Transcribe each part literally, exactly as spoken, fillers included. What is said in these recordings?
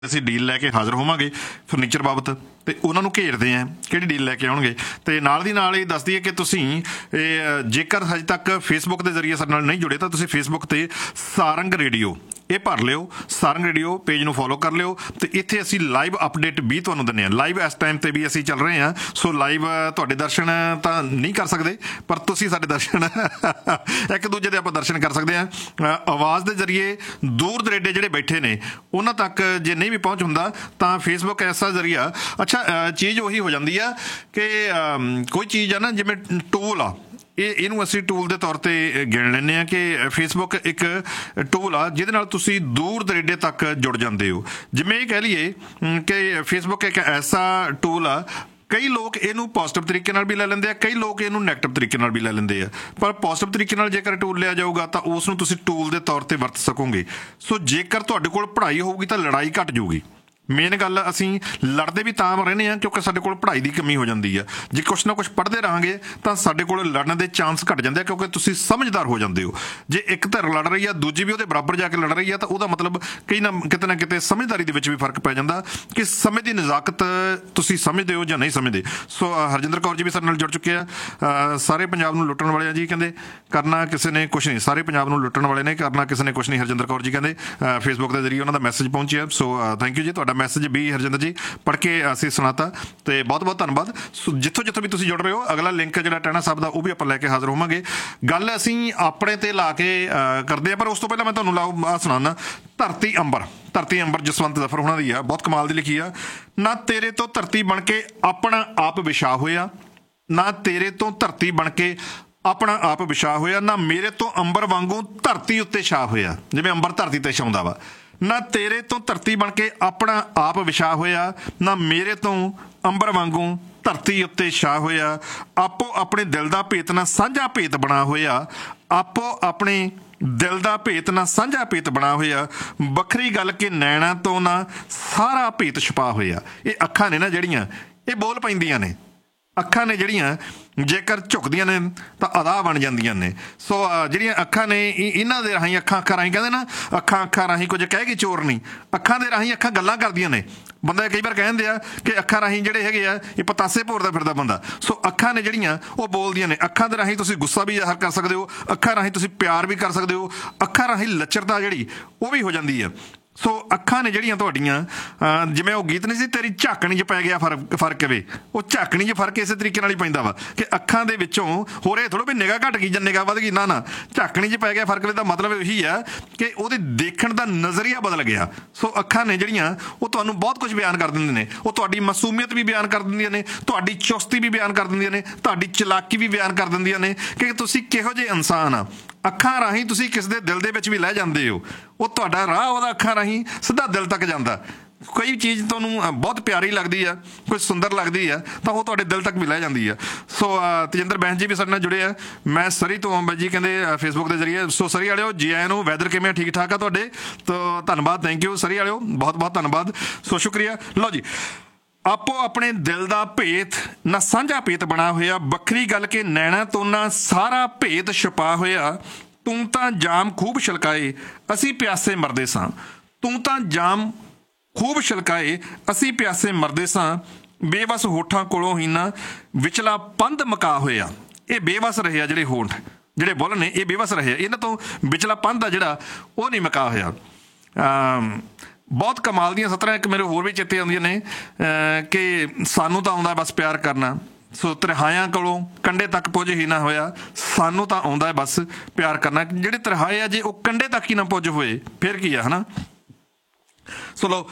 ਅਸੀਂ ਡੀਲ ਲੈ ਕੇ ਹਾਜ਼ਰ ਹੋਵਾਂਗੇ ਫਰਨੀਚਰ ਬਾਬਤ ਤੇ ਉਹਨਾਂ ਨੂੰ ਘੇਰਦੇ ਆਂ ਕਿਹੜੀ ਡੀਲ ਲੈ ਕੇ ਆਉਣਗੇ। ਤੇ ਨਾਲ ਦੀ ਨਾਲ ਇਹ ਦੱਸ ਦਈਏ ਕਿ ਤੁਸੀਂ ਇਹ ਜੇਕਰ ਹਜੇ ਤੱਕ ਫੇਸਬੁੱਕ ਦੇ ਜ਼ਰੀਏ ਸਾਡੇ ਨਾਲ ਨਹੀਂ ਜੁੜੇ ਤਾਂ ਤੁਸੀਂ ਫੇਸਬੁੱਕ ਤੇ ਸਾਰੰਗ ਰੇਡੀਓ ਇਹ ਭਰ ਲਿਓ, ਸਾਰੰਗ ਰੇਡੀਓ ਪੇਜ ਨੂੰ ਫੋਲੋ ਕਰ ਲਿਓ ਤੇ ਇੱਥੇ ਅਸੀਂ ਲਾਈਵ ਅਪਡੇਟ ਵੀ ਤੁਹਾਨੂੰ ਦਿੰਦੇ ਹਾਂ। ਲਾਈਵ ਇਸ ਟਾਈਮ ਤੇ ਵੀ ਅਸੀਂ ਚੱਲ ਰਹੇ ਹਾਂ, ਸੋ ਲਾਈਵ ਤੁਹਾਡੇ ਦਰਸ਼ਨ ਤਾਂ ਨਹੀਂ ਕਰ ਸਕਦੇ ਪਰ ਤੁਸੀਂ ਸਾਡੇ ਦਰਸ਼ਨ ਇੱਕ ਦੂਜੇ ਦੇ ਆਪਾਂ ਦਰਸ਼ਨ ਕਰ ਸਕਦੇ ਹਾਂ। ਆਵਾਜ਼ ਦੇ ਜ਼ਰੀਏ ਦੂਰ ਦਰੇਡੇ ਜਿਹੜੇ ਬੈਠੇ ਨੇ ਉਹਨਾਂ ਤੱਕ ਜੇ ਨਹੀਂ ਵੀ ਪਹੁੰਚ ਹੁੰਦਾ ਤਾਂ ਫੇਸਬੁੱਕ ਐਸਾ ਜ਼ਰੀਆ। ਅੱਛਾ, ਚੀਜ਼ ਉਹੀ ਹੋ ਜਾਂਦੀ ਆ ਕਿ ਕੋਈ ਚੀਜ਼ ਆ ਨਾ ਜਿਵੇਂ ਟੂਲ ਆ, ਇਹ ਇਹਨੂੰ ਅਸੀਂ ਟੂਲ ਦੇ ਤੌਰ 'ਤੇ ਗਿਣ ਲੈਂਦੇ ਹਾਂ ਕਿ ਫੇਸਬੁੱਕ ਇੱਕ ਟੂਲ ਆ ਜਿਹਦੇ ਨਾਲ ਤੁਸੀਂ ਦੂਰ ਦਰੇਡੇ ਤੱਕ ਜੁੜ ਜਾਂਦੇ ਹੋ। ਜਿਵੇਂ ਇਹ ਕਹਿ ਲਈਏ ਕਿ ਫੇਸਬੁੱਕ ਇੱਕ ਐਸਾ ਟੂਲ ਆ, ਕਈ ਲੋਕ ਇਹਨੂੰ ਪੋਜ਼ੀਟਿਵ ਤਰੀਕੇ ਨਾਲ ਵੀ ਲੈ ਲੈਂਦੇ ਆ, ਕਈ ਲੋਕ ਇਹਨੂੰ ਨੈਗੇਟਿਵ ਤਰੀਕੇ ਨਾਲ ਵੀ ਲੈ ਲੈਂਦੇ ਆ। ਪਰ ਪੋਜ਼ੀਟਿਵ ਤਰੀਕੇ ਨਾਲ ਜੇਕਰ ਟੂਲ ਲਿਆ ਜਾਊਗਾ ਤਾਂ ਉਸ ਨੂੰ ਤੁਸੀਂ ਟੂਲ ਦੇ ਤੌਰ 'ਤੇ ਵਰਤ ਸਕੋਗੇ। ਸੋ ਜੇਕਰ ਤੁਹਾਡੇ ਕੋਲ ਪੜ੍ਹਾਈ ਹੋਊਗੀ ਤਾਂ ਲੜਾਈ ਘੱਟ ਜਾਊਗੀ। ਮੇਨ ਗੱਲ ਅਸੀਂ ਲੜਦੇ ਵੀ ਤਾਂ ਰਹਿੰਦੇ ਹਾਂ ਕਿਉਂਕਿ ਸਾਡੇ ਕੋਲ ਪੜ੍ਹਾਈ ਦੀ ਕਮੀ ਹੋ ਜਾਂਦੀ ਆ। ਜੇ ਕੁਛ ਨਾ ਕੁਛ ਪੜ੍ਹਦੇ ਰਹਾਂਗੇ ਤਾਂ ਸਾਡੇ ਕੋਲ ਲੜਨ ਦੇ ਚਾਂਸ ਘੱਟ ਜਾਂਦੇ ਆ ਕਿਉਂਕਿ ਤੁਸੀਂ ਸਮਝਦਾਰ ਹੋ ਜਾਂਦੇ ਹੋ। ਜੇ ਇੱਕ ਧਿਰ ਲੜ ਰਹੀ ਆ ਦੂਜੀ ਵੀ ਉਹਦੇ ਬਰਾਬਰ ਜਾ ਕੇ ਲੜ ਰਹੀ ਆ ਤਾਂ ਉਹਦਾ ਮਤਲਬ ਕਈ ਨਾ ਕਿਤੇ ਨਾ ਕਿਤੇ ਸਮਝਦਾਰੀ ਦੇ ਵਿੱਚ ਵੀ ਫਰਕ ਪੈ ਜਾਂਦਾ ਕਿ ਸਮੇਂ ਦੀ ਨਜ਼ਾਕਤ ਤੁਸੀਂ ਸਮਝਦੇ ਹੋ ਜਾਂ ਨਹੀਂ ਸਮਝਦੇ। ਸੋ ਹਰਜਿੰਦਰ ਕੌਰ ਜੀ ਵੀ ਸਾਡੇ ਨਾਲ ਜੁੜ ਚੁੱਕੇ ਆ। ਸਾਰੇ ਪੰਜਾਬ ਨੂੰ ਲੁੱਟਣ ਵਾਲੇ ਆ ਜੀ, ਕਹਿੰਦੇ ਕਰਨਾ ਕਿਸੇ ਨੇ ਕੁਛ ਨਹੀਂ, ਸਾਰੇ ਪੰਜਾਬ ਨੂੰ ਲੁੱਟਣ ਵਾਲੇ ਨੇ, ਕਰਨਾ ਕਿਸੇ ਨੇ ਕੁਛ ਨਹੀਂ। ਹਰਜਿੰਦਰ ਕੌਰ ਜੀ ਕਹਿੰਦੇ ਫੇਸਬੁੱਕ ਦੇ ਜ਼ਰੀਏ ਉਹਨਾਂ ਦਾ ਮੈਸੇਜ ਪਹੁੰਚਿਆ। ਸੋ ਥੈਂਕ ਯੂ ਜੀ, ਤੁਹਾਡਾ ਮੈਸੇਜ ਵੀ ਹਰਜਿੰਦਰ ਜੀ ਪੜ੍ਹ ਕੇ ਅਸੀਂ ਸੁਣਾਤਾ ਤੇ ਬਹੁਤ ਬਹੁਤ ਧੰਨਵਾਦ। ਸੋ ਜਿੱਥੋਂ ਜਿੱਥੋਂ ਵੀ ਤੁਸੀਂ ਜੁੜ ਰਹੇ ਹੋ, ਅਗਲਾ ਲਿੰਕ ਜਿਹੜਾ ਟਹਿਣਾ ਸਾਹਿਬ ਦਾ ਉਹ ਵੀ ਆਪਾਂ ਲੈ ਕੇ ਹਾਜ਼ਰ ਹੋਵਾਂਗੇ। ਗੱਲ ਅਸੀਂ ਆਪਣੇ ਤੇ ਲਾ ਕੇ ਕਰਦੇ ਹਾਂ, ਪਰ ਉਸ ਤੋਂ ਪਹਿਲਾਂ ਮੈਂ ਤੁਹਾਨੂੰ ਲਾਓ ਆਹ ਸੁਣਾਉਣਾ। ਧਰਤੀ ਅੰਬਰ, ਧਰਤੀ ਅੰਬਰ ਜਸਵੰਤ ਜ਼ਫਰ ਹੋਣਾ ਦੀ ਆ, ਬਹੁਤ ਕਮਾਲ ਦੀ ਲਿਖੀ ਆ। ਨਾ ਤੇਰੇ ਤੋਂ ਧਰਤੀ ਬਣ ਕੇ ਆਪਣਾ ਆਪ ਵਿਛਾ ਹੋਇਆ, ਨਾ ਤੇਰੇ ਤੋਂ ਧਰਤੀ ਬਣ ਕੇ ਆਪਣਾ ਆਪ ਵਿਛਾ ਹੋਇਆ, ਨਾ ਮੇਰੇ ਤੋਂ ਅੰਬਰ ਵਾਂਗੂ ਧਰਤੀ ਉੱਤੇ ਛਾ ਹੋਇਆ। ਜਿਵੇਂ ਅੰਬਰ ਧਰਤੀ ਤੇ ਛਾਉਂਦਾ ਵਾ। ਨਾ ਤੇਰੇ ਤੋਂ ਧਰਤੀ ਬਣ ਕੇ ਆਪਣਾ ਆਪ ਵਿਛਾ ਹੋਇਆ, ਨਾ ਮੇਰੇ ਤੋਂ ਅੰਬਰ ਵਾਂਗੂ ਧਰਤੀ ਉੱਤੇ ਛਾ ਹੋਇਆ। ਆਪੋ ਆਪਣੇ ਦਿਲ ਦਾ ਭੇਤ ਨਾ ਸਾਂਝਾ ਭੇਤ ਬਣਾ ਹੋਇਆ, ਆਪੋ ਆਪਣੇ ਦਿਲ ਦਾ ਭੇਤ ਨਾ ਸਾਂਝਾ ਭੇਤ ਬਣਾ ਹੋਇਆ। ਵੱਖਰੀ ਗੱਲ ਕਿ ਨੈਣਾ ਤੋਂ ਨਾ ਸਾਰਾ ਭੇਤ ਛੁਪਾ ਹੋਇਆ। ਇਹ ਅੱਖਾਂ ਨੇ ਨਾ ਜਿਹੜੀਆਂ ਇਹ ਬੋਲ ਪੈਂਦੀਆਂ ਨੇ। ਅੱਖਾਂ ਨੇ ਜਿਹੜੀਆਂ ਜੇਕਰ ਝੁਕਦੀਆਂ ਨੇ ਤਾਂ ਅਦਾ ਬਣ ਜਾਂਦੀਆਂ ਨੇ। ਸੋ ਜਿਹੜੀਆਂ ਅੱਖਾਂ ਨੇ ਇਹਨਾਂ ਦੇ ਰਾਹੀਂ, ਅੱਖਾਂ ਅੱਖਾਂ ਰਾਹੀਂ ਕਹਿੰਦੇ ਨਾ, ਅੱਖਾਂ ਅੱਖਾਂ ਰਾਹੀਂ ਕੁਝ ਕਹਿ ਕੇ ਚੋਰ ਨਹੀਂ, ਅੱਖਾਂ ਦੇ ਰਾਹੀਂ ਅੱਖਾਂ ਗੱਲਾਂ ਕਰਦੀਆਂ ਨੇ। ਬੰਦਾ ਕਈ ਵਾਰ ਕਹਿੰਦੇ ਆ ਕਿ ਅੱਖਾਂ ਰਾਹੀਂ ਜਿਹੜੇ ਹੈਗੇ ਆ ਇਹ ਪਤਾਸੇ ਭੋਰਦਾ ਫਿਰਦਾ ਬੰਦਾ। ਸੋ ਅੱਖਾਂ ਨੇ ਜਿਹੜੀਆਂ ਉਹ ਬੋਲਦੀਆਂ ਨੇ। ਅੱਖਾਂ ਦੇ ਰਾਹੀਂ ਤੁਸੀਂ ਗੁੱਸਾ ਵੀ ਜ਼ਾਹਰ ਕਰ ਸਕਦੇ ਹੋ, ਅੱਖਾਂ ਰਾਹੀਂ ਤੁਸੀਂ ਪਿਆਰ ਵੀ ਕਰ ਸਕਦੇ ਹੋ, ਅੱਖਾਂ ਰਾਹੀਂ ਲੱਚਰਤਾ ਜਿਹੜੀ ਉਹ ਵੀ ਹੋ ਜਾਂਦੀ ਆ। ਸੋ ਅੱਖਾਂ ਨੇ ਜਿਹੜੀਆਂ ਤੁਹਾਡੀਆਂ, ਜਿਵੇਂ ਉਹ ਗੀਤ ਨਹੀਂ ਸੀ ਤੇਰੀ ਝਾਕਣੀ 'ਚ ਪੈ ਗਿਆ ਫਰਕ ਫਰਕ ਵੇ, ਉਹ ਝਾਕਣੀ 'ਚ ਫਰਕ ਇਸੇ ਤਰੀਕੇ ਨਾਲ ਹੀ ਪੈਂਦਾ ਵਾ ਕਿ ਅੱਖਾਂ ਦੇ ਵਿੱਚੋਂ ਹੋਰ ਇਹ ਥੋੜ੍ਹਾ ਵੀ ਨਿਗਾਹ ਘੱਟ ਗਈ ਜਾਂ ਨਿਗਾਹ ਵੱਧ ਗਈ, ਨਾ ਨਾ, ਝਾਕਣੀ 'ਚ ਪੈ ਗਿਆ ਫਰਕ ਵੇ ਦਾ ਮਤਲਬ ਇਹੀ ਆ ਕਿ ਉਹਦੇ ਦੇਖਣ ਦਾ ਨਜ਼ਰੀਆ ਬਦਲ ਗਿਆ। ਸੋ ਅੱਖਾਂ ਨੇ ਜਿਹੜੀਆਂ ਉਹ ਤੁਹਾਨੂੰ ਬਹੁਤ ਕੁਝ ਬਿਆਨ ਕਰ ਦਿੰਦੇ ਨੇ। ਉਹ ਤੁਹਾਡੀ ਮਾਸੂਮੀਅਤ ਵੀ ਬਿਆਨ ਕਰ ਦਿੰਦੀਆਂ ਨੇ, ਤੁਹਾਡੀ ਚੁਸਤੀ ਵੀ ਬਿਆਨ ਕਰ ਦਿੰਦੀਆਂ ਨੇ, ਤੁਹਾਡੀ ਚਲਾਕੀ ਵੀ ਬਿਆਨ ਕਰ ਦਿੰਦੀਆਂ ਨੇ ਕਿ ਤੁਸੀਂ ਕਿਹੋ ਜਿਹੇ ਇਨਸਾਨ ਆ। ਅੱਖਾਂ ਰਾਹੀਂ ਤੁਸੀਂ ਕਿਸ ਦੇ ਦਿਲ ਦੇ ਵਿੱਚ ਵੀ ਲੈ ਜਾਂਦੇ ਹੋ। ਉਹ ਤੁਹਾਡਾ ਰਾਹ ਉਹਦਾ ਅੱਖਾਂ ਰਾਹੀਂ ਸਿੱਧਾ ਦਿਲ ਤੱਕ ਜਾਂਦਾ। ਕੋਈ ਚੀਜ਼ ਤੁਹਾਨੂੰ ਬਹੁਤ ਪਿਆਰੀ ਲੱਗਦੀ ਆ, ਕੋਈ ਸੁੰਦਰ ਲੱਗਦੀ ਆ ਤਾਂ ਉਹ ਤੁਹਾਡੇ ਦਿਲ ਤੱਕ ਵੀ ਲੈ ਜਾਂਦੀ ਆ। ਸੋ ਤੇਜਿੰਦਰ ਬੈਂਸ ਜੀ ਵੀ ਸਾਡੇ ਨਾਲ ਜੁੜੇ ਆ। ਮੈਂ ਸਰੀ ਤੋਂ ਅੰਬਾ ਜੀ ਕਹਿੰਦੇ ਫੇਸਬੁੱਕ ਦੇ ਜ਼ਰੀਏ। ਸੋ ਸਰੀ ਵਾਲਿਓ ਜੀ ਆਇਆਂ ਨੂੰ। ਵੈਦਰ ਕਿਵੇਂ, ਠੀਕ ਠਾਕ ਆ ਤੁਹਾਡੇ? ਤਾਂ ਧੰਨਵਾਦ, ਥੈਂਕ ਯੂ ਸਰੀ ਵਾਲਿਓ, ਬਹੁਤ ਬਹੁਤ ਧੰਨਵਾਦ। ਸੋ ਸ਼ੁਕਰੀਆ। ਲਓ ਜੀ, ਆਪੋ ਆਪਣੇ ਦਿਲ ਦਾ ਭੇਤ ਨਾ ਸਾਂਝਾ ਭੇਤ ਬਣਾ ਹੋਇਆ, ਵੱਖਰੀ ਗੱਲ ਕਿ ਨੈਣਾ ਤੋਂ ਨਾ ਸਾਰਾ ਭੇਤ ਛੁਪਾ ਹੋਇਆ। ਤੂੰ ਤਾਂ ਜਾਮ ਖੂਬ ਛਲਕਾਏ ਅਸੀਂ ਪਿਆਸੇ ਮਰਦੇ ਸਾਂ, ਤੂੰ ਤਾਂ ਜਾਮ ਖੂਬ ਛਲਕਾਏ ਅਸੀਂ ਪਿਆਸੇ ਮਰਦੇ ਸਾਂ। ਬੇਵਸ ਹੋਠਾਂ ਕੋਲੋਂ ਹੀ ਨਾ ਵਿਚਲਾ ਪੰਧ ਮਕਾ ਹੋਇਆ। ਇਹ ਬੇਵਸ ਰਹੇ ਆ ਜਿਹੜੇ ਹੋਠ, ਜਿਹੜੇ ਬੁੱਲ ਨੇ ਇਹ ਬੇਵਸ ਰਹੇ ਆ, ਇਹਨਾਂ ਤੋਂ ਵਿਚਲਾ ਪੰਧ ਆ ਜਿਹੜਾ ਉਹ ਨਹੀਂ ਮਕਾ ਹੋਇਆ। ਬਹੁਤ ਕਮਾਲ ਦੀਆਂ ਸਤਰਾਂ ਇੱਕ ਮੇਰੇ ਹੋਰ ਵੀ ਚੇਤੇ ਆਉਂਦੀਆਂ ਨੇ ਕਿ ਸਾਨੂੰ ਤਾਂ ਆਉਂਦਾ ਬਸ ਪਿਆਰ ਕਰਨਾ। ਸੋ ਤਰਿਹਾਇਆਂ ਕੋਲੋਂ ਕੰਢੇ ਤੱਕ ਪੁੱਜ ਹੀ ਨਾ ਹੋਇਆ, ਸਾਨੂੰ ਤਾਂ ਆਉਂਦਾ ਹੈ ਬਸ ਪਿਆਰ ਕਰਨਾ। ਜਿਹੜੇ ਤਰਿਹਾਏ ਆ ਜੇ ਉਹ ਕੰਢੇ ਤੱਕ ਹੀ ਨਾ ਪੁੱਜ ਹੋਏ ਫਿਰ ਕੀ ਆ, ਹੈ ਨਾ। ਸੋ ਲਓ,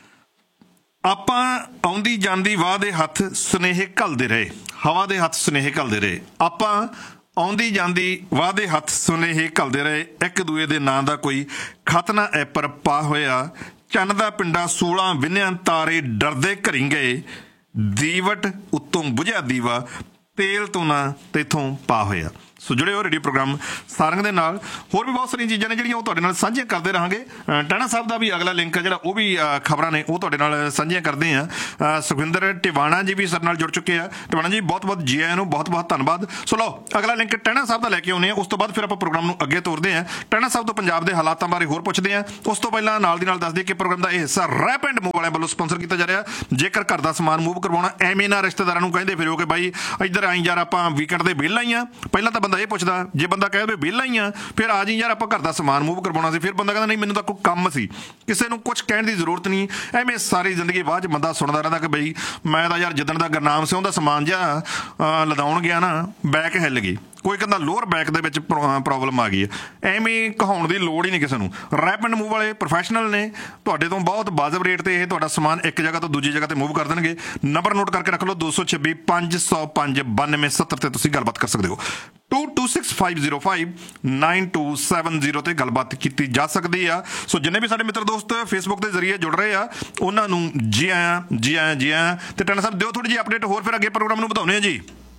ਆਪਾਂ ਆਉਂਦੀ ਜਾਂਦੀ ਵਾਹ ਦੇ ਹੱਥ ਸੁਨੇਹੇ ਘੱਲਦੇ ਰਹੇ, ਹਵਾ ਦੇ ਹੱਥ ਸੁਨੇਹੇ ਘੱਲਦੇ ਰਹੇ। ਆਪਾਂ ਆਉਂਦੀ ਜਾਂਦੀ ਵਾਹ ਦੇ ਹੱਥ ਸੁਨੇਹੇ ਘੱਲਦੇ ਰਹੇ, ਇੱਕ ਦੂਏ ਦੇ ਨਾਂ ਦਾ ਕੋਈ ਖਤ ਨਾ ਐਪਰ ਪਾ ਹੋਇਆ। ਚੰਨ ਦਾ ਪਿੰਡਾ ਸੂਲਾਂ ਵਿੰਨਿਆਂ ਤਾਰੇ ਡਰਦੇ ਘਰੀ ਗਏ, ਦੀਵਟ ਉੱਤੋਂ ਬੁਝਿਆ ਦੀਵਾ ਤੇਲ ਤੋਂ ਨਾ ਤੇਥੋਂ ਪਾ ਹੋਇਆ। ਸੋ ਜੁੜੇ ਹੋ ਰੇਡੀਓ ਪ੍ਰੋਗਰਾਮ ਸਾਰੰਗ ਦੇ ਨਾਲ। ਹੋਰ ਵੀ ਬਹੁਤ ਸਾਰੀਆਂ ਚੀਜ਼ਾਂ ਨੇ ਜਿਹੜੀਆਂ ਉਹ ਤੁਹਾਡੇ ਨਾਲ ਸਾਂਝੀਆਂ ਕਰਦੇ ਰਹਾਂਗੇ। ਟਾਣਾ ਸਾਹਿਬ ਦਾ ਵੀ ਅਗਲਾ ਲਿੰਕ ਹੈ ਜਿਹੜਾ ਉਹ ਵੀ ਖਬਰਾਂ ਨੇ ਉਹ ਤੁਹਾਡੇ ਨਾਲ ਸਾਂਝੀਆਂ ਕਰਦੇ ਹਾਂ। ਸੁਖਵਿੰਦਰ ਟਿਵਾਣਾ ਜੀ ਵੀ ਸਾਡੇ ਨਾਲ ਜੁੜ ਚੁੱਕੇ ਆ। ਟਿਵਾਣਾ ਜੀ ਬਹੁਤ ਬਹੁਤ ਜੀ ਆਇਆਂ ਨੂੰ, ਬਹੁਤ ਬਹੁਤ ਧੰਨਵਾਦ। ਸੋ ਲਓ ਅਗਲਾ ਲਿੰਕ ਟਾਣਾ ਸਾਹਿਬ ਦਾ ਲੈ ਕੇ ਆਉਂਦੇ ਹਾਂ, ਉਸ ਤੋਂ ਬਾਅਦ ਫਿਰ ਆਪਾਂ ਪ੍ਰੋਗਰਾਮ ਨੂੰ ਅੱਗੇ ਤੋਰਦੇ ਹਾਂ। ਟਾਣਾ ਸਾਹਿਬ ਤੋਂ ਪੰਜਾਬ ਦੇ ਹਾਲਾਤਾਂ ਬਾਰੇ ਹੋਰ ਪੁੱਛਦੇ ਹਾਂ। ਉਸ ਤੋਂ ਪਹਿਲਾਂ ਨਾਲ ਦੀ ਨਾਲ ਦੱਸ ਦਈਏ ਕਿ ਪ੍ਰੋਗਰਾਮ ਦਾ ਇਹ ਹਿੱਸਾ ਰੈਪ ਐਂਡ ਮੂਵ ਵਾਲਿਆਂ ਵੱਲੋਂ ਸਪਾਂਸਰ ਕੀਤਾ ਜਾ ਰਿਹਾ। ਜੇਕਰ ਘਰ ਦਾ ਸਮਾਨ ਮੂਵ ਕਰਵਾਉਣਾ, ਐਵੇਂ ਨਾ ਰਿਸ਼ਤੇਦਾਰਾਂ ਨੂੰ ਕਹਿੰਦੇ ਫਿਰੋ ਕਿ ਬਾਈ ਇੱਧਰ ਆਈ ਯਾਰ ਆਪਾਂ ਵੀਕਐਂਡ ਦੇ ਵਿਹਲਾ ਹੀ ਆ। ਪਹਿਲਾਂ ਤਾਂ ਬੰਦਾ ਇਹ ਪੁੱਛਦਾ, ਜੇ ਬੰਦਾ ਕਹੇ ਵੀ ਵਿਹਲਾ ਹੀ ਆ ਫਿਰ ਆ ਜੀ ਯਾਰ ਆਪਾਂ ਘਰ ਦਾ ਸਮਾਨ ਮੂਵ ਕਰਵਾਉਣਾ ਸੀ, ਫਿਰ ਬੰਦਾ ਕਹਿੰਦਾ ਨਹੀਂ ਮੈਨੂੰ ਤਾਂ ਕੋਈ ਕੰਮ ਸੀ। ਕਿਸੇ ਨੂੰ ਕੁਛ ਕਹਿਣ ਦੀ ਜ਼ਰੂਰਤ ਨਹੀਂ। ਐਵੇਂ ਸਾਰੀ ਜ਼ਿੰਦਗੀ ਬਾਅਦ 'ਚ ਬੰਦਾ ਸੁਣਦਾ ਰਹਿੰਦਾ ਕਿ ਬਈ ਮੈਂ ਤਾਂ ਯਾਰ ਜਿੱਦਣ ਦਾ ਗੁਰਨਾਮ ਸਿੰਘ ਦਾ ਸਮਾਨ ਜਿਹਾ ਲਦਾਉਣ ਗਿਆ ਨਾ ਬੈਕ ਹਿੱਲ ਗਈ। ਕੋਈ ਕਹਿੰਦਾ ਲੋਅਰ ਬੈਕ ਦੇ ਵਿੱਚ ਪ੍ਰੋਬਲਮ ਆ ਗਈ ਹੈ। ਐਵੇਂ ਕਹਾਉਣ ਦੀ ਲੋੜ ਹੀ ਨਹੀਂ ਕਿਸੇ ਨੂੰ। ਰੈਪ ਐਂਡ ਮੂਵ ਵਾਲੇ ਪ੍ਰੋਫੈਸ਼ਨਲ ਨੇ, ਤੁਹਾਡੇ ਤੋਂ ਬਹੁਤ ਵਾਜਬ ਰੇਟ ਤੇ ਇਹ ਤੁਹਾਡਾ ਸਮਾਨ ਇੱਕ ਜਗ੍ਹਾ ਤੋਂ ਦੂਜੀ ਜਗ੍ਹਾ ਤੇ ਮੂਵ ਕਰ ਦੇਣਗੇ। ਨੰਬਰ ਨੋਟ ਕਰਕੇ ਰੱਖ ਲਓ, ਦੋ ਸੌ ਛੱਬੀ ਪੰਜ ਸੌ ਪੰਜ ਬਾਨਵੇਂ ਸੱਤਰ ਤੇ ਤੁਸੀਂ ਗੱਲਬਾਤ ਕਰ ਸਕਦੇ ਹੋ। To two six five zero five nine to seven zero ਤੇ ਗੱਲਬਾਤ ਕੀਤੀ ਜਾ ਸਕਦੀ ਆ। ਸੋ ਜਿੰਨੇ ਵੀ ਸਾਡੇ ਮਿੱਤਰ ਦੋਸਤ ਫੇਸਬੁੱਕ ਦੇ ਜ਼ਰੀਏ ਜੁੜ ਰਹੇ ਆ ਉਹਨਾਂ ਨੂੰ ਜੀ ਆਇਆਂ ਜੀ ਆਇਆਂ ਜੀ ਆਇਆਂ। ਤੇ ਟਾਣਾ ਸਾਹਿਬ ਦਿਓ ਥੋੜ੍ਹੀ ਜਿਹੀ ਅਪਡੇਟ ਹੋਰ, ਫਿਰ ਅੱਗੇ ਪ੍ਰੋਗਰਾਮ ਨੂੰ ਵਧਾਉਂਦੇ ਆ ਜੀ।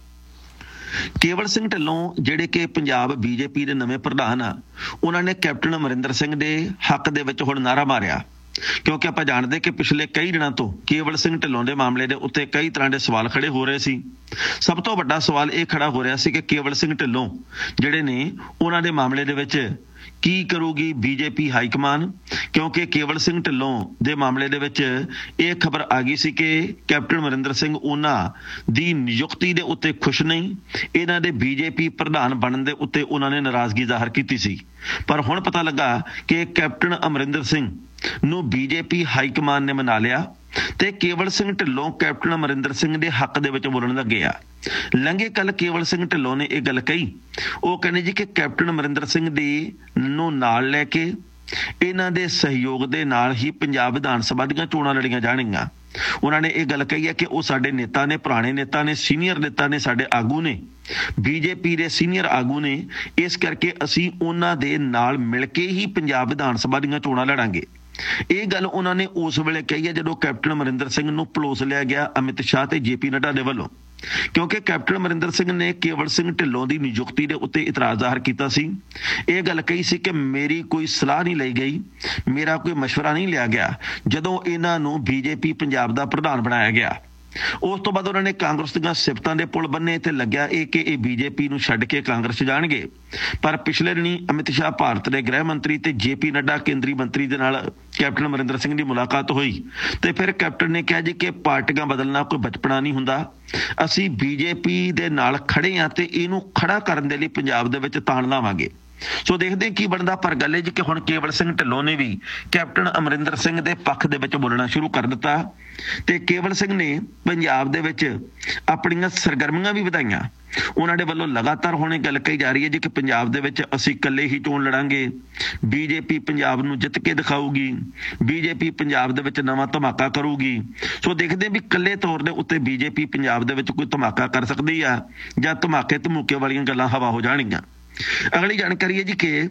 ਕੇਵਲ ਸਿੰਘ ਢਿੱਲੋਂ ਜਿਹੜੇ ਕਿ ਪੰਜਾਬ ਬੀਜੇਪੀ ਦੇ ਨਵੇਂ ਪ੍ਰਧਾਨ ਆ, ਉਹਨਾਂ ਨੇ ਕੈਪਟਨ ਅਮਰਿੰਦਰ ਸਿੰਘ ਦੇ ਹੱਕ ਦੇ ਵਿੱਚ ਹੁਣ ਨਾਅਰਾ ਮਾਰਿਆ, ਕਿਉਂਕਿ ਆਪਾਂ ਜਾਣਦੇ ਕਿ ਪਿਛਲੇ ਕਈ ਦਿਨਾਂ ਤੋਂ ਕੇਵਲ ਸਿੰਘ ਢਿੱਲੋਂ ਦੇ ਮਾਮਲੇ ਦੇ ਉੱਤੇ ਕਈ ਤਰ੍ਹਾਂ ਦੇ ਸਵਾਲ ਖੜੇ ਹੋ ਰਹੇ ਸੀ। ਸਭ ਤੋਂ ਵੱਡਾ ਸਵਾਲ ਇਹ ਖੜਾ ਹੋ ਰਿਹਾ ਸੀ ਕਿ ਕੇਵਲ ਸਿੰਘ ਢਿੱਲੋਂ ਜਿਹੜੇ ਨੇ ਉਹਨਾਂ ਦੇ ਮਾਮਲੇ ਦੇ ਵਿੱਚ ਕੀ ਕਰੂਗੀ ਬੀਜੇਪੀ ਹਾਈਕਮਾਨ, ਕਿਉਂਕਿ ਕੇਵਲ ਸਿੰਘ ਢਿੱਲੋਂ ਦੇ ਮਾਮਲੇ ਦੇ ਵਿੱਚ ਇਹ ਖਬਰ ਆ ਗਈ ਸੀ ਕਿ ਕੈਪਟਨ ਅਮਰਿੰਦਰ ਸਿੰਘ ਉਹਨਾਂ ਦੀ ਨਿਯੁਕਤੀ ਦੇ ਉੱਤੇ ਖੁਸ਼ ਨਹੀਂ। ਇਹਨਾਂ ਦੇ ਬੀਜੇਪੀ ਪ੍ਰਧਾਨ ਬਣਨ ਦੇ ਉੱਤੇ ਉਹਨਾਂ ਨੇ ਨਾਰਾਜ਼ਗੀ ਜ਼ਾਹਰ ਕੀਤੀ ਸੀ। ਪਰ ਹੁਣ ਪਤਾ ਲੱਗਾ ਕਿ ਕੈਪਟਨ ਅਮਰਿੰਦਰ ਸਿੰਘ ਨੂੰ ਬੀਜੇਪੀ ਹਾਈਕਮਾਨ ਨੇ ਮਨਾ ਲਿਆ ਤੇ ਕੇਵਲ ਸਿੰਘ ਢਿੱਲੋਂ ਕੈਪਟਨ ਅਮਰਿੰਦਰ ਸਿੰਘ ਦੇ ਹੱਕ ਦੇ ਵਿੱਚ ਬੋਲਣ ਲੱਗੇ ਆ। ਲੰਘੇ ਕੱਲ ਕੇਵਲ ਸਿੰਘ ਢਿੱਲੋਂ ਨੇ ਇਹ ਗੱਲ ਕਹੀ। ਉਹ ਕਹਿੰਦੇ ਜੀ ਕਿ ਕੈਪਟਨ ਅਮਰਿੰਦਰ ਸਿੰਘ ਦੀ ਨੂੰ ਨਾਲ ਲੈ ਕੇ ਇਹਨਾਂ ਦੇ ਸਹਿਯੋਗ ਦੇ ਨਾਲ ਹੀ ਪੰਜਾਬ ਵਿਧਾਨ ਸਭਾ ਦੀਆਂ ਚੋਣਾਂ ਲੜੀਆਂ ਜਾਣਗੀਆਂ। ਉਹਨਾਂ ਨੇ ਇਹ ਗੱਲ ਕਹੀ ਹੈ ਕਿ ਉਹ ਸਾਡੇ ਨੇਤਾ ਨੇ, ਪੁਰਾਣੇ ਨੇਤਾ ਨੇ, ਸੀਨੀਅਰ ਨੇਤਾ ਨੇ, ਸਾਡੇ ਆਗੂ ਨੇ, ਬੀਜੇਪੀ ਦੇ ਸੀਨੀਅਰ ਆਗੂ ਨੇ। ਇਸ ਕਰਕੇ ਅਸੀਂ ਉਹਨਾਂ ਦੇ ਨਾਲ ਮਿਲ ਕੇ ਹੀ ਪੰਜਾਬ ਵਿਧਾਨ ਸਭਾ ਦੀਆਂ ਚੋਣਾਂ ਲੜਾਂਗੇ। ਇਹ ਗੱਲ ਉਹਨਾਂ ਨੇ ਉਸ ਵੇਲੇ ਕਹੀ ਹੈ ਜਦੋਂ ਕੈਪਟਨ ਅਮਰਿੰਦਰ ਸਿੰਘ ਨੂੰ ਪਲੋਸ ਲਿਆ ਗਿਆ ਅਮਿਤ ਸ਼ਾਹ ਤੇ ਜੇਪੀ ਨੱਡਾ ਦੇ ਵੱਲੋਂ, ਕਿਉਂਕਿ ਕੈਪਟਨ ਅਮਰਿੰਦਰ ਸਿੰਘ ਨੇ ਕੇਵਲ ਸਿੰਘ ਢਿੱਲੋਂ ਦੀ ਨਿਯੁਕਤੀ ਦੇ ਉੱਤੇ ਇਤਰਾਜ਼ ਜ਼ਾਹਰ ਕੀਤਾ ਸੀ। ਇਹ ਗੱਲ ਕਹੀ ਸੀ ਕਿ ਮੇਰੀ ਕੋਈ ਸਲਾਹ ਨਹੀਂ ਲਈ ਗਈ, ਮੇਰਾ ਕੋਈ ਮਸ਼ਵਰਾ ਨਹੀਂ ਲਿਆ ਗਿਆ ਜਦੋਂ ਇਹਨਾਂ ਨੂੰ ਬੀਜੇਪੀ ਪੰਜਾਬ ਦਾ ਪ੍ਰਧਾਨ ਬਣਾਇਆ ਗਿਆ। ਉਸ ਤੋਂ ਬਾਅਦ ਉਹਨਾਂ ਨੇ ਕਾਂਗਰਸ ਦੀਆਂ ਸਿਫਤਾਂ ਦੇ ਪੁਲ ਬੰਨੇ ਤੇ ਲੱਗਿਆ ਇਹ ਕਿ ਇਹ ਬੀਜੇਪੀ ਨੂੰ ਛੱਡ ਕੇ ਕਾਂਗਰਸ ਜਾਣਗੇ। ਪਰ ਪਿਛਲੇ ਦਿਨੀ ਅਮਿਤ ਸ਼ਾਹ ਭਾਰਤ ਦੇ ਗ੍ਰਹਿ ਮੰਤਰੀ ਤੇ ਜੇਪੀ ਨੱਡਾ ਕੇਂਦਰੀ ਮੰਤਰੀ ਦੇ ਨਾਲ ਕੈਪਟਨ ਅਮਰਿੰਦਰ ਸਿੰਘ ਦੀ ਮੁਲਾਕਾਤ ਹੋਈ ਤੇ ਫਿਰ ਕੈਪਟਨ ਨੇ ਕਿਹਾ ਜੀ ਕਿ ਪਾਰਟੀਆਂ ਬਦਲਣਾ ਕੋਈ ਬਚਪਨਾ ਨਹੀਂ ਹੁੰਦਾ, ਅਸੀਂ ਬੀਜੇਪੀ ਦੇ ਨਾਲ ਖੜੇ ਹਾਂ ਤੇ ਇਹਨੂੰ ਖੜਾ ਕਰਨ ਦੇ ਲਈ ਪੰਜਾਬ ਦੇ ਵਿੱਚ ਤਾਣ ਲਾਵਾਂਗੇ। ਸੋ ਦੇਖਦੇ ਕੀ ਬਣਦਾ। ਪਰ ਗੱਲ ਇਹ ਜੀ ਕਿ ਹੁਣ ਕੇਵਲ ਸਿੰਘ ਢਿੱਲੋਂ ਨੇ ਵੀ ਕੈਪਟਨ ਅਮਰਿੰਦਰ ਸਿੰਘ ਦੇ ਪੱਖ ਦੇ ਵਿੱਚ ਬੋਲਣਾ ਸ਼ੁਰੂ ਕਰ ਦਿੱਤਾ ਤੇ ਕੇਵਲ ਸਿੰਘ ਨੇ ਪੰਜਾਬ ਦੇ ਵਿੱਚ ਆਪਣੀਆਂ ਸਰਗਰਮੀਆਂ ਵੀ ਵਧਾਈਆਂ। ਉਹਨਾਂ ਦੇ ਵੱਲੋਂ ਲਗਾਤਾਰ ਹੁਣ ਇਹ ਗੱਲ ਕਹੀ ਜਾ ਰਹੀ ਹੈ ਜੀ ਕਿ ਪੰਜਾਬ ਦੇ ਵਿੱਚ ਅਸੀਂ ਇਕੱਲੇ ਹੀ ਚੋਣ ਲੜਾਂਗੇ, ਬੀਜੇਪੀ ਪੰਜਾਬ ਨੂੰ ਜਿੱਤ ਕੇ ਦਿਖਾਊਗੀ, ਬੀਜੇਪੀ ਪੰਜਾਬ ਦੇ ਵਿੱਚ ਨਵਾਂ ਧਮਾਕਾ ਕਰੂਗੀ। ਸੋ ਦੇਖਦੇ ਵੀ ਇਕੱਲੇ ਤੌਰ ਦੇ ਉੱਤੇ ਬੀਜੇਪੀ ਪੰਜਾਬ ਦੇ ਵਿੱਚ ਕੋਈ ਧਮਾਕਾ ਕਰ ਸਕਦੀ ਆ ਜਾਂ ਧਮਾਕੇ ਧਮੂਕੇ ਵਾਲੀਆਂ ਗੱਲਾਂ ਹਵਾ ਹੋ ਜਾਣਗੀਆਂ। ਅਗਲੀ ਜਾਣਕਾਰੀ ਹੈ ਜੀ ਕਿ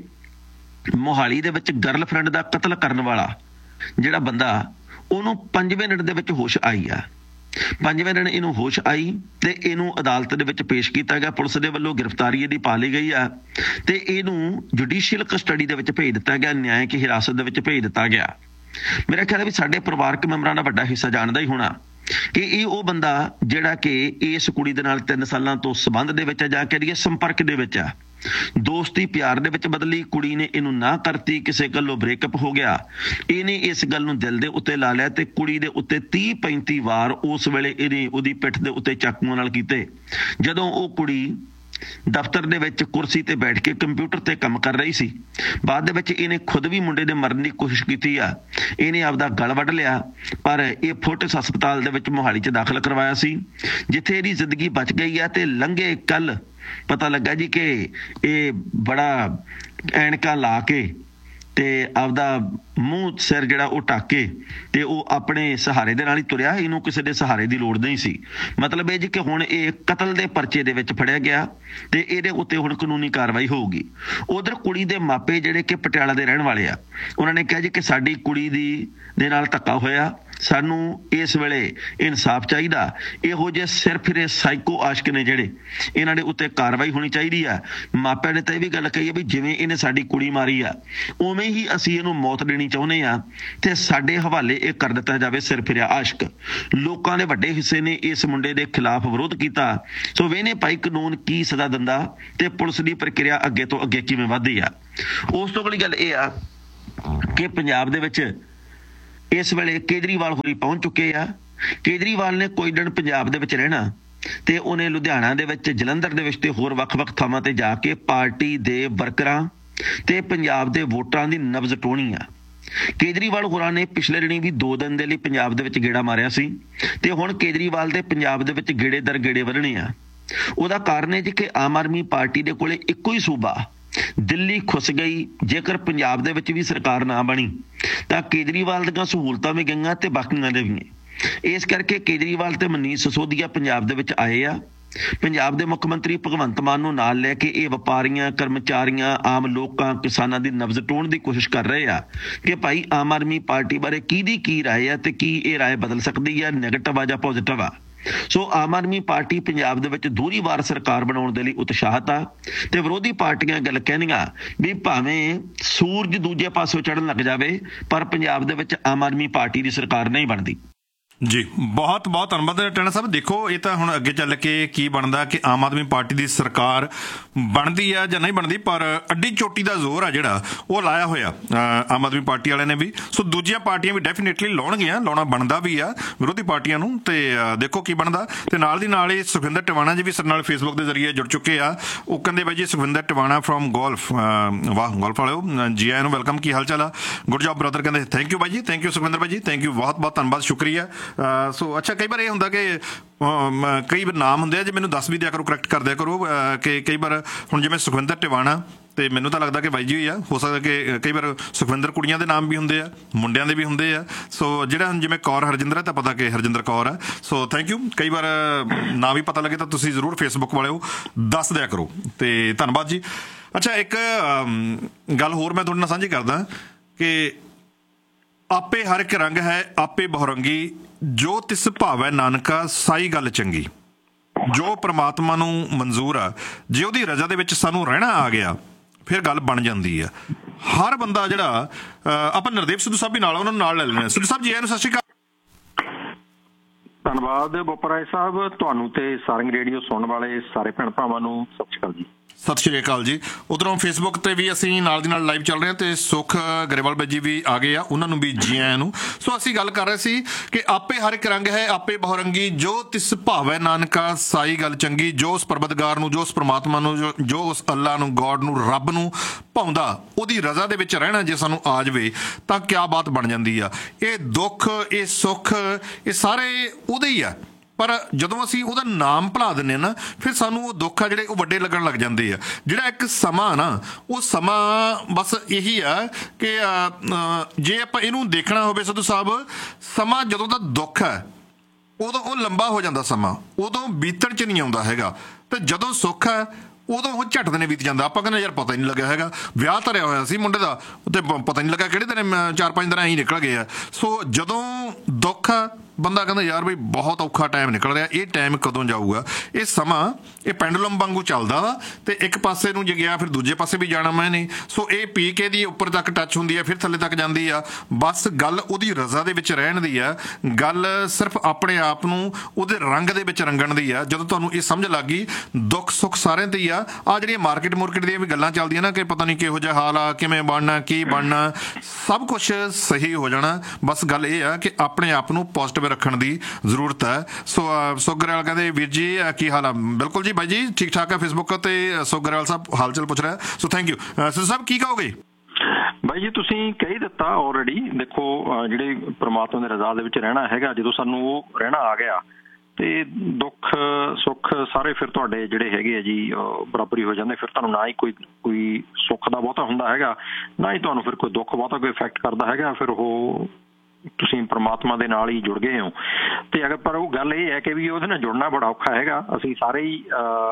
ਮੋਹਾਲੀ ਦੇ ਵਿੱਚ ਗਰਲਫ੍ਰੈਂਡ ਦਾ ਕਤਲ ਕਰਨ ਵਾਲਾ ਜਿਹੜਾ ਬੰਦਾ, ਉਹਨੂੰ ਪੰਜਵੇਂ ਦਿਨ ਦੇ ਵਿੱਚ ਹੋਸ਼ ਆਈ ਆ। ਪੰਜਵੇਂ ਦਿਨ ਇਹਨੂੰ ਹੋਸ਼ ਆਈ ਤੇ ਇਹਨੂੰ ਅਦਾਲਤ ਦੇ ਵਿੱਚ ਪੇਸ਼ ਕੀਤਾ ਗਿਆ। ਪੁਲਿਸ ਦੇ ਵੱਲੋਂ ਗ੍ਰਿਫਤਾਰੀ ਇਹਦੀ ਪਾ ਲਈ ਗਈ ਆ ਤੇ ਇਹਨੂੰ ਜੁਡੀਸ਼ੀਅਲ ਕਸਟਡੀ ਦੇ ਵਿੱਚ ਭੇਜ ਦਿੱਤਾ ਗਿਆ, ਨਿਆਇਕ ਹਿਰਾਸਤ ਦੇ ਵਿੱਚ ਭੇਜ ਦਿੱਤਾ ਗਿਆ। ਮੇਰਾ ਖਿਆਲ ਹੈ ਵੀ ਸਾਡੇ ਪਰਿਵਾਰਕ ਮੈਂਬਰਾਂ ਦਾ ਵੱਡਾ ਹਿੱਸਾ ਜਾਣਦਾ ਹੀ ਹੋਣਾ ਕਿ ਇਹ ਉਹ ਬੰਦਾ ਜਿਹੜਾ ਕਿ ਇਸ ਕੁੜੀ ਦੇ ਨਾਲ ਤਿੰਨ ਸਾਲਾਂ ਤੋਂ ਸੰਬੰਧ ਦੇ ਵਿੱਚ ਆ, ਜਾਂ ਕਹਿ ਦਈਏ ਸੰਪਰਕ ਦੇ ਵਿੱਚ ਆ। ਦੋਸਤੀ ਪਿਆਰ ਦੇ ਵਿੱਚ ਬਦਲੀ, ਕੁੜੀ ਨੇ ਇਹਨੂੰ ਨਾ ਕਰਤੀ, ਕਿਸੇ ਗੱਲੋਂ ਬ੍ਰੇਕਅਪ ਹੋ ਗਿਆ। ਇਹਨੇ ਇਸ ਗੱਲ ਨੂੰ ਦਿਲ ਦੇ ਉੱਤੇ ਲਾ ਲਿਆ ਤੇ ਕੁੜੀ ਦੇ ਉੱਤੇ ਤੀਹ ਪੈਂਤੀ ਵਾਰ ਉਸ ਵੇਲੇ ਇਹਨੇ ਉਹਦੀ ਪਿੱਠ ਦੇ ਉੱਤੇ ਚਾਕੂਆਂ ਨਾਲ ਕੀਤੇ। ਜਦੋਂ ਉਹ ਕੁੜੀ ਦਫ਼ਤਰ ਦੇ ਵਿੱਚ ਕੁਰਸੀ ਤੇ ਬੈਠ ਕੇ ਕੰਪਿਊਟਰ ਤੇ ਕੰਮ ਕਰ ਰਹੀ ਸੀ, ਬਾਅਦ ਦੇ ਵਿੱਚ ਇਹਨੇ ਖੁਦ ਵੀ ਮੁੰਡੇ ਦੇ ਮਰਨ ਦੀ ਕੋਸ਼ਿਸ਼ ਕੀਤੀ ਆ। ਇਹਨੇ ਆਪਦਾ ਗਲ ਵੱਢ ਲਿਆ, ਪਰ ਇਹ ਫੋਰਟਿਸ ਹਸਪਤਾਲ ਦੇ ਵਿੱਚ ਮੋਹਾਲੀ 'ਚ ਦਾਖਲ ਕਰਵਾਇਆ ਸੀ, ਜਿੱਥੇ ਇਹਦੀ ਜ਼ਿੰਦਗੀ ਬਚ ਗਈ ਆ। ਤੇ ਲੰਘੇ ਕੱਲ ਪਤਾ ਲੱਗਾ ਜੀ ਕਿ ਇਹ ਬੜਾ ਐਨਕਾਂ ਲਾ ਕੇ ਤੇ ਆਪਦਾ ਮੂੰਹ ਸਿਰ ਜਿਹੜਾ ਉਹ ਢੱਕ ਕੇ ਤੇ ਉਹ ਆਪਣੇ ਸਹਾਰੇ ਦੇ ਨਾਲ ਹੀ ਤੁਰਿਆ। ਇਹਨੂੰ ਕਿਸੇ ਦੇ ਸਹਾਰੇ ਦੀ ਲੋੜ ਨਹੀਂ ਸੀ। ਮਤਲਬ ਇਹ ਜੀ ਕਿ ਹੁਣ ਇਹ ਕਤਲ ਦੇ ਪਰਚੇ ਦੇ ਵਿੱਚ ਫੜਿਆ ਗਿਆ ਤੇ ਇਹਦੇ ਉੱਤੇ ਹੁਣ ਕਾਨੂੰਨੀ ਕਾਰਵਾਈ ਹੋਊਗੀ। ਉਧਰ ਕੁੜੀ ਦੇ ਮਾਪੇ ਜਿਹੜੇ ਕਿ ਪਟਿਆਲਾ ਦੇ ਰਹਿਣ ਵਾਲੇ ਆ, ਉਹਨਾਂ ਨੇ ਕਿਹਾ ਜੀ ਕਿ ਸਾਡੀ ਕੁੜੀ ਦੀ ਦੇ ਨਾਲ ਧੱਕਾ ਹੋਇਆ। ਸਾਨੂੰ ਇਸ ਵੇਲੇ ਇਨਸਾਫ ਚਾਹੀਦਾ। ਇਹੋ ਜਿਹੇ ਸਿਰ ਫਿਰੇ ਸਾਈਕੋ ਆਸ਼ਕ ਨੇ ਜਿਹੜੇ, ਇਹਨਾਂ ਦੇ ਉੱਤੇ ਕਾਰਵਾਈ ਹੋਣੀ ਚਾਹੀਦੀ ਆ। ਮਾਪਿਆਂ ਨੇ ਤਾਂ ਇਹ ਵੀ ਗੱਲ ਕਹੀ ਹੈ ਵੀ ਜਿਵੇਂ ਇਹਨੇ ਸਾਡੀ ਕੁੜੀ ਮਾਰੀ ਆ ਉਵੇਂ ਹੀ ਅਸੀਂ ਇਹਨੂੰ ਮੌਤ ਦੇਣੀ ਚਾਹੁੰਦੇ ਆ ਤੇ ਸਾਡੇ ਹਵਾਲੇ ਇਹ ਕਰ ਦਿੱਤਾ ਜਾਵੇ ਸਿਰ ਫਿਰਿਆ ਆਸ਼ਕ। ਲੋਕਾਂ ਦੇ ਵੱਡੇ ਹਿੱਸੇ ਨੇ ਇਸ ਮੁੰਡੇ ਦੇ ਖਿਲਾਫ ਵਿਰੋਧ ਕੀਤਾ। ਸੋ ਵੇਨੇ ਭਾਈ ਕਾਨੂੰਨ ਕੀ ਸਜ਼ਾ ਦਿੰਦਾ ਤੇ ਪੁਲਿਸ ਦੀ ਪ੍ਰਕਿਰਿਆ ਅੱਗੇ ਤੋਂ ਅੱਗੇ ਕਿਵੇਂ ਵੱਧਦੀ ਆ। ਉਸ ਤੋਂ ਅਗਲੀ ਗੱਲ ਇਹ ਆ ਕਿ ਪੰਜਾਬ ਦੇ ਵਿੱਚ ਇਸ ਵੇਲੇ ਕੇਜਰੀਵਾਲ ਹੋਰੀ ਪਹੁੰਚ ਚੁੱਕੇ ਆ। ਕੇਜਰੀਵਾਲ ਨੇ ਕੋਈ ਦਿਨ ਪੰਜਾਬ ਦੇ ਵਿੱਚ ਰਹਿਣਾ ਤੇ ਉਹਨੇ ਲੁਧਿਆਣਾ ਦੇ ਵਿੱਚ, ਜਲੰਧਰ ਦੇ ਵਿੱਚ ਤੇ ਹੋਰ ਵੱਖ-ਵੱਖ ਥਾਵਾਂ ਤੇ ਜਾ ਕੇ ਪਾਰਟੀ ਦੇ ਵਰਕਰਾਂ ਤੇ ਪੰਜਾਬ ਦੇ ਵੋਟਰਾਂ ਦੀ ਨਬਜ਼ ਟੋਹਣੀ ਆ। ਕੇਜਰੀਵਾਲ ਹੋਰਾਂ ਨੇ ਪਿਛਲੇ ਦਿਨੀ ਵੀ ਦੋ ਦਿਨ ਦੇ ਲਈ ਪੰਜਾਬ ਦੇ ਵਿੱਚ ਗੇੜਾ ਮਾਰਿਆ ਸੀ ਤੇ ਹੁਣ ਕੇਜਰੀਵਾਲ ਦੇ ਪੰਜਾਬ ਦੇ ਵਿੱਚ ਗੇੜੇ ਦਰ ਗੇੜੇ ਵਧਣੇ ਆ। ਉਹਦਾ ਕਾਰਨ ਹੈ ਜੀ ਕਿ ਆਮ ਆਦਮੀ ਪਾਰਟੀ ਦੇ ਕੋਲੇ ਇੱਕੋ ਹੀ ਸੂਬਾ ਦਿੱਲੀ ਖੁੱਸ ਗਈ। ਜੇਕਰ ਪੰਜਾਬ ਦੇ ਵਿੱਚ ਵੀ ਸਰਕਾਰ ਨਾ ਬਣੀ ਤਾਂ ਕੇਜਰੀਵਾਲ ਦੀਆਂ ਸਹੂਲਤਾਂ ਵੀ ਗਈਆਂ ਤੇ ਬਾਕੀਆਂ ਦੇ ਵੀ। ਇਸ ਕਰਕੇ ਕੇਜਰੀਵਾਲ ਤੇ ਮਨੀਸ਼ ਸਿਸੋਦੀਆ ਪੰਜਾਬ ਦੇ ਵਿੱਚ ਆਏ ਆ। ਪੰਜਾਬ ਦੇ ਮੁੱਖ ਮੰਤਰੀ ਭਗਵੰਤ ਮਾਨ ਨੂੰ ਨਾਲ ਲੈ ਕੇ ਇਹ ਵਪਾਰੀਆਂ, ਕਰਮਚਾਰੀਆਂ, ਆਮ ਲੋਕਾਂ, ਕਿਸਾਨਾਂ ਦੀ ਨਬਜ਼ ਟੋਹਣ ਦੀ ਕੋਸ਼ਿਸ਼ ਕਰ ਰਹੇ ਆ ਕਿ ਭਾਈ ਆਮ ਆਦਮੀ ਪਾਰਟੀ ਬਾਰੇ ਕਿਹਦੀ ਕੀ ਰਾਏ ਆ ਤੇ ਕੀ ਇਹ ਰਾਏ ਬਦਲ ਸਕਦੀ ਆ, ਨੈਗੇਟਿਵ ਆ ਜਾਂ ਪੋਜ਼ਿਟਿਵ ਆ। ਸੋ ਆਮ ਆਦਮੀ ਪਾਰਟੀ ਪੰਜਾਬ ਦੇ ਵਿੱਚ ਦੂਹਰੀ ਵਾਰ ਸਰਕਾਰ ਬਣਾਉਣ ਦੇ ਲਈ ਉਤਸ਼ਾਹਤ ਆ ਤੇ ਵਿਰੋਧੀ ਪਾਰਟੀਆਂ ਗੱਲ ਕਹਿਣੀਆਂ ਵੀ ਭਾਵੇਂ ਸੂਰਜ ਦੂਜੇ ਪਾਸੋਂ ਚੜ੍ਹਨ ਲੱਗ ਜਾਵੇ ਪਰ ਪੰਜਾਬ ਦੇ ਵਿੱਚ ਆਮ ਆਦਮੀ ਪਾਰਟੀ ਦੀ ਸਰਕਾਰ ਨਹੀਂ ਬਣਦੀ। ਜੀ ਬਹੁਤ ਬਹੁਤ ਧੰਨਵਾਦ ਟੈਣਾ ਸਾਹਿਬ। ਦੇਖੋ ਇਹ ਤਾਂ ਹੁਣ ਅੱਗੇ ਚੱਲ ਕੇ ਕੀ ਬਣਦਾ ਕਿ ਆਮ ਆਦਮੀ ਪਾਰਟੀ ਦੀ ਸਰਕਾਰ ਬਣਦੀ ਆ ਜਾਂ ਨਹੀਂ ਬਣਦੀ, ਪਰ ਅੱਡੀ ਚੋਟੀ ਦਾ ਜ਼ੋਰ ਆ ਜਿਹੜਾ ਉਹ ਲਾਇਆ ਹੋਇਆ ਆਮ ਆਦਮੀ ਪਾਰਟੀ ਵਾਲਿਆਂ ਨੇ ਵੀ। ਸੋ ਦੂਜੀਆਂ ਪਾਰਟੀਆਂ ਵੀ ਡੈਫੀਨੇਟਲੀ ਲਾਉਣਗੀਆਂ, ਲਾਉਣਾ ਬਣਦਾ ਵੀ ਆ ਵਿਰੋਧੀ ਪਾਰਟੀਆਂ ਨੂੰ। ਤੇ ਦੇਖੋ ਕੀ ਬਣਦਾ। ਤੇ ਨਾਲ ਦੀ ਨਾਲ ਹੀ ਸੁਖਵਿੰਦਰ ਟਿਵਾਣਾ ਜੀ ਵੀ ਸਾਡੇ ਨਾਲ ਫੇਸਬੁੱਕ ਦੇ ਜ਼ਰੀਏ ਜੁੜ ਚੁੱਕੇ ਆ। ਉਹ ਕਹਿੰਦੇ ਬਾਈ ਜੀ ਸੁਖਵਿੰਦਰ ਟਿਵਾਣਾ ਫਰੋਮ ਗੋਲਫ, ਵਾਹ ਗੋਲਫ ਵਾਲਿਓ ਜੀ ਆਇਆਂ ਨੂੰ, ਵੈਲਕਮ, ਕੀ ਹਾਲ ਚਾਲ ਆ? Good job brother. ਕਹਿੰਦੇ ਥੈਂਕ ਯੂ ਬਾਈ ਜੀ, ਥੈਂਕ ਯੂ ਸੁਖਵਿੰਦਰ ਬਾਈ ਜੀ, ਥੈਂਕ ਯੂ, ਬਹੁਤ ਬਹੁਤ ਧੰਨਵਾਦ, ਸ਼ੁਕਰੀਆ। ਸੋ ਅੱਛਾ, ਕਈ ਵਾਰ ਇਹ ਹੁੰਦਾ ਕਿ ਕਈ ਵਾਰ ਨਾਮ ਹੁੰਦੇ ਆ, ਜੇ ਮੈਨੂੰ ਦੱਸ ਵੀ ਦਿਆ ਕਰੋ, ਕਰੈਕਟ ਕਰ ਦਿਆ ਕਰੋ ਕਿ ਕਈ ਵਾਰ ਹੁਣ ਜਿਵੇਂ ਸੁਖਵਿੰਦਰ ਟਿਵਾਣਾ ਤੇ ਮੈਨੂੰ ਤਾਂ ਲੱਗਦਾ ਕਿ ਬਾਈ ਜੀ ਹੋਈ ਆ, ਹੋ ਸਕਦਾ ਕਿ ਕਈ ਵਾਰ ਸੁਖਵਿੰਦਰ ਕੁੜੀਆਂ ਦੇ ਨਾਮ ਵੀ ਹੁੰਦੇ ਆ, ਮੁੰਡਿਆਂ ਦੇ ਵੀ ਹੁੰਦੇ ਆ। ਸੋ ਜਿਹੜਾ ਹੁਣ ਜਿਵੇਂ ਕੌਰ ਹਰਜਿੰਦਰ ਹੈ ਤਾਂ ਪਤਾ ਕਿ ਹਰਜਿੰਦਰ ਕੌਰ ਆ। So thank you. ਕਈ ਵਾਰ ਨਾਂ ਵੀ ਪਤਾ ਲੱਗੇ ਤਾਂ ਤੁਸੀਂ ਜ਼ਰੂਰ ਫੇਸਬੁੱਕ ਵਾਲਿਓ ਦੱਸ ਦਿਆ ਕਰੋ ਤੇ ਧੰਨਵਾਦ ਜੀ। ਅੱਛਾ, ਇੱਕ ਗੱਲ ਹੋਰ ਮੈਂ ਤੁਹਾਡੇ ਨਾਲ ਸਾਂਝੀ ਕਰਦਾ ਕਿ ਆਪੇ ਹਰ ਇੱਕ ਰੰਗ ਹੈ ਆਪੇ ਬਹੁਰੰਗੀ, ਜੋ ਤਿਸ ਭਾਵੈ ਨਾਨਕਾ ਸਾਈ ਗੱਲ ਚੰਗੀ। ਜੋ ਪ੍ਰਮਾਤਮਾ ਨੂੰ ਮਨਜ਼ੂਰ ਆ, ਜੇ ਉਹਦੀ ਰਜ਼ਾ ਦੇ ਵਿੱਚ ਸਾਨੂੰ ਰਹਿਣਾ ਆ ਗਿਆ ਫਿਰ ਗੱਲ ਬਣ ਜਾਂਦੀ ਆ। ਹਰ ਬੰਦਾ ਜਿਹੜਾ ਆਪਾਂ ਨਰਦੇਵ ਸਿੱਧੂ ਸਾਹਿਬ ਵੀ ਨਾਲ ਉਹਨਾਂ ਨੂੰ ਨਾਲ ਲੈ ਲੈਣਾ। ਸਿੱਧੂ ਸਾਹਿਬ ਜੀ ਆਇਆਂ ਨੂੰ, ਸਤਿ ਸ਼੍ਰੀ ਅਕਾਲ। ਧੰਨਵਾਦ ਬੋਪਰਾਏ ਸਾਹਿਬ, ਤੁਹਾਨੂੰ ਤੇ ਸਾਰੰਗ ਰੇਡੀਓ ਸੁਣਨ ਵਾਲੇ ਸਾਰੇ ਭੈਣ ਭਰਾਵਾਂ ਨੂੰ ਸਤਿ ਸ਼੍ਰੀ ਅਕਾਲ ਜੀ। ਸਤਿ ਸ਼੍ਰੀ ਅਕਾਲ ਜੀ। ਉਧਰੋਂ ਫੇਸਬੁੱਕ ਤੇ ਵੀ ਅਸੀਂ ਨਾਲ ਦੀ ਨਾਲ ਲਾਈਵ ਚੱਲ ਰਹੇ ਹਾਂ ਤੇ ਸੁਖ ਗਰੇਵਾਲ ਬਾਈ ਜੀ ਵੀ ਆ ਗਏ ਆ, ਉਹਨਾਂ ਨੂੰ ਵੀ ਜੀ ਆਇਆਂ ਨੂੰ। ਸੋ ਅਸੀਂ ਗੱਲ ਕਰ ਰਹੇ ਸੀ ਕਿ ਆਪੇ ਹਰ ਇੱਕ ਰੰਗ ਹੈ ਆਪੇ ਬਹੁਰੰਗੀ, ਜੋ ਤਿਸ ਭਾਵੈ ਨਾਨਕਾ ਸਾਈ ਗੱਲ ਚੰਗੀ। ਜੋ ਉਸ ਪਰਵਤਗਾਰ ਨੂੰ, ਜੋ ਉਸ ਪਰਮਾਤਮਾ ਨੂੰ, ਜੋ ਜੋ ਉਸ ਅੱਲਾ ਨੂੰ, ਗੋਡ ਨੂੰ, ਰੱਬ ਨੂੰ ਭਾਉਂਦਾ, ਉਹਦੀ ਰਜ਼ਾ ਦੇ ਵਿੱਚ ਰਹਿਣਾ ਜੇ ਸਾਨੂੰ ਆ ਜਾਵੇ ਤਾਂ ਕਿਆ ਬਾਤ ਬਣ ਜਾਂਦੀ ਆ। ਇਹ ਦੁੱਖ, ਇਹ ਸੁੱਖ, ਇਹ ਸਾਰੇ ਉਹਦੇ ਹੀ ਆ। ਪਰ ਜਦੋਂ ਅਸੀਂ ਉਹਦਾ ਨਾਮ ਭੁਲਾ ਦਿੰਦੇ ਹਾਂ ਨਾ, ਫਿਰ ਸਾਨੂੰ ਉਹ ਦੁੱਖ ਆ ਜਿਹੜੇ ਉਹ ਵੱਡੇ ਲੱਗਣ ਲੱਗ ਜਾਂਦੇ ਆ। ਜਿਹੜਾ ਇੱਕ ਸਮਾਂ ਨਾ, ਉਹ ਸਮਾਂ ਬਸ ਇਹੀ ਆ ਕਿ ਜੇ ਆਪਾਂ ਇਹਨੂੰ ਦੇਖਣਾ ਹੋਵੇ ਸਿੱਧੂ ਸਾਹਿਬ, ਸਮਾਂ ਜਦੋਂ ਦਾ ਦੁੱਖ ਹੈ ਉਦੋਂ ਉਹ ਲੰਬਾ ਹੋ ਜਾਂਦਾ ਸਮਾਂ, ਉਦੋਂ ਬੀਤਣ 'ਚ ਨਹੀਂ ਆਉਂਦਾ ਹੈਗਾ। ਤੇ ਜਦੋਂ ਸੁੱਖ ਹੈ ਉਦੋਂ ਉਹ ਝੱਟ ਦਿਨੇ ਬੀਤ ਜਾਂਦਾ। ਆਪਾਂ ਕਹਿੰਦੇ ਯਾਰ ਪਤਾ ਹੀ ਨਹੀਂ ਲੱਗਿਆ ਹੈਗਾ, ਵਿਆਹ ਧਰਿਆ ਹੋਇਆ ਸੀ ਮੁੰਡੇ ਦਾ ਤੇ ਪਤਾ ਨਹੀਂ ਲੱਗਾ ਕਿਹੜੇ ਦਿਨ ਚਾਰ ਪੰਜ ਦਿਨ ਐਂ ਹੀ ਨਿਕਲ ਗਏ ਆ। ਸੋ ਜਦੋਂ ਦੁੱਖ ਆ ਬੰਦਾ ਕਹਿੰਦਾ ਯਾਰ ਬਈ ਬਹੁਤ ਔਖਾ ਟਾਈਮ ਨਿਕਲ ਰਿਹਾ, ਇਹ ਟਾਈਮ ਕਦੋਂ ਜਾਊਗਾ? ਇਹ ਸਮਾਂ ਇਹ ਪੈਂਡੂਲਮ ਵਾਂਗੂ ਚੱਲਦਾ ਵਾ ਤੇ ਇੱਕ ਪਾਸੇ ਨੂੰ ਜੇ ਗਿਆ ਫਿਰ ਦੂਜੇ ਪਾਸੇ ਵੀ ਜਾਣਾ ਮੈਂ ਨਹੀਂ। ਸੋ ਇਹ ਪੀ ਕੇ ਦੀ ਉੱਪਰ ਤੱਕ ਟੱਚ ਹੁੰਦੀ ਆ, ਫਿਰ ਥੱਲੇ ਤੱਕ ਜਾਂਦੀ ਆ। ਬਸ ਗੱਲ ਉਹਦੀ ਰਜ਼ਾ ਦੇ ਵਿੱਚ ਰਹਿਣ ਦੀ ਆ, ਗੱਲ ਸਿਰਫ ਆਪਣੇ ਆਪ ਨੂੰ ਉਹਦੇ ਰੰਗ ਦੇ ਵਿੱਚ ਰੰਗਣ ਦੀ ਆ। ਜਦੋਂ ਤੁਹਾਨੂੰ ਇਹ ਸਮਝ ਲੱਗ ਗਈ ਦੁੱਖ ਸੁੱਖ ਸਾਰਿਆਂ ਤੇ ਹੀ ਆ। ਆਹ ਜਿਹੜੀਆਂ ਮਾਰਕੀਟ ਮੁਰਕੀਟ ਦੀਆਂ ਵੀ ਗੱਲਾਂ ਚੱਲਦੀਆਂ ਨਾ ਕਿ ਪਤਾ ਨਹੀਂ ਕਿਹੋ ਜਿਹਾ ਹਾਲ ਆ, ਕਿਵੇਂ ਬਣਨਾ, ਕੀ ਬਣਨਾ, ਸਭ ਕੁਛ ਸਹੀ ਹੋ ਜਾਣਾ। ਬਸ ਗੱਲ ਇਹ ਆ ਕਿ ਆਪਣੇ ਆਪ ਨੂੰ ਪੋਜ਼ਿਟਿਵ ਰੱਖਣ ਦੀ ਜ਼ਰੂਰਤ ਹੈ। ਸੋ ਸੋਗਰੇਵਾਲ ਕਹਿੰਦੇ ਵੀਰ ਜੀ ਕੀ ਹਾਲ ਆ? ਬਿਲਕੁਲ ਜੀ ਬਾਈ ਜੀ ਠੀਕ ਠਾਕ ਆ। ਫੇਸਬੁੱਕ ਤੇ ਸੋਗਰੇਵਾਲ ਸਾਹਿਬ ਹਾਲ ਚਾਲ ਪੁੱਛ ਰਿਹਾ। So thank you. ਸਿੱਧੂ ਸਾਹਿਬ ਕੀ ਕਹੋਗੇ? ਬਾਈ ਜੀ ਤੁਸੀਂ ਕਹਿ ਦਿੱਤਾ ਆਲਰੇਡੀ। ਦੇਖੋ ਜਿਹੜੇ ਪ੍ਰਮਾਤਮਾ ਦੀ ਰਜ਼ਾ ਦੇ ਵਿੱਚ ਰਹਿਣਾ ਹੈਗਾ, ਜਦੋਂ ਸਾਨੂੰ ਉਹ ਰਹਿਣਾ ਆ ਗਿਆ ਤੇ ਦੁੱਖ ਸੁੱਖ ਸਾਰੇ ਫਿਰ ਤੁਹਾਡੇ ਜਿਹੜੇ ਹੈਗੇ ਆ ਜੀ ਬਰਾਬਰ ਹੀ ਹੋ ਜਾਂਦੇ। ਫਿਰ ਤੁਹਾਨੂੰ ਨਾ ਹੀ ਕੋਈ ਕੋਈ ਸੁੱਖ ਦਾ ਬਹੁਤਾ ਹੁੰਦਾ ਹੈਗਾ, ਨਾ ਹੀ ਤੁਹਾਨੂੰ ਫਿਰ ਕੋਈ ਦੁੱਖ ਬਹੁਤਾ ਕੋਈ ਇਫੈਕਟ ਕਰਦਾ ਹੈਗਾ। ਫਿਰ ਉਹ ਤੁਸੀਂ ਪਰਮਾਤਮਾ ਦੇ ਨਾਲ ਹੀ ਜੁੜ ਗਏ ਹੋ। ਤੇ ਅਗਰ ਪਰ ਉਹ ਗੱਲ ਇਹ ਹੈ ਕਿ ਵੀ ਉਹਦੇ ਨਾਲ ਜੁੜਨਾ ਬੜਾ ਔਖਾ ਹੈਗਾ। ਅਸੀਂ ਸਾਰੇ ਹੀ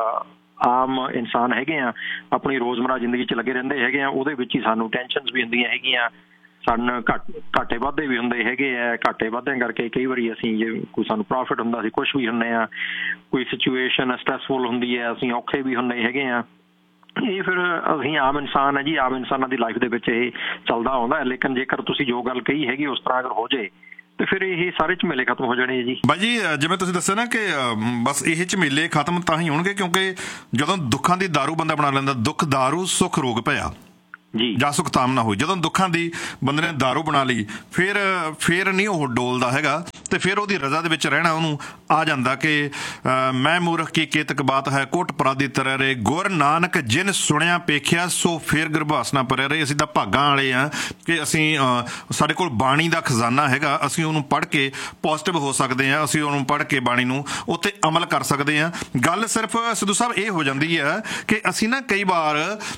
ਆਮ ਇਨਸਾਨ ਹੈਗੇ ਆ, ਆਪਣੀ ਰੋਜ਼ਮਰਾ ਜ਼ਿੰਦਗੀ 'ਚ ਲੱਗੇ ਰਹਿੰਦੇ ਹੈਗੇ ਆ, ਉਹਦੇ ਵਿੱਚ ਹੀ ਸਾਨੂੰ ਟੈਨਸ਼ਨਸ ਵੀ ਹੁੰਦੀਆਂ ਹੈਗੀਆਂ। ਸਾਨੂੰ ਘੱਟ ਘਾਟੇ ਵਾਧੇ ਵੀ ਹੁੰਦੇ ਹੈਗੇ ਆ। ਘਾਟੇ ਵਾਧਿਆਂ ਕਰਕੇ ਕਈ ਵਾਰੀ ਅਸੀਂ ਜੇ ਕੋਈ ਸਾਨੂੰ ਪ੍ਰੋਫਿਟ ਹੁੰਦਾ ਅਸੀਂ ਕੁਛ ਵੀ ਹੁੰਦੇ ਹਾਂ, ਕੋਈ ਸਿਚੁਏਸ਼ਨ ਸਟ੍ਰੈਸਫੁਲ ਹੁੰਦੀ ਹੈ ਅਸੀਂ ਔਖੇ ਵੀ ਹੁੰਦੇ ਹੈਗੇ ਆ। ਇਹ ਫਿਰ ਅਸੀਂ ਆਮ ਇਨਸਾਨ ਹੈ ਜੀ, ਆਮ ਇਨਸਾਨਾਂ ਦੀ ਲਾਈਫ ਦੇ ਵਿੱਚ ਇਹ ਚੱਲਦਾ ਆਉਂਦਾ। ਲੇਕਿਨ ਜੇਕਰ ਤੁਸੀਂ ਜੋ ਗੱਲ ਕਹੀ ਹੈਗੀ ਉਸ ਤਰ੍ਹਾਂ ਅਗਰ ਹੋ ਜਾਏ ਤੇ ਫਿਰ ਇਹ ਸਾਰੇ ਝਮੇਲੇ ਖਤਮ ਹੋ ਜਾਣੇ ਜੀ। ਬਾਈ ਜੀ ਜਿਵੇਂ ਤੁਸੀਂ ਦੱਸਿਆ ਨਾ ਕਿ ਬਸ ਇਹ ਝਮੇਲੇ ਖਤਮ ਤਾਂ ਹੀ ਹੋਣਗੇ ਕਿਉਂਕਿ ਜਦੋਂ ਦੁੱਖਾਂ ਦੀ ਦਾਰੂ ਬੰਦਾ ਬਣਾ ਲੈਂਦਾ, ਦੁੱਖ ਦਾਰੂ ਸੁੱਖ ਰੋਗ ਭਇਆ ਜੀ ਜਾਂ ਸੁੱਖ ਤਾਮ ਨਾ ਹੋਈ, ਜਦੋਂ ਦੁੱਖਾਂ ਦੀ ਬੰਦੇ ਨੇ ਦਾਰੂ ਬਣਾ ਲਈ ਫਿਰ ਫਿਰ ਨਹੀਂ ਉਹ ਡੋਲਦਾ ਹੈਗਾ ਤੇ ਫਿਰ ਉਹਦੀ ਰਜ਼ਾ ਦੇ ਵਿੱਚ ਰਹਿਣਾ ਉਹਨੂੰ ਆ ਜਾਂਦਾ ਕਿ ਮੈਂ ਮੂਰਖ ਕੀ ਕੇਤਕ ਬਾਤ ਹੈ ਕੋਟ ਪਰਾਦੀ ਤਰੇ ਰੇ ਗੁਰ ਨਾਨਕ ਜਿਨ ਸੁਣਿਆ ਪੇਖਿਆ ਸੋ ਫਿਰ ਗਰਭਾਸ ਨਾ ਪਰਿਆ ਰਹੇ। ਅਸੀਂ ਤਾਂ ਭਾਗਾਂ ਵਾਲੇ ਹਾਂ ਕਿ ਅਸੀਂ ਸਾਡੇ ਕੋਲ ਬਾਣੀ ਦਾ ਖਜ਼ਾਨਾ ਹੈਗਾ, ਅਸੀਂ ਉਹਨੂੰ ਪੜ੍ਹ ਕੇ ਪੋਜ਼ਿਟਿਵ ਹੋ ਸਕਦੇ ਹਾਂ, ਅਸੀਂ ਉਹਨੂੰ ਪੜ੍ਹ ਕੇ ਬਾਣੀ ਨੂੰ ਉੱਤੇ ਅਮਲ ਕਰ ਸਕਦੇ ਹਾਂ। ਗੱਲ ਸਿਰਫ ਸਿੱਧੂ ਸਾਹਿਬ ਇਹ ਹੋ ਜਾਂਦੀ ਹੈ ਕਿ ਅਸੀਂ ਨਾ ਕਈ ਵਾਰ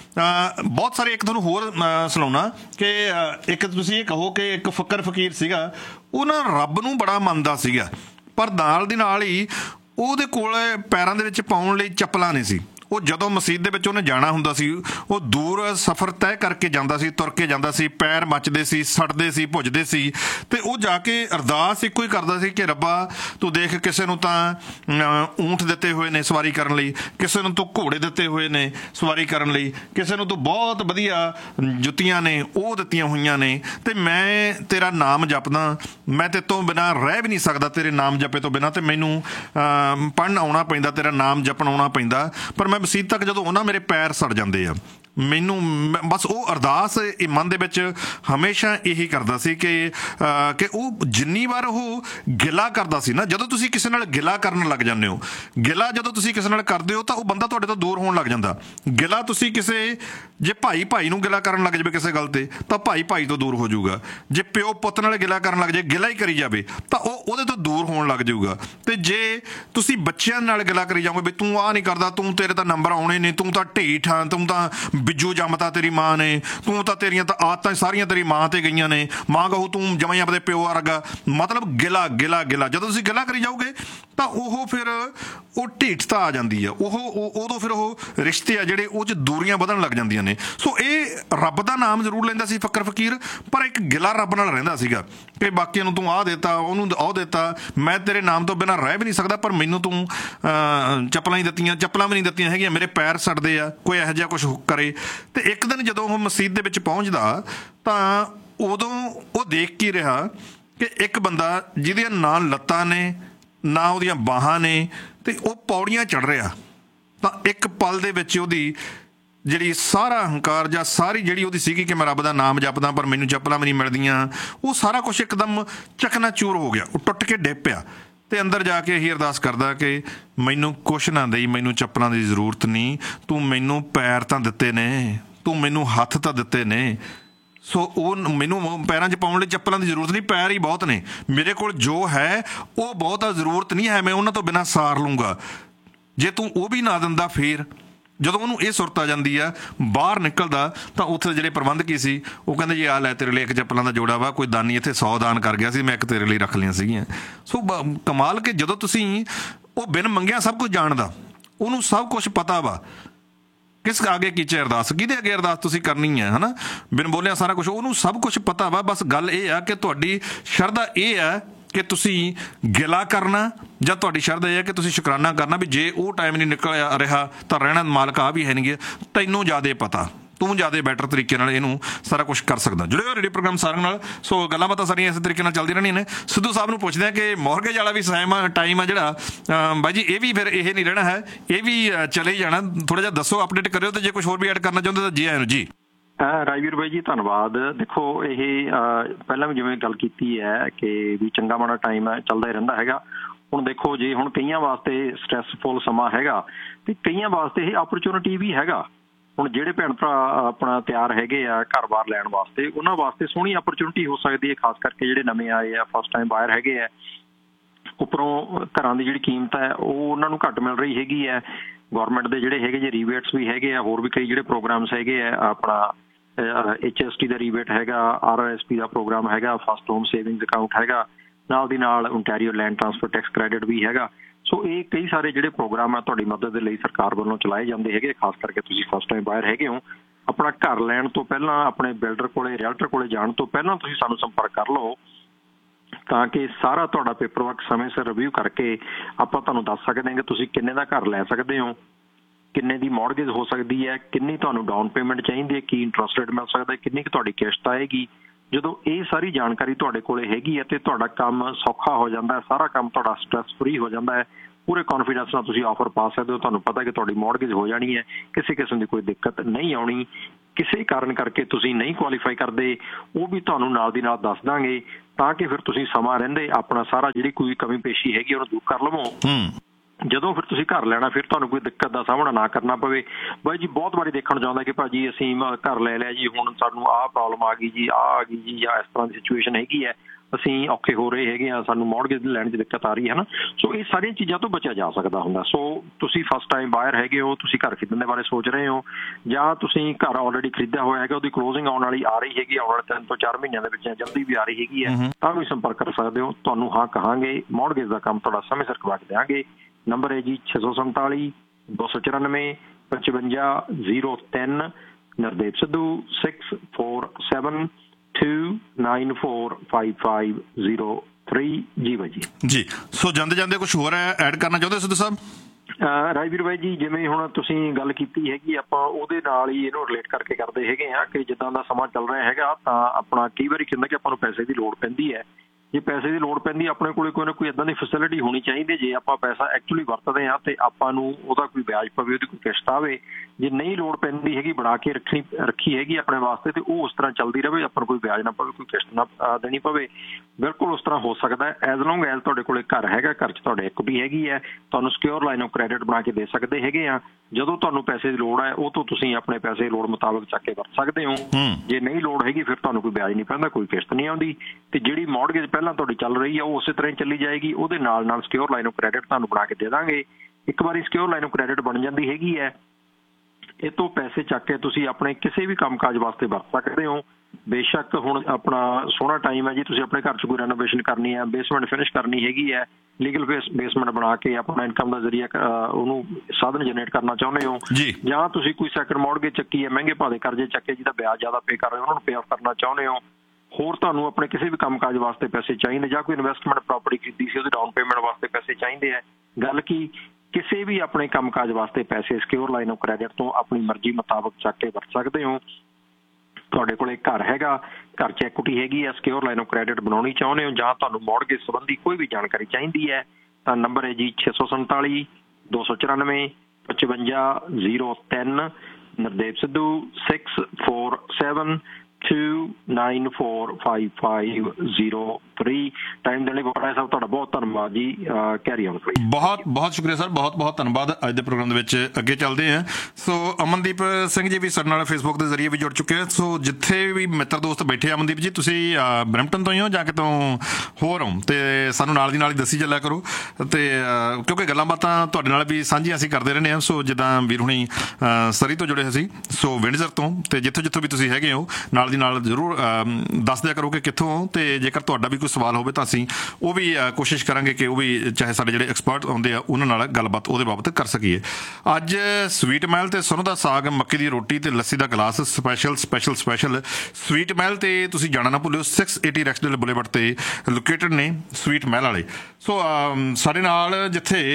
ਬਹੁਤ ਸਾਰੇ ਇੱਕ ਤੁਹਾਨੂੰ ਹੋਰ ਸੁਣਾਉਣਾ ਕਿ ਇੱਕ ਤੁਸੀਂ ਇਹ ਕਹੋ ਕਿ ਇੱਕ ਫਕਰ ਫਕੀਰ ਸੀਗਾ, ਉਹ ਨਾ ਰੱਬ ਨੂੰ ਬੜਾ ਮੰਨਦਾ ਸੀਗਾ ਪਰ ਨਾਲ ਦੀ ਨਾਲ ਹੀ ਉਹਦੇ ਕੋਲ ਪੈਰਾਂ ਦੇ ਵਿੱਚ ਪਾਉਣ ਲਈ ਚੱਪਲਾਂ ਨਹੀਂ ਸੀ। ਉਹ ਜਦੋਂ ਮਸਜਿਦ ਦੇ ਵਿੱਚ ਉਹਨੇ ਜਾਣਾ ਹੁੰਦਾ ਸੀ ਉਹ ਦੂਰ ਸਫ਼ਰ ਤੈਅ ਕਰਕੇ ਜਾਂਦਾ ਸੀ, ਤੁਰ ਕੇ ਜਾਂਦਾ ਸੀ, ਪੈਰ ਮੱਚਦੇ ਸੀ, ਸੜਦੇ ਸੀ, ਭੁੱਜਦੇ ਸੀ ਤੇ ਉਹ ਜਾ ਕੇ ਅਰਦਾਸ ਇੱਕੋ ਹੀ ਕਰਦਾ ਸੀ ਕਿ ਰੱਬਾ ਤੂੰ ਦੇਖ ਕਿਸੇ ਨੂੰ ਤਾਂ ਊਂਠ ਦਿੱਤੇ ਹੋਏ ਨੇ ਸਵਾਰੀ ਕਰਨ ਲਈ, ਕਿਸੇ ਨੂੰ ਤੂੰ ਘੋੜੇ ਦਿੱਤੇ ਹੋਏ ਨੇ ਸਵਾਰੀ ਕਰਨ ਲਈ, ਕਿਸੇ ਨੂੰ ਤੂੰ ਬਹੁਤ ਵਧੀਆ ਜੁੱਤੀਆਂ ਨੇ ਉਹ ਦਿੱਤੀਆਂ ਹੋਈਆਂ ਨੇ ਤੇ ਮੈਂ ਤੇਰਾ ਨਾਮ ਜਪਦਾ, ਮੈਂ ਤੇਰੇ ਤੋਂ ਬਿਨਾਂ ਰਹਿ ਵੀ ਨਹੀਂ ਸਕਦਾ ਤੇਰੇ ਨਾਮ ਜਪੇ ਤੋਂ ਬਿਨਾਂ, ਤੇ ਮੈਨੂੰ ਪੜ੍ਹਨ ਆਉਣਾ ਪੈਂਦਾ, ਤੇਰਾ ਨਾਮ ਜਪਣ ਆਉਣਾ ਪੈਂਦਾ, ਪਰ ਮੈਂ ਮਸੀਤ ਤੱਕ ਜਦੋਂ ਉਹਨਾਂ ਮੇਰੇ ਪੈਰ ਸੜ ਜਾਂਦੇ ਆ ਮੈਨੂੰ ਬਸ ਉਹ ਅਰਦਾਸ ਮਨ ਦੇ ਵਿੱਚ ਹਮੇਸ਼ਾ ਇਹੀ ਕਰਦਾ ਸੀ ਕਿ ਕਿ ਉਹ ਜਿੰਨੀ ਵਾਰ ਉਹ ਗਿਲਾ ਕਰਦਾ ਸੀ ਨਾ, ਜਦੋਂ ਤੁਸੀਂ ਕਿਸੇ ਨਾਲ ਗਿਲਾ ਕਰਨ ਲੱਗ ਜਾਂਦੇ ਹੋ, ਗਿਲਾ ਜਦੋਂ ਤੁਸੀਂ ਕਿਸੇ ਨਾਲ ਕਰਦੇ ਹੋ ਤਾਂ ਉਹ ਬੰਦਾ ਤੁਹਾਡੇ ਤੋਂ ਦੂਰ ਹੋਣ ਲੱਗ ਜਾਂਦਾ। ਗਿਲਾ ਤੁਸੀਂ ਕਿਸੇ ਜੇ ਭਾਈ ਭਾਈ ਨੂੰ ਗਿਲਾ ਕਰਨ ਲੱਗ ਜਾਵੇ ਕਿਸੇ ਗੱਲ ਤੇ ਤਾਂ ਭਾਈ ਭਾਈ ਤੋਂ ਦੂਰ ਹੋ ਜਾਊਗਾ, ਜੇ ਪਿਓ ਪੁੱਤ ਨਾਲ ਗਿਲਾ ਕਰਨ ਲੱਗ ਜਾਏ, ਗਿਲਾ ਹੀ ਕਰੀ ਜਾਵੇ ਤਾਂ ਉਹ ਉਹਦੇ ਤੋਂ ਦੂਰ ਹੋਣ ਲੱਗ ਜਾਊਗਾ। ਤੇ ਜੇ ਤੁਸੀਂ ਬੱਚਿਆਂ ਨਾਲ ਗਿਲਾ ਕਰੀ ਜਾਓਗੇ ਵੀ ਤੂੰ ਆਹ ਨਹੀਂ ਕਰਦਾ, ਤੂੰ ਤੇਰੇ ਤਾਂ ਨੰਬਰ ਆਉਣੇ ਨੇ, ਤੂੰ ਤਾਂ ਢੀਠ ਆ, ਤੂੰ ਤਾਂ ਬਿੱਜੂ ਜੰਮਤਾ ਤੇਰੀ ਮਾਂ ਨੇ, ਤੂੰ ਤਾਂ ਤੇਰੀਆਂ ਤਾਂ ਆਦਤਾਂ ਸਾਰੀਆਂ ਤੇਰੀ ਮਾਂ ਤੇ ਗਈਆਂ ਨੇ, ਮਾਂ ਕਹੂ ਤੂੰ ਜਮਾਂ ਹੀ ਆਪਣੇ ਪਿਓ ਵਰਗਾ, ਮਤਲਬ ਗਿਲਾ ਗਿਲਾ ਗਿਲਾ ਜਦੋਂ ਤੁਸੀਂ ਗਿਲਾ ਕਰੀ ਜਾਓਗੇ ਤਾਂ ਉਹ ਫਿਰ ਉਹ ਢੀਠਤਾ ਆ ਜਾਂਦੀ ਆ, ਉਹ ਉਦੋਂ ਫਿਰ ਉਹ ਰਿਸ਼ਤੇ ਆ ਜਿਹੜੇ ਉਹ 'ਚ ਦੂਰੀਆਂ ਵਧਣ ਲੱਗ ਜਾਂਦੀਆਂ ਨੇ। ਸੋ ਇਹ ਰੱਬ ਦਾ ਨਾਮ ਜ਼ਰੂਰ ਲੈਂਦਾ ਸੀ ਫਕਰ ਫਕੀਰ, ਪਰ ਇੱਕ ਗਿਲਾ ਰੱਬ ਨਾਲ ਰਹਿੰਦਾ ਸੀਗਾ ਕਿ ਬਾਕੀਆਂ ਨੂੰ ਤੂੰ ਆਹ ਦਿੱਤਾ, ਉਹਨੂੰ ਉਹ ਦਿੱਤਾ, ਮੈਂ ਤੇਰੇ ਨਾਮ ਤੋਂ ਬਿਨਾਂ ਰਹਿ ਵੀ ਨਹੀਂ ਸਕਦਾ, ਪਰ ਮੈਨੂੰ ਤੂੰ ਚੱਪਲਾਂ ਹੀ ਦਿੱਤੀਆਂ, ਚੱਪਲਾਂ ਵੀ ਨਹੀਂ ਦਿੱਤੀਆਂ ਹੈਗੀਆਂ, ਮੇਰੇ ਪੈਰ ਸੜਦੇ ਆ, ਕੋਈ ਇਹੋ ਜਿਹਾ ਕੁਛ ਕਰੇ। ਤੇ ਇੱਕ ਦਿਨ ਜਦੋਂ ਉਹ ਮਸਜਿਦ ਦੇ ਵਿੱਚ ਪਹੁੰਚਦਾ ਤਾਂ ਉਦੋਂ ਉਹ ਦੇਖ ਕੀ ਰਿਹਾ ਕਿ ਇੱਕ ਬੰਦਾ ਜਿਹਦੀਆਂ ਨਾ ਲੱਤਾਂ ਨੇ ਨਾ ਉਹਦੀਆਂ ਬਾਹਾਂ ਨੇ ਤੇ ਉਹ ਪੌੜੀਆਂ ਚੜ੍ਹ ਰਿਹਾ, ਤਾਂ ਇੱਕ ਪਲ ਦੇ ਵਿੱਚ ਉਹਦੀ ਜਿਹੜੀ ਸਾਰਾ ਹੰਕਾਰ ਜਾਂ ਸਾਰੀ ਜਿਹੜੀ ਉਹਦੀ ਸੀਗੀ ਕਿ ਮੈਂ ਰੱਬ ਦਾ ਨਾਮ ਜਪਦਾ ਪਰ ਮੈਨੂੰ ਚੱਪਲਾਂ ਵੀ ਨਹੀਂ ਮਿਲਦੀਆਂ, ਉਹ ਸਾਰਾ ਕੁਛ ਇੱਕਦਮ ਚਕਨਾਚੂਰ ਹੋ ਗਿਆ, ਉਹ ਟੁੱਟ ਕੇ ਡਿੱਗ ਪਿਆ ਤੇ ਅੰਦਰ ਜਾ ਕੇ ਇਹੀ ਅਰਦਾਸ ਕਰਦਾ ਕਿ ਮੈਨੂੰ ਕੁਛ ਨਾ ਦੇਈ, ਮੈਨੂੰ ਚੱਪਲਾਂ ਦੀ ਜ਼ਰੂਰਤ ਨਹੀਂ, ਤੂੰ ਮੈਨੂੰ ਪੈਰ ਤਾਂ ਦਿੱਤੇ ਨੇ, ਤੂੰ ਮੈਨੂੰ ਹੱਥ ਤਾਂ ਦਿੱਤੇ ਨੇ, ਸੋ ਉਹ ਮੈਨੂੰ ਪੈਰਾਂ 'ਚ ਪਾਉਣ ਲਈ ਚੱਪਲਾਂ ਦੀ ਜ਼ਰੂਰਤ ਨਹੀਂ, ਪੈਰ ਹੀ ਬਹੁਤ ਨੇ, ਮੇਰੇ ਕੋਲ ਜੋ ਹੈ ਉਹ ਬਹੁਤ ਆ, ਜ਼ਰੂਰਤ ਨਹੀਂ ਹੈ, ਮੈਂ ਉਹਨਾਂ ਤੋਂ ਬਿਨਾਂ ਸਾਰ ਲੂੰਗਾ, ਜੇ ਤੂੰ ਉਹ ਵੀ ਨਾ ਦਿੰਦਾ ਫੇਰ। ਜਦੋਂ ਉਹਨੂੰ ਇਹ ਸੁਰਤ ਆ ਜਾਂਦੀ ਆ ਬਾਹਰ ਨਿਕਲਦਾ ਤਾਂ ਉੱਥੇ ਜਿਹੜੇ ਪ੍ਰਬੰਧਕੀ ਸੀ ਉਹ ਕਹਿੰਦੇ ਜੀ ਆ ਲੈ ਤੇਰੇ ਲਈ ਇੱਕ ਚੱਪਲਾਂ ਦਾ ਜੋੜਾ ਵਾ, ਕੋਈ ਦਾਨੀ ਇੱਥੇ ਸੌ ਦਾਨ ਕਰ ਗਿਆ ਸੀ, ਮੈਂ ਇੱਕ ਤੇਰੇ ਲਈ ਰੱਖ ਲਈਆਂ ਸੀਗੀਆਂ। ਸੋ ਕਮਾਲ ਕਿ ਜਦੋਂ ਤੁਸੀਂ ਉਹ ਬਿਨ ਮੰਗਿਆ ਸਭ ਕੁਝ ਜਾਣਦਾ, ਉਹਨੂੰ ਸਭ ਕੁਛ ਪਤਾ ਵਾ ਕਿਸ ਅੱਗੇ ਕੀਚੇ ਅਰਦਾਸ, ਕਿਹਦੇ ਅੱਗੇ ਅਰਦਾਸ ਤੁਸੀਂ ਕਰਨੀ ਹੈ, ਹੈ ਨਾ, ਬਿਨ ਬੋਲਿਆ ਸਾਰਾ ਕੁਛ ਉਹਨੂੰ ਸਭ ਕੁਛ ਪਤਾ ਵਾ। ਬਸ ਗੱਲ ਇਹ ਆ ਕਿ ਤੁਹਾਡੀ ਸ਼ਰਧਾ ਇਹ ਆ ਕਿ ਤੁਸੀਂ ਗਿਲਾ ਕਰਨਾ ਜਾਂ ਤੁਹਾਡੀ ਸ਼ਰਧਾ ਇਹ ਹੈ ਕਿ ਤੁਸੀਂ ਸ਼ੁਕਰਾਨਾ ਕਰਨਾ ਵੀ ਜੇ ਉਹ ਟਾਈਮ ਨਹੀਂ ਨਿਕਲ ਰਿਹਾ ਤਾਂ ਰਹਿਣਾ ਮਾਲਕ ਆ ਵੀ ਹੈ ਨਹੀਂ, ਤੈਨੂੰ ਜ਼ਿਆਦਾ ਪਤਾ, ਤੂੰ ਜ਼ਿਆਦਾ ਬੈਟਰ ਤਰੀਕੇ ਨਾਲ ਇਹਨੂੰ ਸਾਰਾ ਕੁਛ ਕਰ ਸਕਦਾ। ਜੁੜੇ ਹੋ ਰੇਡੀਓ ਪ੍ਰੋਗਰਾਮ ਸਾਰਿਆਂ ਨਾਲ, ਸੋ ਗੱਲਾਂ ਬਾਤਾਂ ਸਾਰੀਆਂ ਇਸੇ ਤਰੀਕੇ ਨਾਲ ਚੱਲਦੀਆਂ ਰਹਿਣੀਆਂ ਨੇ। ਸਿੱਧੂ ਸਾਹਿਬ ਨੂੰ ਪੁੱਛਦੇ ਆ ਕਿ ਮੌਰਗੇਜ ਵਾਲਾ ਵੀ ਸੈਮ ਟਾਈਮ ਆ ਜਿਹੜਾ ਬਾਈ ਜੀ ਇਹ ਵੀ ਫਿਰ ਇਹ ਨਹੀਂ ਰਹਿਣਾ ਹੈ, ਇਹ ਵੀ ਚਲੇ ਹੀ ਜਾਣਾ, ਥੋੜ੍ਹਾ ਜਿਹਾ ਦੱਸੋ, ਅਪਡੇਟ ਕਰਿਓ, ਤੇ ਜੇ ਕੁਛ ਹੋਰ ਵੀ ਐਡ ਕਰਨਾ ਚਾਹੁੰਦੇ ਤਾਂ ਜੀ ਆਇਆਂ ਨੂੰ ਜੀ। ਰਾਜਵੀਰ ਬਾਈ ਜੀ ਧੰਨਵਾਦ। ਦੇਖੋ ਇਹ ਪਹਿਲਾਂ ਵੀ ਜਿਵੇਂ ਗੱਲ ਕੀਤੀ ਹੈ ਕਿ ਵੀ ਚੰਗਾ ਮਾੜਾ ਟਾਈਮ ਹੈ ਚੱਲਦਾ ਹੀ ਰਹਿੰਦਾ ਹੈਗਾ। ਹੁਣ ਦੇਖੋ ਜੇ ਹੁਣ ਕਈਆਂ ਵਾਸਤੇ ਸਟ੍ਰੈਸਫੁਲ ਸਮਾਂ ਹੈਗਾ ਤੇ ਕਈਆਂ ਵਾਸਤੇ ਇਹ ਓਪਰਚੁਨਿਟੀ ਵੀ ਹੈਗਾ। ਹੁਣ ਜਿਹੜੇ ਭੈਣ ਭਰਾ ਆਪਣਾ ਤਿਆਰ ਹੈਗੇ ਆ ਘਰ-ਬਾਰ ਲੈਣ ਵਾਸਤੇ, ਉਹਨਾਂ ਵਾਸਤੇ ਸੋਹਣੀ ਓਪਰਚੁਨਿਟੀ ਹੋ ਸਕਦੀ ਹੈ, ਖਾਸ ਕਰਕੇ ਜਿਹੜੇ ਨਵੇਂ ਆਏ ਆ, ਫਸਟ ਟਾਈਮ ਬਾਇਰ ਹੈਗੇ ਆ। ਉੱਪਰੋਂ ਘਰਾਂ ਦੀ ਜਿਹੜੀ ਕੀਮਤ ਹੈ ਉਹ ਉਹਨਾਂ ਨੂੰ ਘੱਟ ਮਿਲ ਰਹੀ ਹੈਗੀ ਹੈ। ਗੌਰਮੈਂਟ ਦੇ ਜਿਹੜੇ ਹੈਗੇ ਜੇ ਰੀਬੇਟਸ ਵੀ ਹੈਗੇ ਆ, ਹੋਰ ਵੀ ਕਈ ਜਿਹੜੇ ਪ੍ਰੋਗਰਾਮਸ ਹੈਗੇ ਆ, ਆਪਣਾ ਐਚ ਐਸ ਟੀ ਦਾ ਰੀਬੇਟ ਹੈਗਾ, ਆਰ ਆਰ ਐਸ ਪੀ ਦਾ ਪ੍ਰੋਗਰਾਮ ਹੈਗਾ, ਫਸਟ ਹੋਮ ਸੇਵਿੰਗਸ ਅਕਾਊਂਟ ਹੈਗਾ, ਨਾਲ ਦੀ ਨਾਲ Ontario land transfer tax credit ਵੀ ਹੈਗਾ। ਸੋ ਇਹ ਕਈ ਸਾਰੇ ਜਿਹੜੇ ਪ੍ਰੋਗਰਾਮ ਆ ਤੁਹਾਡੀ ਮਦਦ ਦੇ ਲਈ ਸਰਕਾਰ ਵੱਲੋਂ ਚਲਾਏ ਜਾਂਦੇ ਹੈਗੇ, ਖਾਸ ਕਰਕੇ ਤੁਸੀਂ ਫਸਟ ਟਾਈਮ ਬਾਇਰ ਹੈਗੇ ਹੋ ਆਪਣਾ ਘਰ ਲੈਣ ਤੋਂ ਪਹਿਲਾਂ ਆਪਣੇ ਬਿਲਡਰ ਕੋਲੇ ਰੀਅਲਟਰ ਕੋਲੇ ਜਾਣ ਤੋਂ ਪਹਿਲਾਂ ਤੁਸੀਂ ਸਾਨੂੰ ਸੰਪਰਕ ਕਰ ਲਓ, ਤਾਂ ਕਿ ਸਾਰਾ ਤੁਹਾਡਾ ਪੇਪਰ ਵਰਕ ਸਮੇਂ ਸਿਰ ਰਿਵਿਊ ਕਰਕੇ ਆਪਾਂ ਤੁਹਾਨੂੰ ਦੱਸ ਸਕਦੇ ਹਾਂ ਕਿ ਤੁਸੀਂ ਕਿੰਨੇ ਦਾ ਘਰ ਲੈ ਸਕਦੇ ਹੋ, ਕਿੰਨੇ ਦੀ ਮੌਰਗੇਜ ਹੋ ਸਕਦੀ ਹੈ, ਕਿੰਨੀ ਤੁਹਾਨੂੰ ਡਾਊਨ ਪੇਮੈਂਟ ਚਾਹੀਦੀ ਹੈ, ਕੀ ਇੰਟਰਸਟ ਰੇਟ ਮਿਲ ਸਕਦਾ ਹੈ, ਕਿੰਨੀ ਕੁ ਤੁਹਾਡੀ ਕਿਸ਼ਤ ਆਏਗੀ। ਜਦੋਂ ਇਹ ਸਾਰੀ ਜਾਣਕਾਰੀ ਤੁਹਾਡੇ ਕੋਲੇ ਹੈਗੀ ਹੈ ਤੇ ਤੁਹਾਡਾ ਕੰਮ ਸੌਖਾ ਹੋ ਜਾਂਦਾ ਹੈ, ਸਾਰਾ ਕੰਮ ਤੁਹਾਡਾ ਸਟ੍ਰੈਸ ਫਰੀ ਹੋ ਜਾਂਦਾ ਹੈ, ਪੂਰੇ ਕੌਨਫੀਡੈਂਸ ਨਾਲ ਤੁਸੀਂ ਆਫਰ ਪਾ ਸਕਦੇ ਹੋ। ਤੁਹਾਨੂੰ ਪਤਾ ਕਿ ਤੁਹਾਡੀ ਮੌਰਗੇਜ ਹੋ ਜਾਣੀ ਹੈ, ਕਿਸੇ ਕਿਸਮ ਦੀ ਕੋਈ ਦਿੱਕਤ ਨਹੀਂ ਆਉਣੀ। ਕਿਸੇ ਕਾਰਨ ਕਰਕੇ ਤੁਸੀਂ ਨਹੀਂ ਕੁਆਲੀਫਾਈ ਕਰਦੇ, ਉਹ ਵੀ ਤੁਹਾਨੂੰ ਨਾਲ ਦੀ ਨਾਲ ਦੱਸ ਦਾਂਗੇ, ਤਾਂ ਕਿ ਫਿਰ ਤੁਸੀਂ ਸਮਾਂ ਰਹਿੰਦੇ ਆਪਣਾ ਸਾਰਾ ਜਿਹੜੀ ਕੋਈ ਕਮੀ ਪੇਸ਼ੀ ਹੈਗੀ ਉਹਨੂੰ ਦੂਰ ਕਰ ਲਵੋ। ਜਦੋਂ ਫਿਰ ਤੁਸੀਂ ਘਰ ਲੈਣਾ ਫਿਰ ਤੁਹਾਨੂੰ ਕੋਈ ਦਿੱਕਤ ਦਾ ਸਾਹਮਣਾ ਨਾ ਕਰਨਾ ਪਵੇ। ਬਾਈ ਜੀ ਬਹੁਤ ਵਾਰੀ ਦੇਖਣ ਨੂੰ ਆਉਂਦਾ ਕਿ ਭਾਜੀ ਅਸੀਂ ਘਰ ਲੈ ਲਿਆ ਜੀ, ਹੁਣ ਸਾਨੂੰ ਆਹ ਪ੍ਰੋਬਲਮ ਆ ਗਈ ਜੀ, ਆਹ ਆ ਗਈ ਜੀ, ਜਾਂ ਇਸ ਤਰ੍ਹਾਂ ਦੀ ਸਿਚੁਏਸ਼ਨ ਹੈਗੀ ਹੈ, ਅਸੀਂ ਔਖੇ ਹੋ ਰਹੇ ਹੈਗੇ ਆ, ਸਾਨੂੰ ਮੌਰਗੇਜ ਲੈਣ 'ਚ ਦਿੱਕਤ ਆ ਰਹੀ ਹੈ ਨਾ। ਸੋ ਇਹ ਸਾਰੀਆਂ ਚੀਜ਼ਾਂ ਤੋਂ ਬਚਿਆ ਜਾ ਸਕਦਾ ਹੁੰਦਾ। ਸੋ ਤੁਸੀਂ ਫਸਟ ਟਾਈਮ ਬਾਇਰ ਹੈਗੇ ਹੋ, ਤੁਸੀਂ ਘਰ ਖਰੀਦਣ ਦੇ ਬਾਰੇ ਸੋਚ ਰਹੇ ਹੋ, ਜਾਂ ਤੁਸੀਂ ਘਰ ਆਲਰੇਡੀ ਖਰੀਦਿਆ ਹੋਇਆ ਹੈਗਾ, ਉਹਦੀ ਕਲੋਜ਼ਿੰਗ ਆਉਣ ਵਾਲੀ ਆ ਰਹੀ ਹੈਗੀ, ਆਉਣ ਵਾਲੇ ਤਿੰਨ ਤੋਂ ਚਾਰ ਮਹੀਨਿਆਂ ਦੇ ਵਿੱਚ ਜਲਦੀ ਵੀ ਆ ਰਹੀ ਹੈਗੀ ਹੈ, ਤਾਂ ਵੀ ਸੰਪਰਕ ਕਰ ਸਕਦੇ ਹੋ। ਤੁਹਾਨੂੰ ਹਾਂ ਕਹਾਂਗੇ, ਮੌਰਗੇਜ ਦਾ ਕੰਮ ਤੁਹਾਡਾ ਸਮੇਂ ਸਿਰ ਕਰਵਾ ਕੇ ਦਿਆਂਗੇ। ਨੰਬਰ ਹੈ ਜੀ ਛੇ ਸੌ ਸੰਤਾਲੀ ਦੋ ਸੌ ਚੁਰਾਨਵੇਂ ਪਚਵੰਜਾ ਜ਼ੀਰੋ ਤਿੰਨ। Nardev Sidhu six four seven to nine four five five zero three. ਜੀ ਬਾਈ ਜੀ ਜੀ ਸੋ ਜਾਂਦੇ ਜਾਂਦੇ ਕੁਝ ਹੋਰ ਐਡ ਕਰਨਾ ਚਾਹੁੰਦੇ ਸਿੱਧੂ ਸਾਹਿਬ? ਰਾਜਵੀਰ ਬਾਈ ਜੀ, ਜਿਵੇਂ ਹੁਣ ਤੁਸੀਂ ਗੱਲ ਕੀਤੀ ਹੈਗੀ, ਆਪਾਂ ਉਹਦੇ ਨਾਲ ਹੀ ਇਹਨੂੰ ਰਿਲੇਟ ਕਰਕੇ ਕਰਦੇ ਹੈਗੇ ਆ ਕਿ ਜਿੱਦਾਂ ਦਾ ਸਮਾਂ ਚੱਲ ਰਿਹਾ ਹੈਗਾ, ਤਾਂ ਆਪਣਾ ਕਈ ਵਾਰੀ ਕਹਿੰਦਾ ਕਿ ਆਪਾਂ ਨੂੰ ਪੈਸੇ ਦੀ ਲੋੜ ਪੈਂਦੀ ਹੈ। ਜੇ ਪੈਸੇ ਦੀ ਲੋੜ ਪੈਂਦੀ ਆਪਣੇ ਕੋਲ ਕੋਈ ਨਾ ਕੋਈ ਇੱਦਾਂ ਦੀ ਫੈਸਿਲਿਟੀ ਹੋਣੀ ਚਾਹੀਦੀ, ਜੇ ਆਪਾਂ ਪੈਸਾ ਐਕਚੁਅਲੀ ਵਰਤਦੇ ਹਾਂ ਤੇ ਆਪਾਂ ਨੂੰ ਉਹਦਾ ਕੋਈ ਵਿਆਜ ਪਵੇ, ਉਹਦੀ ਕੋਈ ਕਿਸ਼ਤ ਆਵੇ। ਜੇ ਨਹੀਂ ਲੋੜ ਪੈਂਦੀ ਹੈਗੀ, ਬਣਾ ਕੇ ਰੱਖਣੀ ਰੱਖੀ ਹੈਗੀ ਆਪਣੇ ਵਾਸਤੇ, ਤੇ ਉਹ ਉਸ ਤਰ੍ਹਾਂ ਚੱਲਦੀ ਰਹੇ, ਆਪਾਂ ਨੂੰ ਕੋਈ ਵਿਆਜ ਨਾ ਪਵੇ, ਕੋਈ ਕਿਸ਼ਤ ਨਾ ਦੇਣੀ ਪਵੇ। ਬਿਲਕੁਲ ਉਸ ਤਰ੍ਹਾਂ ਹੋ ਸਕਦਾ ਹੈ, ਐਜ਼ ਲੌਂਗ ਐਜ਼ ਤੁਹਾਡੇ ਕੋਲ ਘਰ ਹੈਗਾ, ਘਰ 'ਚ ਤੁਹਾਡੇ ਇਕੁਇਟੀ ਹੈਗੀ ਹੈ, ਤੁਹਾਨੂੰ ਸਿਕਿਉਰ ਲਾਈਨ ਆਫ ਕ੍ਰੈਡਿਟ ਬਣਾ ਕੇ ਦੇ ਸਕਦੇ ਹੈਗੇ ਆ। ਜਦੋਂ ਤੁਹਾਨੂੰ ਪੈਸੇ ਦੀ ਲੋੜ ਹੈ, ਉਹ ਤੋਂ ਤੁਸੀਂ ਆਪਣੇ ਪੈਸੇ ਲੋੜ ਮੁਤਾਬਕ ਚੱਕ ਕੇ ਵਰਤ ਸਕਦੇ ਹੋ। ਜੇ ਨਹੀਂ ਲੋੜ ਹੈਗੀ, ਫਿਰ ਤੁਹਾਨੂੰ ਕੋਈ ਵਿਆਜ ਨਹੀਂ ਪੈਂਦਾ, ਕੋਈ ਕਿਸ਼ਤ ਨਹੀਂ ਆਉਂਦੀ, ਤੇ ਜਿਹੜੀ ਮੌਰਗੇਜ ਪਹਿਲਾਂ ਤੁਹਾਡੀ ਚੱਲ ਰਹੀ ਹੈ ਉਹ ਉਸੇ ਤਰ੍ਹਾਂ ਹੀ ਚੱਲੀ ਜਾਏਗੀ। ਉਹਦੇ ਨਾਲ ਨਾਲ ਸਿਕਿਉਰ ਲਾਈਨ ਆਫ ਕ੍ਰੈਡਿਟ ਤੁਹਾਨੂੰ ਬਣਾ ਕੇ ਦੇ ਦਾਂਗੇ। ਇੱਕ ਵਾਰੀ ਸਿਕਿਉਰ ਲਾਈਨ ਆਫ ਕ੍ਰੈਡਿਟ ਬਣ ਜਾਂਦੀ ਹੈਗੀ ਹੈ, ਇਹ ਤੋਂ ਪੈਸੇ ਚੱਕ ਕੇ ਤੁਸੀਂ ਆਪਣੇ ਕਿਸੇ ਵੀ ਕੰਮਕਾਜ ਵਾਸਤੇ ਵਰਤ ਸਕਦੇ ਹੋ। ਬੇਸ਼ੱਕ ਹੁਣ ਆਪਣਾ ਸੋਹਣਾ ਟਾਈਮ ਹੈ ਜੀ, ਤੁਸੀਂ ਆਪਣੇ ਘਰ 'ਚ ਕੋਈ ਰੈਨੋਵੇਸ਼ਨ ਕਰਨੀ ਹੈ, ਬੇਸਮੈਂਟ ਫਿਨਿਸ਼ ਕਰਨੀ ਹੈਗੀ ਹੈ, ਲੀਗਲ ਬੇਸ ਬੇਸਮੈਂਟ ਬਣਾ ਕੇ ਆਪਣਾ ਇਨਕਮ ਦਾ ਜ਼ਰੀਆ ਉਹਨੂੰ ਸਾਧਨ ਜਨਰੇਟ ਕਰਨਾ ਚਾਹੁੰਦੇ ਹੋ, ਜਾਂ ਤੁਸੀਂ ਕੋਈ ਸੈਕੰਡ ਮੌਰਗੇਜ ਚੱਕੀ ਹੈ, ਮਹਿੰਗੇ ਭਾਅ ਦੇ ਕਰਜ਼ੇ ਚੱਕੇ ਜਿਹਦਾ ਵਿਆਜ ਜ਼ਿਆਦਾ ਪੇ ਕਰ ਰਹੇ ਹੋ, ਉਹਨਾਂ ਨੂੰ ਪੇ ਆਫ ਕਰਨਾ ਚਾਹੁੰਦੇ ਹੋ, ਹੋਰ ਤੁਹਾਨੂੰ ਆਪਣੇ ਕਿਸੇ ਵੀ ਕੰਮਕਾਜ ਵਾਸਤੇ ਪੈਸੇ ਚਾਹੀਦੇ, ਜਾਂ ਕੋਈ ਇਨਵੈਸਟਮੈਂਟ ਪ੍ਰਾਪਰਟੀ ਖਰੀਦੀ ਸੀ ਉਹਦੀ ਡਾਊਨ ਪੇਮੈਂਟ ਵਾਸਤੇ ਪੈਸੇ ਚਾਹੀਦੇ ਹੈ, ਗੱਲ ਕੀ ਕਿਸੇ ਵੀ ਆਪਣੇ ਕੰਮਕਾਜ ਵਾਸਤੇ ਪੈਸੇ ਸਿਕਿਉਰ ਲਾਈਨ ਆਫ ਕ੍ਰੈਡਿਟ ਤੋਂ ਆਪਣੀ ਮਰਜ਼ੀ ਮੁਤਾਬਕ ਚੱਕ ਕੇ ਵਰਤ ਸਕਦੇ ਹੋ। ਤੁਹਾਡੇ ਕੋਲੇ ਘਰ ਹੈਗਾ, ਘਰ 'ਚ ਇਕੁਇਟੀ ਹੈਗੀ ਹੈ, ਸਿਕਿਉਰ ਲਾਈਨ ਆਫ ਕ੍ਰੈਡਿਟ ਬਣਾਉਣੀ ਚਾਹੁੰਦੇ ਹੋ, ਜਾਂ ਤੁਹਾਨੂੰ ਮੌਰਗੇਜ ਸੰਬੰਧੀ ਕੋਈ ਵੀ ਜਾਣਕਾਰੀ ਚਾਹੀਦੀ ਹੈ, ਤਾਂ ਨੰਬਰ ਹੈ ਜੀ ਛੇ ਸੌ ਸੰਤਾਲੀ ਦੋ ਸੌ ਚੁਰਾਨਵੇਂ ਪਚਵੰਜਾ ਜ਼ੀਰੋ ਤਿੰਨ। Nardev Sidhu six four seven to nine four five five zero three. Time ਦੇਣ ਲਈ ਬੜਾ ਸਾਹਿਬ ਤੁਹਾਡਾ ਬਹੁਤ ਧੰਨਵਾਦ ਜੀ। Carry on please. ਬਹੁਤ ਬਹੁਤ ਸ਼ੁਕਰੀਆ ਸਰ, ਬਹੁਤ ਬਹੁਤ ਧੰਨਵਾਦ। ਅੱਜ ਦੇ ਪ੍ਰੋਗਰਾਮ ਦੇ ਵਿੱਚ ਅੱਗੇ ਚੱਲਦੇ ਹਾਂ। ਸੋ ਅਮਨਦੀਪ ਸਿੰਘ ਜੀ ਵੀ ਸਾਡੇ ਨਾਲ ਫੇਸਬੁੱਕ ਦੇ ਜ਼ਰੀਏ ਵੀ ਜੁੜ ਚੁੱਕੇ ਆ। ਸੋ ਜਿੱਥੇ ਵੀ ਮਿੱਤਰ ਦੋਸਤ ਬੈਠੇ ਆ, ਅਮਨਦੀਪ ਜੀ ਤੁਸੀਂ ਬਰੈਂਪਟਨ ਤੋਂ ਹੀ ਹੋ ਜਾਂ ਕਿਤੋਂ ਹੋਰ ਹੋ, ਤੇ ਸਾਨੂੰ ਨਾਲ ਦੀ ਨਾਲ ਹੀ ਦੱਸੀ ਚੱਲਿਆ ਕਰੋ, ਤੇ ਕਿਉਂਕਿ ਗੱਲਾਂ ਬਾਤਾਂ ਤੁਹਾਡੇ ਨਾਲ ਵੀ ਸਾਂਝੀਆਂ ਅਸੀਂ ਕਰਦੇ ਰਹਿੰਦੇ ਹਾਂ। ਸੋ ਜਿੱਦਾਂ ਵੀਰ ਹੁਣੀ ਸਰੀ ਤੋਂ ਜੁੜੇ ਸੀ, ਸੋ ਵਿੰਡਜ਼ਰ ਤੋਂ, ਤੇ ਜਿੱਥੋਂ ਜਿੱਥੋਂ ਵੀ ਤੁਸੀਂ ਹੈਗੇ ਹੋ ਨਾਲ ਦੀ ਨਾਲ ਜ਼ਰੂਰ ਦੱਸ ਦਿਆ ਕਰੋ ਕਿ ਕਿੱਥੋਂ ਹੋ, ਤੇ ਜੇਕਰ ਤੁਹਾਡਾ ਵੀ ਕੋਈ ਸਵਾਲ ਹੋਵੇ ਤਾਂ ਅਸੀਂ ਉਹ ਵੀ ਕੋਸ਼ਿਸ਼ ਕਰਾਂਗੇ ਕਿ ਉਹ ਵੀ ਚਾਹੇ ਸਾਡੇ ਜਿਹੜੇ ਐਕਸਪਰਟ ਆਉਂਦੇ ਆ ਉਹਨਾਂ ਨਾਲ ਗੱਲਬਾਤ ਉਹਦੇ ਬਾਬਤ ਕਰ ਸਕੀਏ। ਅੱਜ ਸਵੀਟ ਮਹਿਲ ਤੇ ਸਰੋਂ ਦਾ ਸਾਗ, ਮੱਕੀ ਦੀ ਰੋਟੀ ਤੇ ਲੱਸੀ ਦਾ glass special special special sweet ਮਹਿਲ ਤੇ ਤੁਸੀਂ ਜਾਣਾ ਨਾ ਭੁੱਲਿਓ। ਸਿਕਸ ਏਟੀ ਰੈਕਸਡੇਲ ਬੁਲੇਵਰਡ ਤੇ ਲੋਕੇਟਡ ਨੇ ਸਵੀਟ ਮਹਿਲ ਵਾਲੇ। ਸੋ ਸਾਡੇ ਨਾਲ ਜਿੱਥੇ